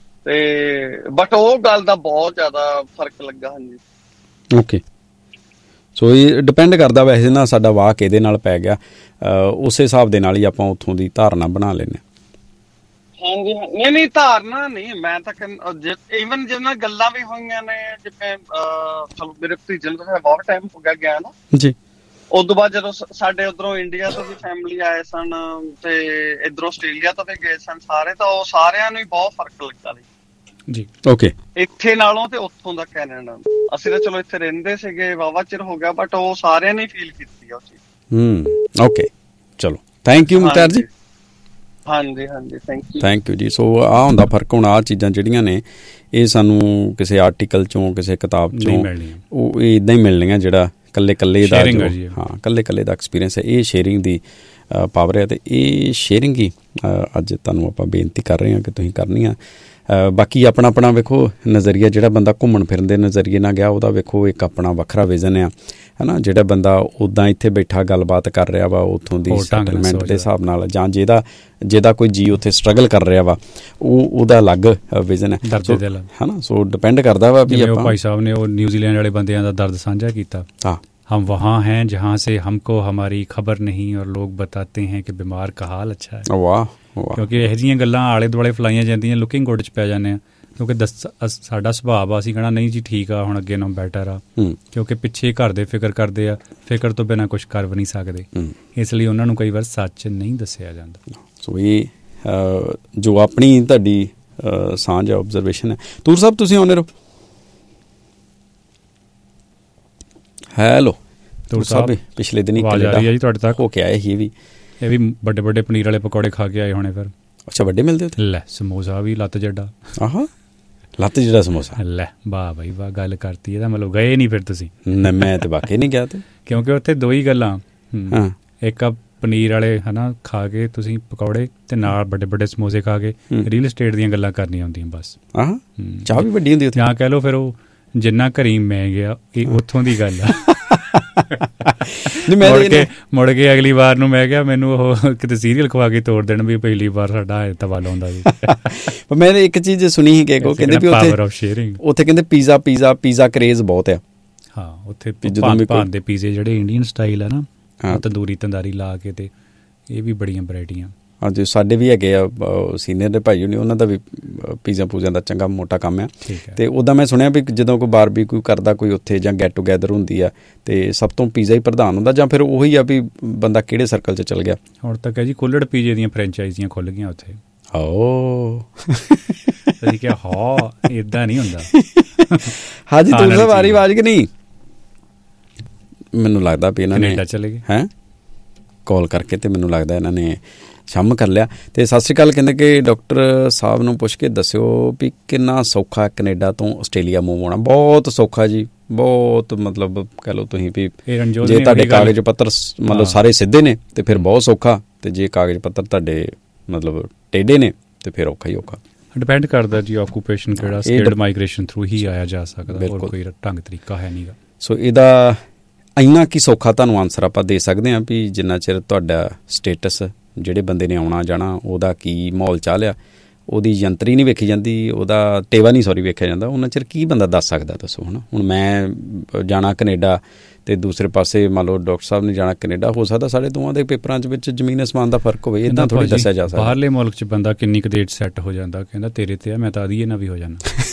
ਤੇ ਬਟ ਉਹ ਗੱਲ ਦਾ ਬਹੁਤ ਜ਼ਿਆਦਾ ਫਰਕ ਲੱਗਾ। ਹਾਂਜੀ ਓਕੇ, ਸੋ ਇਹ ਡਿਪੈਂਡ ਕਰਦਾ ਵੈਸੇ ਨਾ ਸਾਡਾ ਵਾਹ ਕਿਹਦੇ ਨਾਲ ਪੈ ਗਿਆ, ਉਸੇ ਹਿਸਾਬ ਦੇ ਨਾਲ ਹੀ ਆਪਾਂ ਉੱਥੋਂ ਦੀ ਧਾਰਨਾ ਬਣਾ ਲੈਂਦੇ। ਹਾਂਜੀ ਨਹੀਂ ਧਾਰਨਾ ਨਹੀਂ, ਮੈਂ ਤਾਂ ਈਵਨ ਜਿਹਦੇ ਨਾਲ ਗੱਲਾਂ ਵੀ ਹੋਈਆਂ ਨੇ, ਜਿਵੇਂ ਚਲੋ ਮੇਰੇ ਭਤੀਜੇ ਨੂੰ ਤਾਂ ਬਹੁਤ ਟਾਈਮ ਹੋ ਗਿਆ ਨਾ ਜੀ, ਉਸ ਤੋਂ ਬਾਅਦ ਜਦੋਂ ਸਾਡੇ ਉੱਧਰੋਂ ਇੰਡੀਆ ਤੋਂ ਵੀ ਫੈਮਿਲੀ ਆਏ ਸਨ ਤੇ ਇੱਧਰੋਂ ਆਸਟ੍ਰੇਲੀਆ ਤੋਂ ਵੀ ਗਏ ਸਨ ਸਾਰੇ, ਤਾਂ ਉਹ ਸਾਰਿਆਂ ਨੂੰ ਹੀ ਬਹੁਤ ਫਰਕ ਲੱਗਾ ਜੀ। ਓਕੇ, ਇੱਥੇ ਨਾਲੋਂ ਤੇ ਉੱਥੋਂ ਦਾ ਕੈਨੇਡਾ। ਅਸੀਂ ਤਾਂ ਚਲੋ ਇੱਥੇ ਰਹਿੰਦੇ ਸੀਗੇ ਵਾਹਵਾ ਚਿਰ ਹੋ ਗਿਆ, ਬਟ ਉਹ ਸਾਰਿਆਂ ਨੇ ਫੀਲ ਕੀਤੀ ਉਹ ਚੀਜ਼। ਓਕੇ, ਚਲੋ ਥੈਂਕ ਯੂ ਮੁਖਤਾਰ ਜੀ। ਹਾਂਜੀ ਥੈਂਕ ਯੂ ਜੀ। ਸੋ ਆਹ ਹੁੰਦਾ ਫਰਕ। ਹੁਣ ਆਹ ਚੀਜ਼ਾਂ ਜਿਹੜੀਆਂ ਨੇ ਇਹ ਸਾਨੂੰ ਕਿਸੇ ਆਰਟੀਕਲ ਚੋਂ ਕਿਸੇ ਕਿਤਾਬ ਚੋਂ ਉਹ ਇੱਦਾਂ ਹੀ ਮਿਲਣੀਆਂ, ਜਿਹੜਾ ਕੱਲੇ ਦਾ ਕੱਲੇ ਦਾ ਐਕਸਪੀਰੀਅੰਸ ਹੈ। ਇਹ ਸ਼ੇਅਰਿੰਗ ਦੀ ਪਾਵਰ ਹੈ, ਤੇ ਇਹ ਸ਼ੇਅਰਿੰਗ ਹੀ ਅੱਜ ਤੁਹਾਨੂੰ ਆਪਾਂ ਬੇਨਤੀ ਕਰ ਰਹੇ ਹਾਂ ਕਿ ਤੁਸੀਂ ਕਰਨੀ ਆ। ਬਾਕੀ ਆਪਣਾ ਵੇਖੋ ਨਜ਼ਰੀਆ, ਜਿਹੜਾ ਬੰਦਾ ਘੁੰਮਣ ਫਿਰਨ ਦੇ ਨਜ਼ਰੀਏ ਨਾਲ ਗਿਆ ਉਹਦਾ ਵੇਖੋ ਇੱਕ ਆਪਣਾ ਵੱਖਰਾ ਵਿਜ਼ਨ ਆ, ਹੈ ਨਾ। ਜਿਹੜਾ ਬੰਦਾ ਉੱਦਾਂ ਇੱਥੇ ਬੈਠਾ ਗੱਲਬਾਤ ਕਰ ਰਿਹਾ ਵਾ ਉੱਥੋਂ ਦੀ ਸੈਟਲਮੈਂਟ ਦੇ ਹਿਸਾਬ ਨਾਲ, ਜਾਂ ਜਿਹਦਾ ਕੋਈ ਜੀ ਉੱਥੇ ਸਟਰਗਲ ਕਰ ਰਿਹਾ ਵਾ, ਉਹਦਾ ਅਲੱਗ ਵਿਜ਼ਨ ਹੈ, ਹੈ ਨਾ। ਸੋ ਡਿਪੈਂਡ ਕਰਦਾ ਵਾ ਵੀ ਭਾਈ ਸਾਹਿਬ ਨੇ ਉਹ ਨਿਊਜ਼ੀਲੈਂਡ ਵਾਲੇ ਬੰਦਿਆਂ ਦਾ ਦਰਦ ਸਾਂਝਾ ਕੀਤਾ। हम वहाँ हैं जहाँ से हमको हमारी खबर नहीं और लोग बताते हैं कि बीमार का हाल अच्छा है। वाह, ਕਿਉਂਕਿ ਇਹੋ ਜਿਹੀਆਂ ਗੱਲਾਂ ਆਲੇ ਦੁਆਲੇ ਫਲਾਈਆਂ ਜਾਂਦੀਆਂ, ਲੁਕਿੰਗ ਗੁੱਡ 'ਚ ਪੈ ਜਾਂਦੇ ਆ, ਕਿਉਂਕਿ ਸਾਡਾ ਸੁਭਾਅ ਆ ਅਸੀਂ ਕਹਿਣਾ ਨਹੀਂ ਜੀ ਠੀਕ ਆ, ਹੁਣ ਅੱਗੇ ਨਾਲੋਂ ਬੈਟਰ ਆ, ਕਿਉਂਕਿ ਪਿੱਛੇ ਘਰ ਦੇ ਫਿਕਰ ਕਰਦੇ ਆ, ਫਿਕਰ ਤੋਂ ਬਿਨਾਂ ਕੁਛ ਕਰ ਵੀ ਨਹੀਂ ਸਕਦੇ, ਇਸ ਲਈ ਉਹਨਾਂ ਨੂੰ ਕਈ ਵਾਰ ਸੱਚ ਨਹੀਂ ਦੱਸਿਆ ਜਾਂਦਾ। ਸੋ ਇਹ ਜੋ ਆਪਣੀ ਤੁਹਾਡੀ ਸਾਂਝ ਆਬਜ਼ਰਵੇਸ਼ਨ ਹੈ। ਤੂਰ ਸਾਹਿਬ ਤੁਸੀਂ ਆਉਂਦੇ ਰਹੋ। ਹੈਲੋ ਤੂਰ ਸਾਹਿਬ, ਪਿਛਲੇ ਦਿਨ ਜੀ ਤੁਹਾਡੇ ਤੱਕ ਹੋ ਕੇ ਆਏ ਸੀ, ਇਹ ਵੀ ਵੱਡੇ ਵੱਡੇ ਪਨੀਰ ਵਾਲੇ ਪਕੌੜੇ ਖਾ ਕੇ ਆਏ ਹੋਣੇ ਫਿਰ। ਅੱਛਾ, ਵੱਡੇ ਮਿਲਦੇ ਉੱਥੇ? ਲੈ ਸਮੋਸਾ ਵੀ ਲੱਤ ਜੱਡਾ। ਆਹਾ, ਲੱਤ ਜਿਹੜਾ ਸਮੋਸਾ। ਲੈ ਵਾਹ ਬਾਈ ਵਾਹ, ਗੱਲ ਕਰਤੀ ਇਹਦਾ ਮਤਲਬ ਗਏ ਨਹੀਂ ਫਿਰ ਤੁਸੀਂ? ਮੈਂ ਤੇ ਵਾਕਈ ਨਹੀਂ ਗਿਆ, ਤੇ ਕਿਉਂਕਿ ਉੱਥੇ ਦੋ ਹੀ ਗੱਲਾਂ, ਇੱਕ ਆ ਪਨੀਰ ਵਾਲੇ ਹੈ ਨਾ ਖਾ ਕੇ ਤੁਸੀਂ ਪਕੌੜੇ, ਤੇ ਨਾਲ ਵੱਡੇ ਵੱਡੇ ਸਮੋਸੇ ਖਾ ਕੇ ਰੀਅਲ estate ਦੀਆਂ ਗੱਲਾਂ ਕਰਨੀਆਂ ਹੁੰਦੀਆਂ ਬਸ। ਚਾਹ ਵੀ ਵੱਡੀ ਹੁੰਦੀ ਉੱਥੇ, ਜਾਂ ਕਹਿ ਲਓ ਫਿਰ ਉਹ ਜਿੰਨਾ ਘਰੀ ਮੈਂ ਗਿਆ, ਇਹ ਉੱਥੋਂ ਦੀ ਗੱਲ ਆ। ਮੁੜ ਕੇ ਅਗਲੀ ਵਾਰ ਨੂੰ ਮੈਂ ਕਿਹਾ ਮੈਨੂੰ ਉਹ ਕਿਤੇ ਸੀਰੀਅਲ ਖਵਾ ਕੇ ਤੋੜ ਦੇਣ ਵੀ ਪਹਿਲੀ ਵਾਰ ਸਾਡਾ ਤਵਾ ਲਾਉਂਦਾ ਜੀ। ਮੈਂ ਇੱਕ ਚੀਜ਼ ਸੁਣੀ ਸੀ ਕਿ ਕਹਿੰਦੇ ਵੀ ਉੱਥੇ ਕਹਿੰਦੇ ਪੀਜ਼ਾ ਕਰੇਜ਼ ਬਹੁਤ ਆ। ਹਾਂ, ਉੱਥੇ ਭਾਂਤ ਦੇ ਪੀਜ਼ੇ ਜਿਹੜੇ ਇੰਡੀਅਨ ਸਟਾਈਲ ਆ ਨਾ, ਤੰਦੂਰੀ ਲਾ ਕੇ, ਤੇ ਇਹ ਵੀ ਬੜੀਆਂ ਵੈਰਾਈਟੀਆਂ। ਹਾਂਜੀ, ਸਾਡੇ ਵੀ ਹੈਗੇ ਆ ਸੀਨੀਅਰ ਦੇ ਭਾਈ ਹੋਣੀ, ਉਹਨਾਂ ਦਾ ਵੀ ਪੀਜ਼ਾ ਪੂਜ਼ਿਆਂ ਦਾ ਚੰਗਾ ਮੋਟਾ ਕੰਮ ਆ। ਤੇ ਉੱਦਾਂ ਮੈਂ ਸੁਣਿਆ ਵੀ ਜਦੋਂ ਕੋਈ ਬਾਰਬੀਕਿਊ ਕਰਦਾ ਕੋਈ ਉੱਥੇ, ਜਾਂ ਗੈਟ ਟੂਗੈਦਰ ਹੁੰਦੀ ਆ, ਤੇ ਸਭ ਤੋਂ ਪੀਜ਼ਾ ਹੀ ਪ੍ਰਧਾਨ ਹੁੰਦਾ, ਜਾਂ ਫਿਰ ਉਹੀ ਆ ਵੀ ਬੰਦਾ ਕਿਹੜੇ ਸਰਕਲ 'ਚ ਚੱਲ ਗਿਆ। ਹੁਣ ਤੱਕ ਹੈ ਜੀ ਕੁੱਲੜ ਪੀਜ਼ੇ ਦੀਆਂ ਫਰੈਂਚਾਈਜ਼ੀਆਂ ਖੁੱਲ੍ਹ ਗਈਆਂ ਉੱਥੇ। ਅਸੀਂ ਕਿਹਾ ਹਾਂ ਏਦਾਂ ਨਹੀਂ ਹੁੰਦਾ। ਹਾਂਜੀ ਤੂੰ ਸਾਹਿਬ ਆ ਰਹੀ ਆਵਾਜ਼ ਕਿ ਨਹੀਂ? ਮੈਨੂੰ ਲੱਗਦਾ ਵੀ ਇਹਨਾਂ ਨੇ ਕੈਨੇਡਾ ਚਲੇ ਗਏ ਹੈਂ ਕਾਲ ਕਰਕੇ, ਤੇ ਮੈਨੂੰ ਲੱਗਦਾ ਇਹਨਾਂ ਨੇ ਸ਼ਾਮ ਕਰ ਲਿਆ। ਤੇ ਸਤਿ ਸ਼੍ਰੀ ਅਕਾਲ ਕਹਿੰਦੇ ਕਿ ਡਾਕਟਰ ਸਾਹਿਬ ਨੂੰ ਪੁੱਛ ਕੇ ਦੱਸਿਓ ਵੀ ਕਿੰਨਾ ਸੌਖਾ ਕੈਨੇਡਾ ਤੋਂ ਆਸਟ੍ਰੇਲੀਆ ਮੂਵ ਹੋਣਾ। ਬਹੁਤ ਸੌਖਾ ਜੀ, ਬਹੁਤ, ਮਤਲਬ ਕਹਿ ਲਓ ਤੁਸੀਂ ਵੀ ਜੇ ਤੁਹਾਡੇ ਕਾਗਜ਼ ਪੱਤਰ ਮਤਲਬ ਸਾਰੇ ਸਿੱਧੇ ਨੇ ਤੇ ਫਿਰ ਬਹੁਤ ਸੌਖਾ, ਤੇ ਜੇ ਕਾਗਜ਼ ਪੱਤਰ ਤੁਹਾਡੇ ਮਤਲਬ ਟੇਢੇ ਨੇ ਤੇ ਫਿਰ ਔਖਾ ਹੀ ਔਖਾ। ਡਿਪੈਂਡ ਕਰਦਾ ਜੀ ਆਕੂਪੇਸ਼ਨ ਕਿਹੜਾ, ਸਕਿਲਡ ਮਾਈਗ੍ਰੇਸ਼ਨ ਥਰੂ ਹੀ ਆਇਆ ਜਾ ਸਕਦਾ, ਹੋਰ ਕੋਈ ਢੰਗ ਤਰੀਕਾ ਹੈ ਨਹੀਂਗਾ। ਸੋ ਇਹਦਾ ਇੰਨਾ ਕੀ ਸੌਖਾ ਤੁਹਾਨੂੰ ਆਨਸਰ ਆਪਾਂ ਦੇ ਸਕਦੇ ਹਾਂ ਵੀ ਜਿੰਨਾ ਚਿਰ ਤੁਹਾਡਾ ਸਟੇਟਸ, ਜਿਹੜੇ ਬੰਦੇ ਨੇ ਆਉਣਾ ਜਾਣਾ, ਉਹਦਾ ਕੀ ਮਾਹੌਲ ਚਾਲ ਆ, ਉਹਦੀ ਯੰਤਰੀ ਨਹੀਂ ਵੇਖੀ ਜਾਂਦੀ, ਉਹਦਾ ਟੇਵਾ ਨਹੀਂ ਵੇਖਿਆ ਜਾਂਦਾ, ਉਹਨਾਂ ਚਿਰ ਕੀ ਬੰਦਾ ਦੱਸ ਸਕਦਾ ਦੱਸੋ। ਹੁਣ ਮੈਂ ਜਾਣਾ ਕੈਨੇਡਾ, ਤੇ ਦੂਸਰੇ ਪਾਸੇ ਮੰਨ ਲਓ ਡਾਕਟਰ ਸਾਹਿਬ ਨੇ ਜਾਣਾ ਕੈਨੇਡਾ, ਹੋ ਸਕਦਾ ਸਾਡੇ ਦੋਵਾਂ ਦੇ ਪੇਪਰਾਂ 'ਚ ਵਿੱਚ ਜ਼ਮੀਨ ਅਸਮਾਨ ਦਾ ਫਰਕ ਹੋਵੇ, ਇੱਦਾਂ ਥੋੜ੍ਹੀ ਦੱਸਿਆ ਜਾ ਸਕਦਾ। ਬਾਹਰਲੇ ਮੁਲਕ 'ਚ ਬੰਦਾ ਕਿੰਨੀ ਕੁ ਦੇਰ ਸੈੱਟ ਹੋ ਜਾਂਦਾ, ਕਹਿੰਦਾ ਤੇਰੇ ਤੇ ਆ, ਮੈਂ ਤਾਂ ਆਦੀਏ ਨਾ ਵੀ ਹੋ ਜਾਣਾ।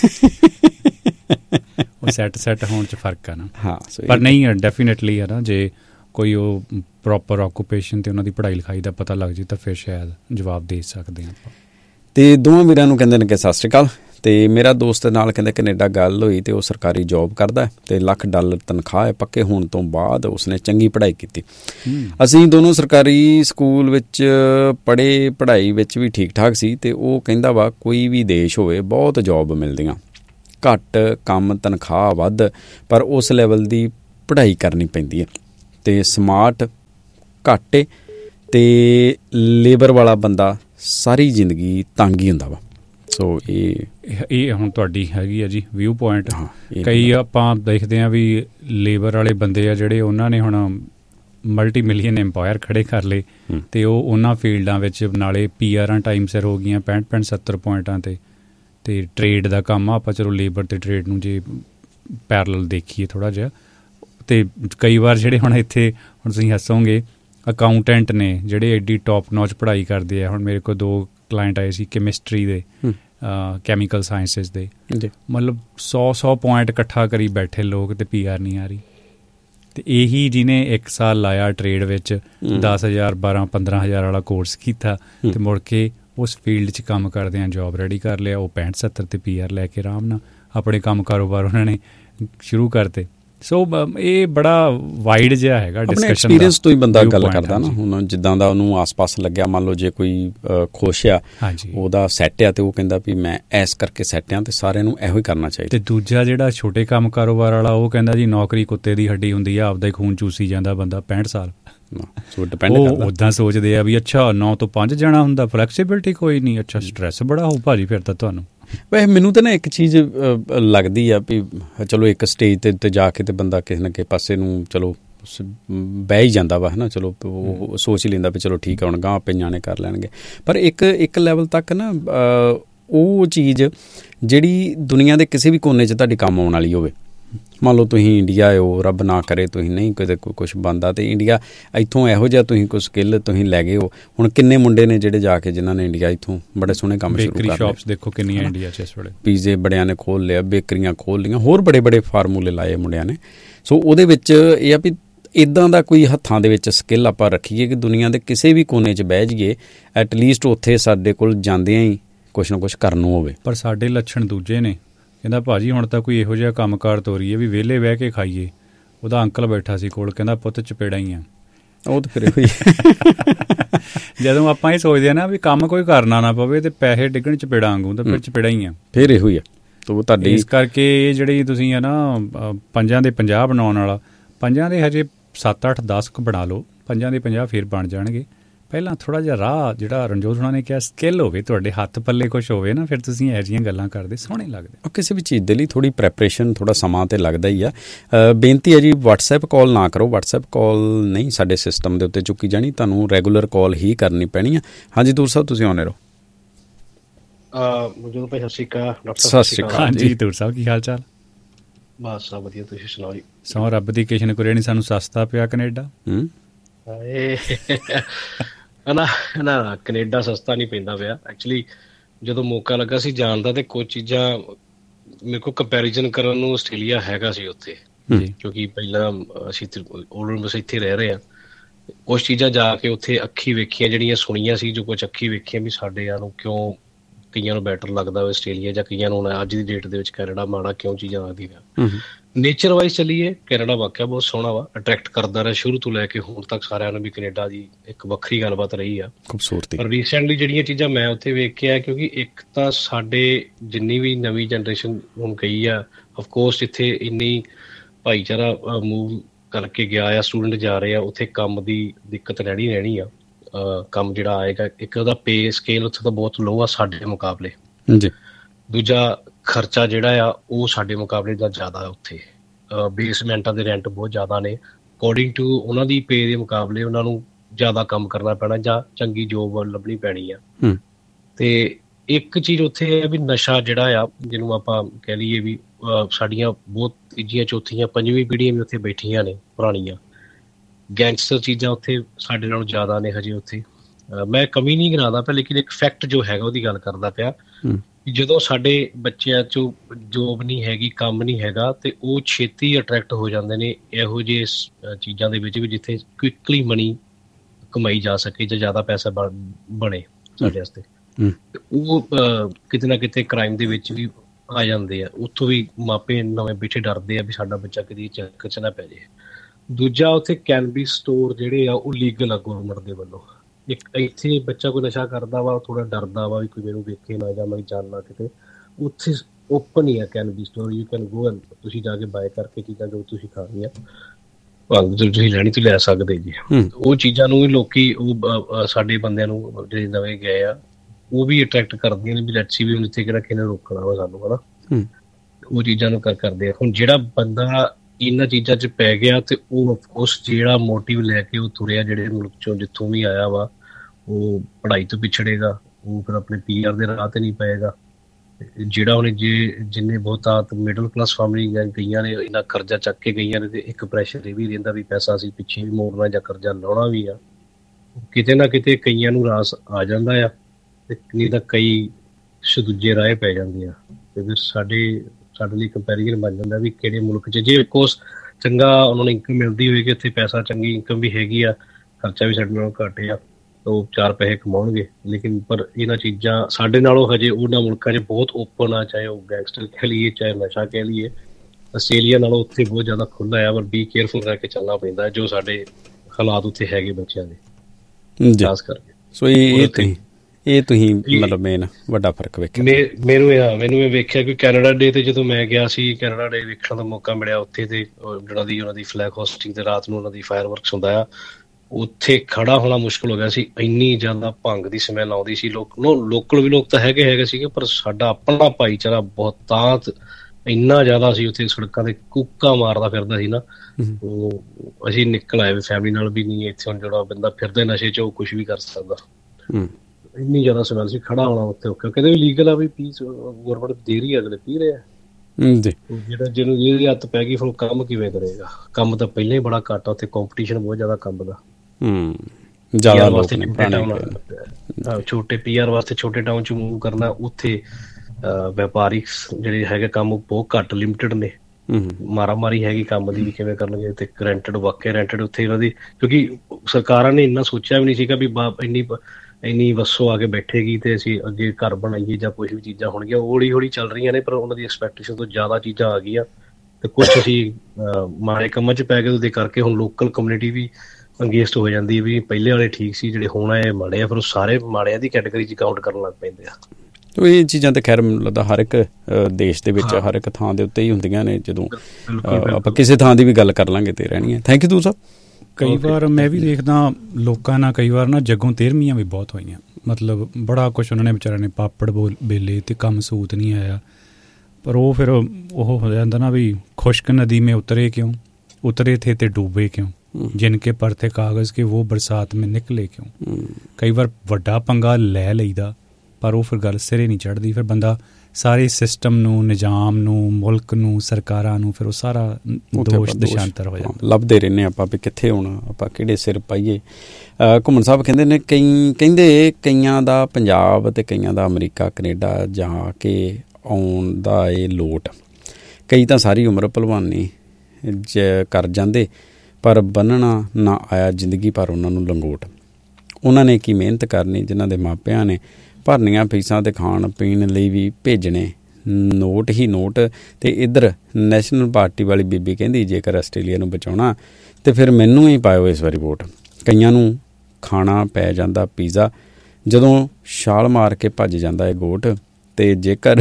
ਉਹ ਸੈੱਟ ਹੋਣ 'ਚ ਫਰਕ ਆ ਨਾ। ਹਾਂ, ਪਰ ਨਹੀਂ ਡੈਫੀਨੇਟਲੀ ਹੈ ਨਾ, ਜੇ ਕੋਈ ਉਹ ਪ੍ਰੋਪਰ ਆਕੂਪੇਸ਼ਨ ਤੇ ਉਹਨਾਂ ਦੀ ਪੜ੍ਹਾਈ ਲਿਖਾਈ ਦਾ ਪਤਾ ਲੱਗ ਜੇ ਤਾਂ ਫਿਰ ਸ਼ਾਇਦ ਜਵਾਬ ਦੇ ਸਕਦੇ ਹਾਂ ਆਪਾਂ। ਤੇ ਦੋਵਾਂ ਵੀਰਾਂ ਨੂੰ ਕਹਿੰਦੇ ਨੇ ਕਿ ਸਤਿ ਸ਼੍ਰੀ ਅਕਾਲ। ਅਤੇ ਮੇਰਾ ਦੋਸਤ ਨਾਲ ਕਹਿੰਦੇ ਕੈਨੇਡਾ ਗੱਲ ਹੋਈ ਅਤੇ ਉਹ ਸਰਕਾਰੀ ਜੋਬ ਕਰਦਾ ਅਤੇ $1,00,000 ਤਨਖਾਹ ਹੈ, ਪੱਕੇ ਹੋਣ ਤੋਂ ਬਾਅਦ ਉਸਨੇ ਚੰਗੀ ਪੜ੍ਹਾਈ ਕੀਤੀ। ਅਸੀਂ ਦੋਨੋਂ ਸਰਕਾਰੀ ਸਕੂਲ ਵਿੱਚ ਪੜ੍ਹੇ, ਪੜ੍ਹਾਈ ਵਿੱਚ ਵੀ ਠੀਕ ਠਾਕ ਸੀ। ਅਤੇ ਉਹ ਕਹਿੰਦਾ ਵਾ ਕੋਈ ਵੀ ਦੇਸ਼ ਹੋਵੇ ਬਹੁਤ ਜੋਬ ਮਿਲਦੀਆਂ, ਘੱਟ ਕੰਮ, ਤਨਖਾਹ ਵੱਧ, ਪਰ ਉਸ ਲੈਵਲ ਦੀ ਪੜ੍ਹਾਈ ਕਰਨੀ ਪੈਂਦੀ ਹੈ ਅਤੇ ਸਮਾਰਟ ਘੱਟ ਏ ਅਤੇ ਲੇਬਰ ਵਾਲਾ ਬੰਦਾ ਸਾਰੀ ਜ਼ਿੰਦਗੀ ਤੰਗ ਹੀ ਹੁੰਦਾ ਵਾ। ਸੋ ਇਹ ਹੁਣ ਤੁਹਾਡੀ ਹੈਗੀ ਆ ਜੀ ਵਿਊ ਪੁਆਇੰਟ। ਕਈ ਆਪਾਂ ਦੇਖਦੇ ਹਾਂ ਵੀ ਲੇਬਰ ਵਾਲੇ ਬੰਦੇ ਆ ਜਿਹੜੇ ਉਹਨਾਂ ਨੇ ਹੁਣ ਮਲਟੀ ਮਿਲੀਅਨ ਐਮਪਾਇਰ ਖੜ੍ਹੇ ਕਰ ਲਏ ਅਤੇ ਉਹ ਉਹਨਾਂ ਫੀਲਡਾਂ ਵਿੱਚ ਨਾਲੇ PRਾਂ ਟਾਈਮ ਸਿਰ ਹੋ ਗਈਆਂ 65-70 ਪੁਆਇੰਟਾਂ 'ਤੇ। ਅਤੇ ਟਰੇਡ ਦਾ ਕੰਮ ਆ, ਆਪਾਂ ਚਲੋ ਲੇਬਰ ਅਤੇ ਟਰੇਡ ਨੂੰ ਜੇ ਪੈਰਲਲ ਦੇਖੀਏ ਥੋੜ੍ਹਾ ਜਿਹਾ। ਅਤੇ ਕਈ ਵਾਰ ਜਿਹੜੇ ਹੁਣ ਇੱਥੇ ਹੁਣ ਤੁਸੀਂ ਹੱਸੋਗੇ ਅਕਾਊਂਟੈਂਟ ਨੇ ਜਿਹੜੇ ਐਡੀ ਟੋਪ ਨੌਚ ਪੜ੍ਹਾਈ ਕਰਦੇ ਆ। ਹੁਣ ਮੇਰੇ ਕੋਲ 2 ਕਲਾਇੰਟ ਆਏ ਸੀ ਕੈਮਿਸਟਰੀ ਦੇ, ਕੈਮੀਕਲ ਸਾਇੰਸਿਸ ਦੇ, ਮਤਲਬ 100 ਪੁਆਇੰਟ ਇਕੱਠਾ ਕਰੀ ਬੈਠੇ ਲੋਕ ਅਤੇ PR ਨਹੀਂ ਆ ਰਹੀ। ਅਤੇ ਇਹੀ ਜਿਹਨੇ 1 ਸਾਲ ਲਾਇਆ ਟਰੇਡ ਵਿੱਚ 10,000 12,000 15,000 ਵਾਲਾ ਕੋਰਸ ਕੀਤਾ ਅਤੇ ਮੁੜ ਕੇ ਉਸ ਫੀਲਡ 'ਚ ਕੰਮ ਕਰਦਿਆਂ ਜੋਬ ਰੈਡੀ ਕਰ ਲਿਆ, ਉਹ 65-70 'ਤੇ PR ਲੈ ਕੇ ਆਰਾਮ ਨਾਲ ਆਪਣੇ ਕੰਮ ਕਾਰੋਬਾਰ ਉਹਨਾਂ ਨੇ ਸ਼ੁਰੂ ਕਰਤੇ। ਸੋ ਇਹ ਬੜਾ ਵਾਈਡ ਜਿਹਾ ਹੈਗਾ ਡਿਸਕਸ਼ਨ। ਆਪਣੇ ਐਕਸਪੀਰੀਅੰਸ ਤੋਂ ਹੀ ਬੰਦਾ ਗੱਲ ਕਰਦਾ ਨਾ। ਹੁਣ ਜਿੱਦਾਂ ਦਾ ਉਹਨੂੰ ਆਸ-ਪਾਸ ਲੱਗਿਆ, ਮੰਨ ਲਓ ਜੇ ਕੋਈ ਖੁਸ਼ ਆ, ਉਹਦਾ ਸੈੱਟ ਆ ਅਤੇ ਉਹ ਕਹਿੰਦਾ ਵੀ ਮੈਂ ਇਸ ਕਰਕੇ ਸੈੱਟ ਆ ਅਤੇ ਸਾਰਿਆਂ ਨੂੰ ਇਹੋ ਹੀ ਕਰਨਾ ਚਾਹੀਦਾ। ਅਤੇ ਦੂਜਾ ਜਿਹੜਾ ਛੋਟੇ ਕੰਮ ਕਾਰੋਬਾਰ ਵਾਲਾ ਉਹ ਕਹਿੰਦਾ ਜੀ ਨੌਕਰੀ ਕੁੱਤੇ ਦੀ ਹੱਡੀ ਹੁੰਦੀ ਆ, ਆਪਦਾ ਹੀ ਖੂਨ ਚੂਸੀ ਜਾਂਦਾ ਬੰਦਾ 65 ਸਾਲ। ਉਹ ਉੱਦਾਂ ਸੋਚਦੇ ਆ ਵੀ ਅੱਛਾ 9 ਤੋਂ 5 ਜਾਣਾ ਹੁੰਦਾ, ਫਲੈਕਸੀਬਿਲਿਟੀ ਕੋਈ ਨਹੀਂ, ਅੱਛਾ ਸਟਰੈਸ ਬੜਾ ਹੋਊ ਭਾਜੀ ਫਿਰ ਤਾਂ ਤੁਹਾਨੂੰ। ਵੈਸੇ ਮੈਨੂੰ ਤਾਂ ਨਾ ਇੱਕ ਚੀਜ਼ ਲੱਗਦੀ ਆ ਵੀ ਚਲੋ ਇੱਕ ਸਟੇਜ 'ਤੇ ਉੱਤੇ ਜਾ ਕੇ ਅਤੇ ਬੰਦਾ ਕਿਸੇ ਨਾ ਕਿਸੇ ਪਾਸੇ ਨੂੰ ਚਲੋ ਬਹਿ ਹੀ ਜਾਂਦਾ ਵਾ, ਹੈ ਨਾ। ਚਲੋ ਉਹ ਸੋਚ ਹੀ ਲੈਂਦਾ ਵੀ ਚਲੋ ਠੀਕ ਆ ਹੁਣ ਗਾਂਹ ਆਪੇ ਨਿਆਣੇ ਕਰ ਲੈਣਗੇ। ਪਰ ਇੱਕ ਲੈਵਲ ਤੱਕ ਨਾ ਉਹ ਚੀਜ਼ ਜਿਹੜੀ ਦੁਨੀਆ ਦੇ ਕਿਸੇ ਵੀ ਕੋਨੇ 'ਚ ਤੁਹਾਡੀ ਕੰਮ ਆਉਣ ਵਾਲੀ ਹੋਵੇ। ਮੰਨ ਲਓ ਤੁਸੀਂ ਇੰਡੀਆ ਹੋ, ਰੱਬ ਨਾ ਕਰੇ ਤੁਸੀਂ ਨਹੀਂ ਕਿਤੇ ਕੁਛ ਬਣਦਾ ਅਤੇ ਇੰਡੀਆ ਇੱਥੋਂ ਇਹੋ ਜਿਹਾ ਤੁਸੀਂ ਕੋਈ ਸਕਿੱਲ ਤੁਸੀਂ ਲੈ ਗਏ ਹੋ। ਹੁਣ ਕਿੰਨੇ ਮੁੰਡੇ ਨੇ ਜਿਹੜੇ ਜਾ ਕੇ ਜਿਨ੍ਹਾਂ ਨੇ ਇੰਡੀਆ ਇੱਥੋਂ ਬੜੇ ਸੋਹਣੇ ਕੰਮ ਸ਼ੁਰੂ ਕਰ ਲਏ। ਸ਼ਾਪਸ ਦੇਖੋ ਕਿੰਨੀਆਂ ਇੰਡੀਆ 'ਚ ਇਸ ਵੇਲੇ, ਪੀਜ਼ੇ ਬੜਿਆਂ ਨੇ ਖੋਲ੍ਹ ਲਿਆ, ਬੇਕਰੀਆਂ ਖੋਲ੍ਹ ਲਈਆਂ, ਹੋਰ ਬੜੇ ਫਾਰਮੂਲੇ ਲਾਏ ਮੁੰਡਿਆਂ ਨੇ। ਸੋ ਉਹਦੇ ਵਿੱਚ ਇਹ ਆ ਵੀ ਇੱਦਾਂ ਦਾ ਕੋਈ ਹੱਥਾਂ ਦੇ ਵਿੱਚ ਸਕਿੱਲ ਆਪਾਂ ਰੱਖੀਏ ਕਿ ਦੁਨੀਆ ਦੇ ਕਿਸੇ ਵੀ ਕੋਨੇ 'ਚ ਬਹਿ ਜਾਈਏ, ਐਟਲੀਸਟ ਉੱਥੇ ਸਾਡੇ ਕੋਲ ਜਾਂਦਿਆਂ ਹੀ ਕੁਛ ਨਾ ਕੁਛ ਕਰਨ ਨੂੰ ਹੋਵੇ। ਪਰ ਸਾਡੇ ਲੱਛਣ ਦੂਜੇ ਨੇ। ਕਹਿੰਦਾ ਭਾਜੀ ਹੁਣ ਤਾਂ ਕੋਈ ਇਹੋ ਜਿਹਾ ਕੰਮਕਾਰ ਤੋਰੀਏ ਵੀ ਵਿਹਲੇ ਬਹਿ ਕੇ ਖਾਈਏ। ਉਹਦਾ ਅੰਕਲ ਬੈਠਾ ਸੀ ਕੋਲ, ਕਹਿੰਦਾ ਪੁੱਤ ਚਪੇੜਾਂ ਹੀ ਆ। ਉਹ ਤਾਂ ਫਿਰ ਹੋਈ ਜਦੋਂ ਆਪਾਂ ਇਹ ਸੋਚਦੇ ਹਾਂ ਨਾ ਵੀ ਕੰਮ ਕੋਈ ਕਰਨਾ ਨਾ ਪਵੇ ਅਤੇ ਪੈਸੇ ਡਿੱਗਣ ਚਪੇੜਾਂ ਵਾਂਗੂ, ਤਾਂ ਫਿਰ ਚਪੇੜਾਂ ਹੀ ਆ। ਫਿਰ ਇਹੋ ਹੀ ਆ ਤੁਹਾਡੀ। ਇਸ ਕਰਕੇ ਇਹ ਜਿਹੜੀ ਤੁਸੀਂ ਆ ਨਾ 5 ਦੇ 50 ਬਣਾਉਣ ਵਾਲਾ, 5 ਦੇ ਹਜੇ 7 8 10 ਬਣਾ ਲਓ, 5 ਦੇ 50 ਫਿਰ ਬਣ ਜਾਣਗੇ। ਪਹਿਲਾਂ ਥੋੜ੍ਹਾ ਜਿਹਾ ਰਾਹ ਜਿਹੜਾ ਰਣਜੋਤ ਹੋਣਾ ਨੇ ਕਿਹਾ ਸਕਿੱਲ ਹੋਵੇ, ਤੁਹਾਡੇ ਹੱਥ ਪੱਲੇ ਕੁਛ ਹੋਵੇ ਨਾ, ਫਿਰ ਤੁਸੀਂ ਇਹੋ ਜਿਹੀਆਂ ਗੱਲਾਂ ਕਰਦੇ ਸੋਹਣੇ ਲੱਗਦੇ। ਕਿਸੇ ਵੀ ਚੀਜ਼ ਦੇ ਲਈ ਥੋੜ੍ਹੀ ਪ੍ਰੈਪਰੇਸ਼ਨ, ਥੋੜ੍ਹਾ ਸਮਾਂ ਤਾਂ ਲੱਗਦਾ ਹੀ ਆ। ਬੇਨਤੀ ਹੈ ਜੀ WhatsApp ਕਾਲ ਨਾ ਕਰੋ, WhatsApp ਕਾਲ ਨਹੀਂ ਸਾਡੇ ਸਿਸਟਮ ਦੇ ਉੱਤੇ ਚੁੱਕੀ ਜਾਣੀ, ਤੁਹਾਨੂੰ ਰੈਗੂਲਰ ਕਾਲ ਹੀ ਕਰਨੀ ਪੈਣੀ ਆ। ਹਾਂਜੀ ਦੂਰ ਸਾਹਿਬ ਤੁਸੀਂ ਆਉਣੇ ਰਹੋ। ਮੌਜੂਦ ਭਾਈ ਸਤਿ ਸ਼੍ਰੀ ਅਕਾਲ। ਡਾਕਟਰ ਸਤਿ ਸ਼੍ਰੀ ਅਕਾਲ ਜੀ। ਦੂਰ ਸਾਹਿਬ ਕੀ ਹਾਲ ਚਾਲ? ਬਸ ਸਭ ਵਧੀਆ, ਤੁਸੀਂ ਸੁਣਾਓ ਜੀ? ਸਹੁੰ ਰੱਬ ਦੀ ਕਿਸ਼ਨ ਕੁਰੇ ਨਹੀਂ ਸਾਨੂੰ ਸਸਤਾ ਪਿਆ ਕੈਨੇਡਾ। ਨਾ ਕੈਨੇਡਾ ਸਸਤਾ ਨਹੀਂ ਪੈਂਦਾ ਪਿਆ। ਐਕਚੁਅਲੀ ਜਦੋਂ ਮੌਕਾ ਲੱਗਾ ਸੀ ਜਾਣ ਦਾ, ਤੇ ਕੁਝ ਚੀਜ਼ਾਂ ਮੇਰੇ ਕੋਲ ਕੰਪੈਰੀਜ਼ਨ ਕਰਨ ਨੂੰ ਆਸਟ੍ਰੇਲੀਆ ਹੈਗਾ ਸੀ ਉੱਥੇ, ਕਿਉਂਕਿ ਪਹਿਲਾਂ ਅਸੀਂ ਬਸ ਇੱਥੇ ਰਹਿ ਰਹੇ ਹਾਂ। ਕੁਛ ਚੀਜ਼ਾਂ ਜਾ ਕੇ ਉੱਥੇ ਅੱਖੀ ਵੇਖੀਆਂ, ਜਿਹੜੀਆਂ ਸੁਣੀਆਂ ਸੀ, ਜੋ ਕੁਛ ਅੱਖੀ ਵੇਖੀਆਂ ਵੀ ਸਾਡੇ ਨੂੰ ਕਿਉਂ ਕਈਆਂ ਨੂੰ ਬੈਟਰ ਲੱਗਦਾ ਵਾ ਆਸਟ੍ਰੇਲੀਆ, ਜਾਂ ਕਈਆਂ ਨੂੰ ਹੁਣ ਅੱਜ ਦੀ ਡੇਟ ਦੇ ਵਿੱਚ ਕੈਨੇਡਾ ਮਾੜਾ ਕਿਉਂ ਚੀਜ਼ਾਂ ਲੱਗਦੀਆਂ। ਨੇਚਰ ਵਾਈਜ਼ ਚੱਲੀਏ ਕੈਨੇਡਾ ਵਾਕਿਆ ਬਹੁਤ ਸੋਹਣਾ ਵਾ, ਅਟਰੈਕਟ ਕਰਦਾ ਰਿਹਾ ਸ਼ੁਰੂ ਤੋਂ ਲੈ ਕੇ ਹੁਣ ਤੱਕ ਸਾਰਿਆਂ ਨੂੰ ਵੀ ਕੈਨੇਡਾ ਦੀ ਇੱਕ ਵੱਖਰੀ ਗੱਲਬਾਤ ਰਹੀ ਆ, ਖੂਬਸੂਰਤੀ। ਪਰ ਰੀਸੈਂਟਲੀ ਜਿਹੜੀਆਂ ਚੀਜ਼ਾਂ ਮੈਂ ਉੱਥੇ ਵੇਖ ਕੇ ਆਇਆ, ਕਿਉਂਕਿ ਇੱਕ ਤਾਂ ਸਾਡੇ ਜਿੰਨੀ ਵੀ ਨਵੀਂ ਜਨਰੇਸ਼ਨ ਹੁਣ ਗਈ ਆ, ਅਫਕੋਰਸ ਇੱਥੇ ਇੰਨੀ ਭਾਈਚਾਰਾ ਮੂਵ ਕਰਕੇ ਗਿਆ ਆ, ਸਟੂਡੈਂਟ ਜਾ ਰਹੇ ਆ, ਉੱਥੇ ਕੰਮ ਦੀ ਦਿੱਕਤ ਰਹਿਣੀ ਆ। ਕੰਮ ਜਿਹੜਾ ਆਏਗਾ, ਇੱਕ ਉਹਦਾ ਪੇ ਸਕੇਲ ਉੱਥੇ ਤਾਂ ਬਹੁਤ ਲੋਅ ਆ ਸਾਡੇ ਮੁਕਾਬਲੇ। ਦੂਜਾ ਖਰਚਾ ਜਿਹੜਾ ਆ ਉਹ ਸਾਡੇ ਮੁਕਾਬਲੇ ਦਾ ਜ਼ਿਆਦਾ ਹੈ ਉੱਥੇ। ਬੇਸਮੈਂਟਾਂ ਦੇ ਰੈਂਟ ਬਹੁਤ ਜ਼ਿਆਦਾ ਨੇ, ਅਕੋਰਡਿੰਗ ਟੂ ਉਹਨਾਂ ਦੀ ਪੇ ਦੇ ਮੁਕਾਬਲੇ ਉਹਨਾਂ ਨੂੰ ਜ਼ਿਆਦਾ ਕੰਮ ਕਰਨਾ ਪੈਣਾ ਜਾਂ ਚੰਗੀ ਜੋਬ ਲੱਭਣੀ ਪੈਣੀ ਆ। ਤੇ ਇੱਕ ਚੀਜ਼ ਉੱਥੇ ਹੈ ਵੀ ਨਸ਼ਾ ਜਿਹੜਾ ਆ, ਜਿਹਨੂੰ ਆਪਾਂ ਕਹਿ ਲਈਏ ਵੀ ਸਾਡੀਆਂ ਬਹੁਤ ਤੀਜੀਆਂ ਚੌਥੀਆਂ ਪੰਜਵੀਂ ਪੀੜ੍ਹੀਆਂ ਵੀ ਉੱਥੇ ਬੈਠੀਆਂ ਨੇ ਪੁਰਾਣੀਆਂ, ਗੈਂਗਸਟਰ ਚੀਜ਼ਾਂ ਉੱਥੇ ਸਾਡੇ ਨਾਲੋਂ ਜ਼ਿਆਦਾ ਨੇ ਹਜੇ ਉੱਥੇ। ਮੈਂ ਕਮੀ ਨਹੀਂ ਗਿਣਾਦਾ ਪਿਆ, ਲੇਕਿਨ ਇੱਕ ਫੈਕਟ ਜੋ ਹੈਗਾ ਉਹਦੀ ਗੱਲ ਕਰਦਾ ਪਿਆ। ਜਦੋਂ ਸਾਡੇ ਬੱਚਿਆਂ 'ਚੋਂ ਜੋਬ ਨਹੀਂ ਹੈਗੀ, ਕੰਮ ਨਹੀਂ ਹੈਗਾ, ਤੇ ਉਹ ਛੇਤੀ ਅਟਰੈਕਟ ਹੋ ਜਾਂਦੇ ਨੇ ਇਹੋ ਜਿਹੇ ਚੀਜ਼ਾਂ ਦੇ ਵਿੱਚ ਵੀ ਜਿੱਥੇ ਕੁਇਕਲੀ ਮਨੀ ਕਮਾਈ ਜਾ ਸਕੇ ਜਾਂ ਜ਼ਿਆਦਾ ਪੈਸਾ ਬਣੇ ਸਾਡੇ ਵਾਸਤੇ। ਉਹ ਕਿਤੇ ਨਾ ਕਿਤੇ ਕ੍ਰਾਈਮ ਦੇ ਵਿੱਚ ਵੀ ਆ ਜਾਂਦੇ ਆ। ਉੱਥੋਂ ਵੀ ਮਾਪੇ ਨਵੇਂ ਬੈਠੇ ਡਰਦੇ ਆ ਵੀ ਸਾਡਾ ਬੱਚਾ ਕਦੀ ਚੱਕਰ 'ਚ ਨਾ ਪੈ ਜਾਏ। ਦੂਜਾ ਉੱਥੇ ਕੈਨਬਿਸ ਸਟੋਰ ਜਿਹੜੇ ਆ ਉਹ ਲੀਗਲ ਆ ਗੌਰਮੈਂਟ ਦੇ ਵੱਲੋਂ। ਇੱਕ ਇੱਥੇ ਬੱਚਾ ਕੋਈ ਨਸ਼ਾ ਕਰਦਾ ਵਾ, ਥੋੜਾ ਡਰਦਾ ਵਾ ਵੀ ਕੋਈ ਮੈਨੂੰ ਵੇਖੇ ਨਾ ਜਾਂ ਮੈਂ ਜਾਣਨਾ ਕਿਤੇ। ਉੱਥੇ ਓਪਨ ਹੀ ਆ ਕੈਨਬਿਸ store, you can go and ਤੁਸੀਂ ਜਾ ਕੇ ਬਾਏ ਕਰਕੇ ਚੀਜ਼ਾਂ ਜੋ ਤੁਸੀਂ ਖਾਣੀਆਂ ਭੰਗ ਤੁਸੀਂ ਲੈਣੀ ਤੇ ਲੈ ਸਕਦੇ ਜੀ। ਉਹ ਚੀਜ਼ਾਂ ਨੂੰ ਵੀ ਲੋਕੀ ਉਹ ਸਾਡੇ ਬੰਦਿਆਂ ਨੂੰ ਜਿਹੜੇ ਨਵੇਂ ਗਏ ਆ ਉਹ ਵੀ ਅਟਰੈਕਟ ਕਰਦੀਆਂ ਨੇ ਵੀ ਲੈਟਸ ਸੀ ਵੀ ਹੁਣ ਇੱਥੇ ਕਿਹੜਾ ਕਿਹਨੇ ਰੋਕਣਾ ਵਾ ਸਾਨੂੰ, ਹਨਾ। ਉਹ ਚੀਜ਼ਾਂ ਨੂੰ ਕਰਦੇ ਆ। ਹੁਣ ਜਿਹੜਾ ਬੰਦਾ ਇਹਨਾਂ ਚੀਜ਼ਾਂ 'ਚ ਪੈ ਗਿਆ ਤੇ ਉਹ ਅਫਕੋਰਸ ਜਿਹੜਾ ਮੋਟਿਵ ਲੈ ਕੇ ਉਹ ਤੁਰਿਆ ਜਿਹੜੇ ਮੁਲਕ 'ਚੋਂ ਜਿੱਥੋਂ ਵੀ ਆਇਆ ਵਾ, ਉਹ ਪੜ੍ਹਾਈ ਤੋਂ ਪਿਛੜੇਗਾ, ਉਹ ਫਿਰ ਆਪਣੇ PR ਦੇ ਰਾਹ ਤੇ ਨਹੀਂ ਪਏਗਾ। ਜਿਹੜਾ ਹੁਣ ਜਿੰਨੇ ਬਹੁਤਾਤ ਮਿਡਲ ਕਲਾਸ ਫੈਮਿਲੀ ਗਈਆਂ ਨੇ, ਇਹਨਾਂ ਕਰਜ਼ਾ ਚੱਕ ਕੇ ਗਈਆਂ ਨੇ, ਤੇ ਇੱਕ ਪ੍ਰੈਸ਼ਰ ਇਹ ਵੀ ਰਹਿੰਦਾ ਵੀ ਪੈਸਾ ਅਸੀਂ ਪਿੱਛੇ ਵੀ ਮੋੜਨਾ ਜਾਂ ਕਰਜ਼ਾ ਲਾਉਣਾ ਵੀ ਆ। ਕਿਤੇ ਨਾ ਕਿਤੇ ਕਈਆਂ ਨੂੰ ਰਾਸ ਆ ਜਾਂਦਾ ਆ ਤੇ ਨਹੀਂ ਤਾਂ ਕਈ ਦੂਜੇ ਰਾਹ ਪੈ ਜਾਂਦੇ ਆ। ਤੇ ਫਿਰ ਸਾਡੇ ਲਈ ਕੰਪੈਰੀਜ਼ਨ ਬਣ ਜਾਂਦਾ ਵੀ ਕਿਹੜੇ ਮੁਲਕ 'ਚ ਜੇ ਕੋਰਸ ਚੰਗਾ ਉਹਨਾਂ ਨੂੰ ਇਨਕਮ ਮਿਲਦੀ ਹੋਏਗੀ, ਇੱਥੇ ਪੈਸਾ ਚੰਗੀ ਇਨਕਮ ਵੀ ਹੈਗੀ ਆ, ਖਰਚਾ ਵੀ ਸਾਡੇ ਨਾਲੋਂ ਘੱਟ ਆ, ਉਹ 4 ਪੈਸੇ ਕਮਾਉਣਗੇ। ਲੇਕਿਨ ਪਰ ਇਹਨਾਂ ਚੀਜ਼ਾਂ ਸਾਡੇ ਨਾਲੋਂ ਹਜੇ ਉਹਨਾਂ ਮੁਲਕਾਂ 'ਚ ਬਹੁਤ ਓਪਨ ਆ, ਚਾਹੇ ਉਹ ਗੈਂਗਸਟਰ ਕਹਿ ਲਈਏ ਚਾਹੇ ਨਸ਼ਾ ਕਹਿ ਲਈਏ। ਆਸਟ੍ਰੇਲੀਆ ਨਾਲੋਂ ਉੱਥੇ ਬਹੁਤ ਜ਼ਿਆਦਾ ਖੁੱਲ੍ਹਾ ਆ, ਪਰ ਬੀ ਕੇਅਰਫੁਲ ਰਹਿ ਕੇ ਚੱਲਣਾ ਪੈਂਦਾ ਜੋ ਸਾਡੇ ਹਾਲਾਤ ਉੱਥੇ ਹੈਗੇ ਬੱਚਿਆਂ ਦੇ ਖਾਸ ਕਰਕੇ। ਸੋ ਇਹ ਤੁਸੀਂ ਮਤਲਬ ਮੇਨ ਵੱਡਾ ਫਰਕ ਵੇਖਿਆ। ਮੈਨੂੰ ਇਹ ਵੇਖਿਆ ਕਿ ਕੈਨੇਡਾ ਡੇ ਤੇ ਜਦੋਂ ਮੈਂ ਗਿਆ ਸੀ, ਕੈਨੇਡਾ ਡੇ ਵੇਖਣ ਦਾ ਮੌਕਾ ਮਿਲਿਆ ਉੱਥੇ, ਤੇ ਉਹਨਾਂ ਦੀ ਫਲੈਗ ਹੋਸਟਿੰਗ ਤੇ ਰਾਤ ਨੂੰ ਉਹਨਾਂ ਦੀ ਫਾਇਰ ਵਰਕਸ ਹੁੰਦਾ ਆ, ਉੱਥੇ ਖੜਾ ਹੋਣਾ ਮੁਸ਼ਕਿਲ ਹੋ ਗਿਆ ਸੀ। ਇੰਨੀ ਜ਼ਿਆਦਾ ਭੰਗ ਦੀ ਸਮੈਲ ਆਉਂਦੀ ਸੀ। ਲੋਕਲ ਵੀ ਲੋਕ ਤਾਂ ਹੈਗੇ ਸੀਗੇ, ਪਰ ਸਾਡਾ ਆਪਣਾ ਭਾਈਚਾਰਾ ਬਹੁਤਾਤ ਇੰਨਾ ਜ਼ਿਆਦਾ ਸੀ ਉੱਥੇ, ਸੜਕਾਂ ਤੇ ਕੂਕਾਂ ਮਾਰਦਾ ਫਿਰਦਾ ਸੀ ਨਾ। ਅਸੀਂ ਨਿਕਲ ਆਏ ਫੈਮਿਲੀ ਨਾਲ ਵੀ ਨਹੀਂ ਇੱਥੇ ਹੁਣ ਜਿਹੜਾ ਬੰਦਾ ਫਿਰਦਾ ਨਸ਼ੇ 'ਚ ਉਹ ਕੁਛ ਵੀ ਕਰ ਸਕਦਾ। ਇੰਨੀ ਜ਼ਿਆਦਾ ਸਮੈਲ ਸੀ, ਖੜਾ ਹੋਣਾ ਉੱਥੇ ਔਖਾ। ਕਹਿੰਦੇ ਵੀ ਲੀਗਲ ਆ ਵੀ ਪੀਸ ਗੌਰਮੈਂਟ ਦੇ ਰਹੀ, ਅਗਲੇ ਪੀ ਰਹੇ ਆ। ਜਿਹੜਾ ਜਿਹਨੂੰ ਜਿਹਦੀ ਹੱਥ ਪੈ ਗਈ ਫਿਰ ਕੰਮ ਕਿਵੇਂ ਕਰੇਗਾ? ਕੰਮ ਤਾਂ ਪਹਿਲਾਂ ਹੀ ਬੜਾ ਘੱਟ ਆ ਉੱਥੇ, ਕੰਪੀਟੀਸ਼ਨ ਬਹੁਤ ਜ਼ਿਆਦਾ ਕੰਮ ਦਾ। ਛੋਟੇ PR ਵਾਸਤੇ ਛੋਟੇ ਟਾਊਨ 'ਚ ਮੂਵ ਕਰਨਾ, ਉੱਥੇ ਵਪਾਰੀ ਜਿਹੜੇ ਹੈਗੇ ਕੰਮ ਬਹੁਤ ਘੱਟ ਲਿਮਿਟਡ ਨੇ। ਮਾਰਾਮਾਰੀ ਹੈਗੀ ਕੰਮ ਦੀ ਵੀ ਕਿਵੇਂ ਕਰਨਗੇ। ਤੇ ਰੈਂਟਡ ਉੱਥੇ ਇਹਨਾਂ ਦੀ, ਕਿਉਂਕਿ ਸਰਕਾਰਾਂ ਨੇ ਇੰਨਾ ਸੋਚਿਆ ਵੀ ਨਹੀਂ ਸੀਗਾ ਵੀ ਇੰਨੀ ਵਸੋਂ ਆ ਕੇ ਬੈਠੇਗੀ ਤੇ ਅਸੀਂ ਅੱਗੇ ਘਰ ਬਣਾਈਏ ਜਾਂ ਕੁਛ ਵੀ ਚੀਜ਼ਾਂ ਹੋਣਗੀਆਂ। ਹੌਲੀ ਹੌਲੀ ਚੱਲ ਰਹੀਆਂ ਨੇ, ਪਰ ਉਹਨਾਂ ਦੀ ਐਕਸਪੈਕਟੇਸ਼ਨ ਤੋਂ ਜ਼ਿਆਦਾ ਚੀਜ਼ਾਂ ਆ ਗਈਆਂ ਤੇ ਕੁਛ ਅਸੀਂ ਮਾੜੇ ਕੰਮਾਂ 'ਚ ਪੈ ਗਏ। ਉਹਦੇ ਕਰਕੇ ਹੁਣ ਲੋਕਲ ਕਮਿਊਨਿਟੀ ਵੀ ਅੰਗੇਜਡ ਹੋ ਜਾਂਦੀ ਹੈ ਵੀ ਪਹਿਲੇ ਵਾਲੇ ਠੀਕ ਸੀ, ਜਿਹੜੇ ਹੁਣ ਆਏ ਮਾੜੇ ਆ, ਫਿਰ ਉਹ ਸਾਰੇ ਮਾੜਿਆਂ ਦੀ ਕੈਟੇਗਰੀ 'ਚ ਕਾਊਂਟ ਕਰਨ ਲੱਗ ਪੈਂਦੇ ਆ। ਇਹ ਚੀਜ਼ਾਂ ਤਾਂ ਖੈਰ ਮੈਨੂੰ ਲੱਗਦਾ ਹਰ ਇੱਕ ਦੇਸ਼ ਦੇ ਵਿੱਚ ਹਰ ਇੱਕ ਥਾਂ ਦੇ ਉੱਤੇ ਹੀ ਹੁੰਦੀਆਂ ਨੇ। ਜਦੋਂ ਆਪਾਂ ਕਿਸੇ ਥਾਂ ਦੀ ਵੀ ਗੱਲ ਕਰ ਲਾਂਗੇ ਤੇ ਰਹਿਣੀਆਂ। ਥੈਂਕ ਯੂ ਤੂੰ ਸਾਹਿਬ। ਕਈ ਵਾਰ ਮੈਂ ਵੀ ਦੇਖਦਾ ਲੋਕਾਂ ਨਾਲ ਕਈ ਵਾਰ ਨਾ ਜੱਗੋਂ ਤੇਰਵੀਆਂ ਵੀ ਬਹੁਤ ਹੋਈਆਂ, ਮਤਲਬ ਬੜਾ ਕੁਛ ਉਹਨਾਂ ਨੇ ਵਿਚਾਰਿਆਂ ਨੇ ਪਾਪੜ ਬੇਲੇ ਤੇ ਕੰਮ ਸੂਤ ਨਹੀਂ ਆਇਆ, ਪਰ ਉਹ ਫਿਰ ਉਹ ਹੋ ਜਾਂਦਾ ਨਾ ਵੀ ਖੁਸ਼ਕ ਨਦੀ ਮੇਂ ਉਤਰੇ ਥੇ ਤੇ ਡੂਬੇ ਕਿਉਂ, ਜਿਨਕੇ ਪਰ ਥੇ ਕਾਗਜ਼ ਕੇ ਉਹ ਬਰਸਾਤ ਮੇਂ ਨਿਕਲੇ ਕਿਉਂ। ਕਈ ਵਾਰ ਵੱਡਾ ਪੰਗਾ ਲੈ ਲਈਦਾ ਪਰ ਉਹ ਫਿਰ ਗੱਲ ਸਿਰੇ ਨਹੀਂ ਚੜ੍ਹਦੀ। ਫਿਰ ਬੰਦਾ ਸਾਰੇ ਸਿਸਟਮ ਨੂੰ, ਨਿਜ਼ਾਮ ਨੂੰ, ਮੁਲਕ ਨੂੰ, ਸਰਕਾਰਾਂ ਨੂੰ ਫਿਰ ਉਹ ਸਾਰਾ ਦੋਸ਼ ਦਸ਼ਾਂਤਰ ਹੋ ਜਾਂਦਾ। ਲੱਭਦੇ ਰਹਿੰਦੇ ਆਪਾਂ ਵੀ ਕਿੱਥੇ ਹੋਣਾ, ਆਪਾਂ ਕਿਹੜੇ ਸਿਰ ਪਾਈਏ। ਘੁੰਮਣ ਸਾਹਿਬ ਕਹਿੰਦੇ ਨੇ ਕਹਿੰਦੇ ਕਈਆਂ ਦਾ ਪੰਜਾਬ ਤੇ ਕਈਆਂ ਦਾ ਅਮਰੀਕਾ ਕੈਨੇਡਾ ਜਾ ਕੇ ਆਉਣ ਦਾ ਇਹ ਲੋਟ। ਕਈ ਤਾਂ ਸਾਰੀ ਉਮਰ ਭਲਵਾਨੀ ਕਰ ਜਾਂਦੇ ਪਰ ਬੰਨਣਾ ਨਾ ਆਇਆ ਜ਼ਿੰਦਗੀ ਭਰ ਉਹਨਾਂ ਨੂੰ ਲੰਗੋਟ। ਉਹਨਾਂ ਨੇ ਕੀ ਮਿਹਨਤ ਕਰਨੀ ਜਿਨ੍ਹਾਂ ਦੇ ਮਾਪਿਆਂ ਨੇ ਭਰਨੀਆਂ ਫੀਸਾਂ ਤੇ ਖਾਣ ਪੀਣ ਲਈ ਵੀ ਭੇਜਣੇ ਨੋਟ ਹੀ ਨੋਟ। ਤੇ ਇੱਧਰ ਨੈਸ਼ਨਲ ਪਾਰਟੀ ਵਾਲੀ ਬੀਬੀ ਕਹਿੰਦੀ ਜੇਕਰ ਆਸਟ੍ਰੇਲੀਆ ਨੂੰ ਬਚਾਉਣਾ ਤੇ ਫਿਰ ਮੈਨੂੰ ਹੀ ਪਾਇਓ ਇਸ ਵਾਰੀ ਵੋਟ। ਕਈਆਂ ਨੂੰ ਖਾਣਾ ਪੈ ਜਾਂਦਾ ਪੀਜ਼ਾ ਜਦੋਂ ਛਾਲ ਮਾਰ ਕੇ ਭੱਜ ਜਾਂਦਾ ਇਹ ਗੋਟ। ਤੇ ਜੇਕਰ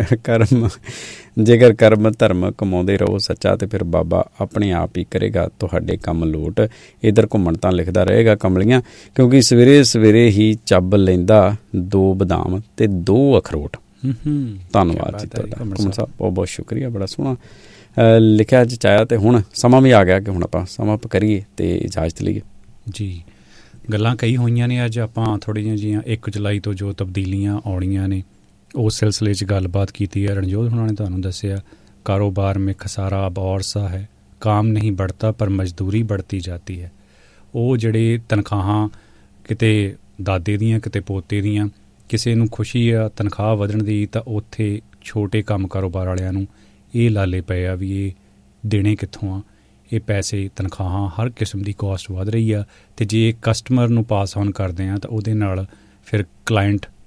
ਕਰਮ ਧਰਮ ਕਮਾਉਂਦੇ ਰਹੋ ਸੱਚਾ ਤੇ ਫਿਰ ਬਾਬਾ ਆਪਣੇ ਆਪ ਹੀ ਕਰੇਗਾ ਤੁਹਾਡੇ ਕੰਮ ਲੋਟ। ਇੱਧਰ ਘੁੰਮਣ ਤਾਂ ਲਿਖਦਾ ਰਹੇਗਾ ਕਮਲੀਆਂ ਕਿਉਂਕਿ ਸਵੇਰੇ ਸਵੇਰੇ ਹੀ ਚੱਬ ਲੈਂਦਾ 2 ਬਦਾਮ ਤੇ 2 ਅਖਰੋਟ। ਧੰਨਵਾਦ ਜੀ ਤੁਹਾਡਾ ਘੁੰਮਣ ਸਾਹਿਬ, ਬਹੁਤ ਬਹੁਤ ਸ਼ੁਕਰੀਆ। ਬੜਾ ਸੋਹਣਾ ਲਿਖਿਆ ਚਾਹਿਆ। ਤੇ ਹੁਣ ਸਮਾਂ ਵੀ ਆ ਗਿਆ ਕਿ ਹੁਣ ਆਪਾਂ ਸਮਾਂ ਕਰੀਏ ਤੇ ਇਜਾਜ਼ਤ ਲਈਏ ਜੀ। ਗੱਲਾਂ ਕਈ ਹੋਈਆਂ ਨੇ, ਅੱਜ ਆਪਾਂ ਥੋੜ੍ਹੀਆਂ ਜਿਹੀਆਂ 1 ਜੁਲਾਈ ਤੋਂ ਜੋ ਤਬਦੀਲੀਆਂ ਆਉਣੀਆਂ ਨੇ ਉਸ ਸਿਲਸਿਲੇ 'ਚ ਗੱਲਬਾਤ ਕੀਤੀ ਹੈ। ਰਣਜੋਤ ਹੁਣਾਂ ਨੇ ਤੁਹਾਨੂੰ ਦੱਸਿਆ ਕਾਰੋਬਾਰ ਮੇਂ ਖਸਾਰਾ ਅਬ ਔਰ ਸਾ ਹੈ, ਕਾਮ ਨਹੀਂ बढ़ता ਪਰ ਮਜ਼ਦੂਰੀ बढ़ती ਜਾਤੀ ਹੈ। ਉਹ ਜਿਹੜੇ ਤਨਖਾਹਾਂ ਕਿਤੇ ਦਾਦੇ ਦੀਆਂ ਕਿਤੇ ਪੋਤੇ ਦੀਆਂ, ਕਿਸੇ ਨੂੰ ਖੁਸ਼ੀ ਆ ਤਨਖਾਹ ਵਧਣ ਦੀ ਤਾਂ ਉੱਥੇ ਛੋਟੇ ਕੰਮ ਕਾਰੋਬਾਰ ਵਾਲਿਆਂ ਨੂੰ ਇਹ ਲਾਲੇ ਪਏ ਆ ਵੀ ਇਹ ਦੇਣੇ ਕਿੱਥੋਂ ਆ। ਇਹ ਪੈਸੇ ਤਨਖਾਹਾਂ ਹਰ ਕਿਸਮ ਦੀ ਕੋਸਟ ਵੱਧ ਰਹੀ ਆ ਤੇ ਜੇ ਕਸਟਮਰ ਨੂੰ ਪਾਸ ਔਨ ਕਰਦੇ ਆ ਤਾਂ ਉਹਦੇ ਨਾਲ ਫਿਰ ਕਲਾਇੰਟ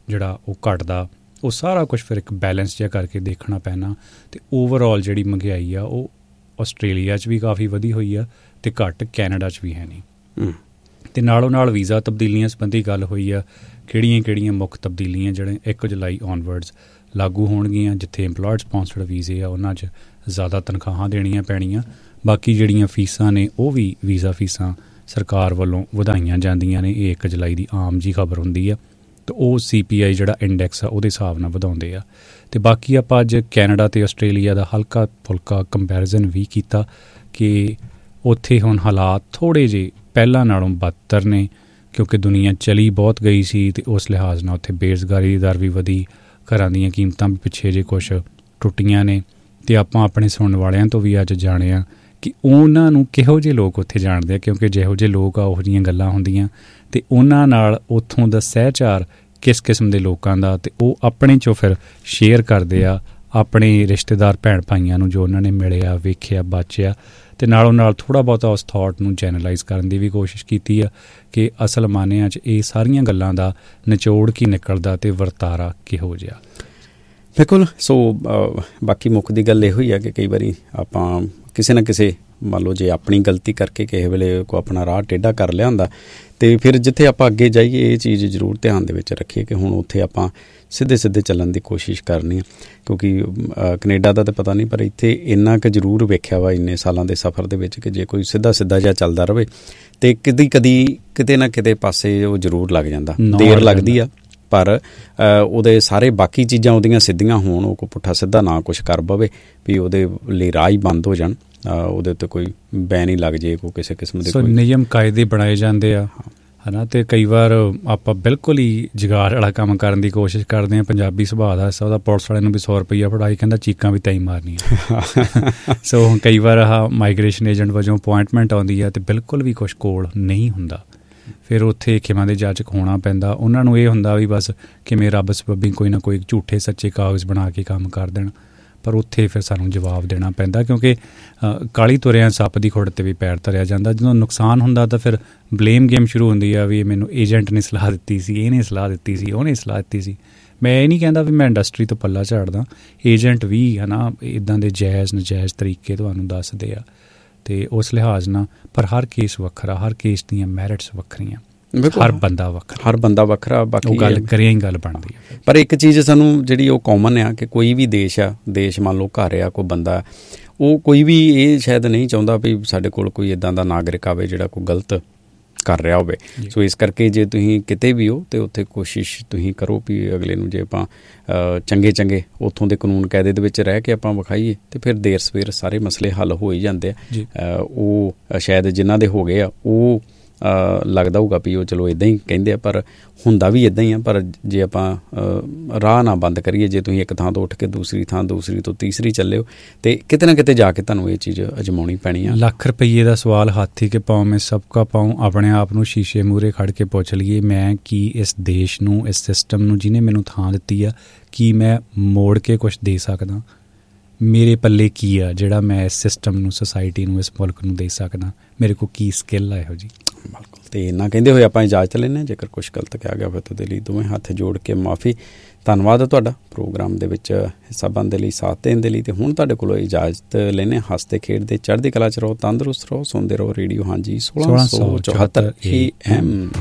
ਜਿਹੜਾ ਉਹ ਘਟਦਾ, ਉਹ ਸਾਰਾ ਕੁਝ ਫਿਰ ਇੱਕ ਬੈਲੈਂਸ ਜਿਹਾ ਕਰਕੇ ਦੇਖਣਾ ਪੈਣਾ। ਅਤੇ ਓਵਰਆਲ ਜਿਹੜੀ ਮਹਿੰਗਾਈ ਆ ਉਹ ਆਸਟ੍ਰੇਲੀਆ 'ਚ ਵੀ ਕਾਫੀ ਵਧੀ ਹੋਈ ਆ ਅਤੇ ਘੱਟ ਕੈਨੇਡਾ 'ਚ ਵੀ ਹੈ ਨਹੀਂ। ਅਤੇ ਨਾਲੋਂ ਨਾਲ ਵੀਜ਼ਾ ਤਬਦੀਲੀਆਂ ਸੰਬੰਧੀ ਗੱਲ ਹੋਈ ਆ, ਕਿਹੜੀਆਂ ਮੁੱਖ ਤਬਦੀਲੀਆਂ ਜਿਹੜੇ 1 ਜੁਲਾਈ ਔਨਵਰਡਸ ਲਾਗੂ ਹੋਣਗੀਆਂ। ਜਿੱਥੇ ਇੰਪਲੋਇਡ ਸਪੌਂਸਰਡ ਵੀਜ਼ੇ ਆ ਉਹਨਾਂ 'ਚ ਜ਼ਿਆਦਾ ਤਨਖਾਹਾਂ ਦੇਣੀਆਂ ਪੈਣੀਆਂ। ਬਾਕੀ ਜਿਹੜੀਆਂ ਫੀਸਾਂ ਨੇ ਉਹ ਵੀ ਵੀਜ਼ਾ ਫੀਸਾਂ ਸਰਕਾਰ ਵੱਲੋਂ ਵਧਾਈਆਂ ਜਾਂਦੀਆਂ ਨੇ। ਇਹ 1 ਜੁਲਾਈ ਦੀ ਆਮ ਜੀ ਖਬਰ ਹੁੰਦੀ ਆ, ਅਤੇ ਉਹ CPI ਜਿਹੜਾ ਇੰਡੈਕਸ ਆ ਉਹਦੇ ਹਿਸਾਬ ਨਾਲ ਵਧਾਉਂਦੇ ਆ। ਅਤੇ ਬਾਕੀ ਆਪਾਂ ਅੱਜ ਕੈਨੇਡਾ ਅਤੇ ਆਸਟ੍ਰੇਲੀਆ ਦਾ ਹਲਕਾ ਫੁਲਕਾ ਕੰਪੈਰੀਜ਼ਨ ਵੀ ਕੀਤਾ ਕਿ ਉੱਥੇ ਹੁਣ ਹਾਲਾਤ ਥੋੜ੍ਹੇ ਜਿਹੇ ਪਹਿਲਾਂ ਨਾਲੋਂ ਬਦਤਰ ਨੇ, ਕਿਉਂਕਿ ਦੁਨੀਆ ਚਲੀ ਬਹੁਤ ਗਈ ਸੀ ਅਤੇ ਉਸ ਲਿਹਾਜ਼ ਨਾਲ ਉੱਥੇ ਬੇਰੁਜ਼ਗਾਰੀ ਦੀ ਦਰ ਵੀ ਵਧੀ, ਘਰਾਂ ਦੀਆਂ ਕੀਮਤਾਂ ਵੀ ਪਿੱਛੇ ਜੇ ਕੁਛ ਟੁੱਟੀਆਂ ਨੇ। ਅਤੇ ਆਪਾਂ ਆਪਣੇ ਸੁਣਨ ਵਾਲਿਆਂ ਤੋਂ ਵੀ ਅੱਜ ਜਾਣਿਆ ਕਿ ਉਹਨਾਂ ਨੂੰ ਕਿਹੋ ਜਿਹੇ ਲੋਕ ਉੱਥੇ ਜਾਣਦੇ ਆ, ਕਿਉਂਕਿ ਜਿਹੋ ਜਿਹੇ ਲੋਕ ਆ ਉਹੋ ਜਿਹੀਆਂ ਗੱਲਾਂ ਹੁੰਦੀਆਂ, ਅਤੇ ਉਹਨਾਂ ਨਾਲ ਉੱਥੋਂ ਦਾ ਸਹਿਚਾਰ ਕਿਸ ਕਿਸਮ ਦੇ ਲੋਕਾਂ ਦਾ, ਅਤੇ ਉਹ ਆਪਣੇ 'ਚੋਂ ਫਿਰ ਸ਼ੇਅਰ ਕਰਦੇ ਆ ਆਪਣੇ ਰਿਸ਼ਤੇਦਾਰ ਭੈਣ ਭਾਈਆਂ ਨੂੰ ਜੋ ਉਹਨਾਂ ਨੇ ਮਿਲਿਆ, ਵੇਖਿਆ, ਬਾਚਿਆ। ਅਤੇ ਨਾਲੋਂ ਨਾਲ ਥੋੜ੍ਹਾ ਬਹੁਤਾ ਉਸ ਥਾਟ ਨੂੰ ਜੈਨਰਲਾਈਜ਼ ਕਰਨ ਦੀ ਵੀ ਕੋਸ਼ਿਸ਼ ਕੀਤੀ ਆ ਕਿ ਅਸਲ ਮਾਨਿਆਂ 'ਚ ਇਹ ਸਾਰੀਆਂ ਗੱਲਾਂ ਦਾ ਨਿਚੋੜ ਕੀ ਨਿਕਲਦਾ ਅਤੇ ਵਰਤਾਰਾ ਕਿਹੋ ਜਿਹਾ। ਬਿਲਕੁਲ। ਸੋ ਬਾਕੀ ਮੁੱਖ ਦੀ ਗੱਲ ਇਹੋ ਹੀ ਆ ਕਿ ਕਈ ਵਾਰੀ ਆਪਾਂ ਕਿਸੇ ਨਾ ਕਿਸੇ, ਮੰਨ ਲਓ ਜੇ ਆਪਣੀ ਗਲਤੀ ਕਰਕੇ ਕਿਸੇ ਵੇਲੇ ਕੋਈ ਆਪਣਾ ਰਾਹ ਟੇਢਾ ਕਰ ਲਿਆ ਹੁੰਦਾ, ਅਤੇ ਫਿਰ ਜਿੱਥੇ ਆਪਾਂ ਅੱਗੇ ਜਾਈਏ ਇਹ ਚੀਜ਼ ਜ਼ਰੂਰ ਧਿਆਨ ਦੇ ਵਿੱਚ ਰੱਖੀਏ ਕਿ ਹੁਣ ਉੱਥੇ ਆਪਾਂ ਸਿੱਧੇ ਚੱਲਣ ਦੀ ਕੋਸ਼ਿਸ਼ ਕਰਨੀ ਆ। ਕਿਉਂਕਿ ਕੈਨੇਡਾ ਦਾ ਤਾਂ ਪਤਾ ਨਹੀਂ, ਪਰ ਇੱਥੇ ਇੰਨਾ ਕੁ ਜ਼ਰੂਰ ਵੇਖਿਆ ਵਾ ਇੰਨੇ ਸਾਲਾਂ ਦੇ ਸਫ਼ਰ ਦੇ ਵਿੱਚ ਕਿ ਜੇ ਕੋਈ ਸਿੱਧਾ ਜਿਹਾ ਚੱਲਦਾ ਰਹੇ ਅਤੇ ਕਦੀ ਕਿਤੇ ਨਾ ਕਿਤੇ ਪਾਸੇ ਉਹ ਜ਼ਰੂਰ ਲੱਗ ਜਾਂਦਾ। ਦੇਰ ਲੱਗਦੀ ਆ, ਪਰ ਉਹਦੇ ਸਾਰੇ ਬਾਕੀ ਚੀਜ਼ਾਂ ਉਹਦੀਆਂ ਸਿੱਧੀਆਂ ਹੋਣ, ਉਹ ਕੋਈ ਪੁੱਠਾ ਸਿੱਧਾ ਨਾ ਕੁਛ ਕਰ ਪਵੇ ਵੀ ਉਹਦੇ ਲਈ ਰਾਹ ਹੀ ਬੰਦ ਹੋ ਜਾਣ, ਉਹਦੇ ਉੱਤੇ ਕੋਈ ਬੈਨ ਹੀ ਲੱਗ ਜੇ, ਕੋਈ ਕਿਸੇ ਕਿਸਮ ਦੇ ਨਿਯਮ ਕਾਇਦੇ ਬਣਾਏ ਜਾਂਦੇ ਆ, ਹੈ ਨਾ। ਅਤੇ ਕਈ ਵਾਰ ਆਪਾਂ ਬਿਲਕੁਲ ਹੀ ਜੁਗਾੜ ਵਾਲਾ ਕੰਮ ਕਰਨ ਦੀ ਕੋਸ਼ਿਸ਼ ਕਰਦੇ ਹਾਂ। ਪੰਜਾਬੀ ਸੁਭਾਅ ਦਾ ਹਿੱਸਾ ਉਹਦਾ ਪੁਲਿਸ ਵਾਲੇ ਨੂੰ ਵੀ 100 ਰੁਪਈਆ ਫੜਾਈ, ਕਹਿੰਦਾ ਚੀਕਾਂ ਵੀ ਤਾਂ ਹੀ ਮਾਰਨੀਆਂ। ਸੋ ਕਈ ਵਾਰ ਆਹ ਮਾਈਗ੍ਰੇਸ਼ਨ ਏਜੰਟ ਵਜੋਂ ਅਪੁਆਇੰਟਮੈਂਟ ਆਉਂਦੀ ਆ ਅਤੇ ਬਿਲਕੁਲ ਵੀ ਕੁਛ ਕੋਲ ਨਹੀਂ ਹੁੰਦਾ, ਫਿਰ ਉੱਥੇ ਖਿਮਾਂ ਦੇ ਜਾਚਕ ਹੋਣਾ ਪੈਂਦਾ। ਉਹਨਾਂ ਨੂੰ ਇਹ ਹੁੰਦਾ ਵੀ ਬਸ ਕਿਵੇਂ ਰੱਬ ਸਬੱਬੀ ਕੋਈ ਨਾ ਕੋਈ ਝੂਠੇ ਸੱਚੇ ਕਾਗਜ਼ ਬਣਾ ਕੇ ਕੰਮ ਕਰ ਦੇਣ, ਪਰ ਉੱਥੇ ਫਿਰ ਸਾਨੂੰ ਜਵਾਬ ਦੇਣਾ ਪੈਂਦਾ, ਕਿਉਂਕਿ ਕਾਲੀ ਤੁਰਿਆਂ ਸੱਪ ਦੀ ਖੁੱਡ 'ਤੇ ਵੀ ਪੈਰ ਧਰਿਆ ਜਾਂਦਾ। ਜਦੋਂ ਨੁਕਸਾਨ ਹੁੰਦਾ ਤਾਂ ਫਿਰ ਬਲੇਮ ਗੇਮ ਸ਼ੁਰੂ ਹੁੰਦੀ ਆ ਵੀ ਮੈਨੂੰ ਏਜੰਟ ਨੇ ਸਲਾਹ ਦਿੱਤੀ ਸੀ, ਇਹਨੇ ਸਲਾਹ ਦਿੱਤੀ ਸੀ, ਉਹਨੇ ਸਲਾਹ ਦਿੱਤੀ ਸੀ। ਮੈਂ ਇਹ ਨਹੀਂ ਕਹਿੰਦਾ ਵੀ ਮੈਂ ਇੰਡਸਟਰੀ ਤੋਂ ਪੱਲਾ ਝਾੜਦਾ, ਏਜੰਟ ਵੀ ਹੈ ਨਾ ਇੱਦਾਂ ਦੇ ਜਾਇਜ਼ ਨਜਾਇਜ਼ ਤਰੀਕੇ ਤੁਹਾਨੂੰ ਦੱਸਦੇ ਆ, ਅਤੇ ਉਸ ਲਿਹਾਜ਼ ਨਾਲ। ਪਰ ਹਰ ਕੇਸ ਵੱਖਰਾ, ਹਰ ਕੇਸ ਦੀਆਂ ਮੈਰਿਟਸ ਵੱਖਰੀਆਂ, ਹਰ ਬੰਦਾ ਵੱਖਰਾ। ਬਾਕੀ ਗੱਲ ਕਰਿਆ ਹੀ ਗੱਲ ਬਣਦੀ ਹੈ। ਪਰ ਇੱਕ ਚੀਜ਼ ਸਾਨੂੰ ਜਿਹੜੀ ਉਹ ਕਾਮਨ ਆ ਕਿ ਕੋਈ ਵੀ ਦੇਸ਼ ਮੰਨ ਲਓ ਘਰ ਆ, ਕੋਈ ਬੰਦਾ, ਉਹ ਕੋਈ ਵੀ ਇਹ ਸ਼ਾਇਦ ਨਹੀਂ ਚਾਹੁੰਦਾ ਵੀ ਸਾਡੇ ਕੋਲ ਕੋਈ ਇੱਦਾਂ ਦਾ ਨਾਗਰਿਕ ਆਵੇ ਜਿਹੜਾ ਕੋਈ ਗਲਤ ਕਰ ਰਿਹਾ ਹੋਵੇ। ਸੋ ਇਸ ਕਰਕੇ ਜੇ ਤੁਸੀਂ ਕਿਤੇ ਵੀ ਹੋ ਅਤੇ ਉੱਥੇ ਕੋਸ਼ਿਸ਼ ਤੁਸੀਂ ਕਰੋ ਵੀ ਅਗਲੇ ਨੂੰ ਜੇ ਆਪਾਂ ਚੰਗੇ ਉੱਥੋਂ ਦੇ ਕਾਨੂੰਨ ਕਾਇਦੇ ਦੇ ਵਿੱਚ ਰਹਿ ਕੇ ਆਪਾਂ ਵਿਖਾਈਏ ਅਤੇ ਫਿਰ ਦੇਰ ਸਵੇਰ ਸਾਰੇ ਮਸਲੇ ਹੱਲ ਹੋ ਹੀ ਜਾਂਦੇ ਆ। ਉਹ ਸ਼ਾਇਦ ਜਿਨ੍ਹਾਂ ਦੇ ਹੋ ਗਏ ਆ ਉਹ ਲੱਗਦਾ ਹੋਊਗਾ ਵੀ ਉਹ ਚਲੋ ਇੱਦਾਂ ਹੀ ਕਹਿੰਦੇ ਆ, ਪਰ ਹੁੰਦਾ ਵੀ ਇੱਦਾਂ ਹੀ ਆ। ਪਰ ਜੇ ਆਪਾਂ ਰਾਹ ਨਾ ਬੰਦ ਕਰੀਏ, ਜੇ ਤੁਸੀਂ ਇੱਕ ਥਾਂ ਤੋਂ ਉੱਠ ਕੇ ਦੂਸਰੀ ਤੋਂ ਤੀਸਰੀ ਚੱਲੇ ਹੋ, ਅਤੇ ਕਿਤੇ ਨਾ ਕਿਤੇ ਜਾ ਕੇ ਤੁਹਾਨੂੰ ਇਹ ਚੀਜ਼ ਅਜਮਾਉਣੀ ਪੈਣੀ ਆ। ਲੱਖ ਰੁਪਈਏ ਦਾ ਸਵਾਲ ਹਾਥੀ ਕੇ ਪਾਉਂ ਮੈਂ ਸਭ ਕਾ ਪਾਉਂ। ਆਪਣੇ ਆਪ ਨੂੰ ਸ਼ੀਸ਼ੇ ਮੂਹਰੇ ਖੜ੍ਹ ਕੇ ਪੁੱਛ ਲਈਏ, ਮੈਂ ਕੀ ਇਸ ਦੇਸ਼ ਨੂੰ, ਇਸ ਸਿਸਟਮ ਨੂੰ ਜਿਹਨੇ ਮੈਨੂੰ ਥਾਂ ਦਿੱਤੀ ਆ, ਕੀ ਮੈਂ ਮੋੜ ਕੇ ਕੁਛ ਦੇ ਸਕਦਾ? ਮੇਰੇ ਪੱਲੇ ਕੀ ਆ ਜਿਹੜਾ ਮੈਂ ਇਸ ਸਿਸਟਮ ਨੂੰ, ਸੋਸਾਇਟੀ ਨੂੰ, ਇਸ ਮੁਲਕ ਨੂੰ ਦੇ ਸਕਦਾ? ਮੇਰੇ ਕੋਲ ਕੀ ਸਕਿੱਲ ਆ ਇਹੋ ਜਿਹੀ? ਬਿਲਕੁਲ। ਅਤੇ ਇੰਨਾ ਕਹਿੰਦੇ ਹੋਏ ਆਪਾਂ ਇਜਾਜ਼ਤ ਲੈਂਦੇ ਹਾਂ। ਜੇਕਰ ਕੁਛ ਗਲਤ ਕਿਹਾ ਗਿਆ ਹੋਵੇ ਤਾਂ ਉਹਦੇ ਲਈ ਦੋਵੇਂ ਹੱਥ ਜੋੜ ਕੇ ਮਾਫੀ। ਧੰਨਵਾਦ ਹੈ ਤੁਹਾਡਾ ਪ੍ਰੋਗਰਾਮ ਦੇ ਵਿੱਚ ਹਿੱਸਾ ਬਣਨ ਦੇ ਲਈ, ਸਾਥ ਦੇਣ ਦੇ ਲਈ। ਅਤੇ ਹੁਣ ਤੁਹਾਡੇ ਕੋਲੋਂ ਇਜਾਜ਼ਤ ਲੈਂਦੇ, ਹੱਸਦੇ ਖੇਡਦੇ ਚੜ੍ਹਦੀ ਕਲਾ 'ਚ ਰਹੋ, ਤੰਦਰੁਸਤ ਰਹੋ, ਸੁਣਦੇ ਰਹੋ ਰੇਡੀਓ ਹਾਂਜੀ 1674 AM।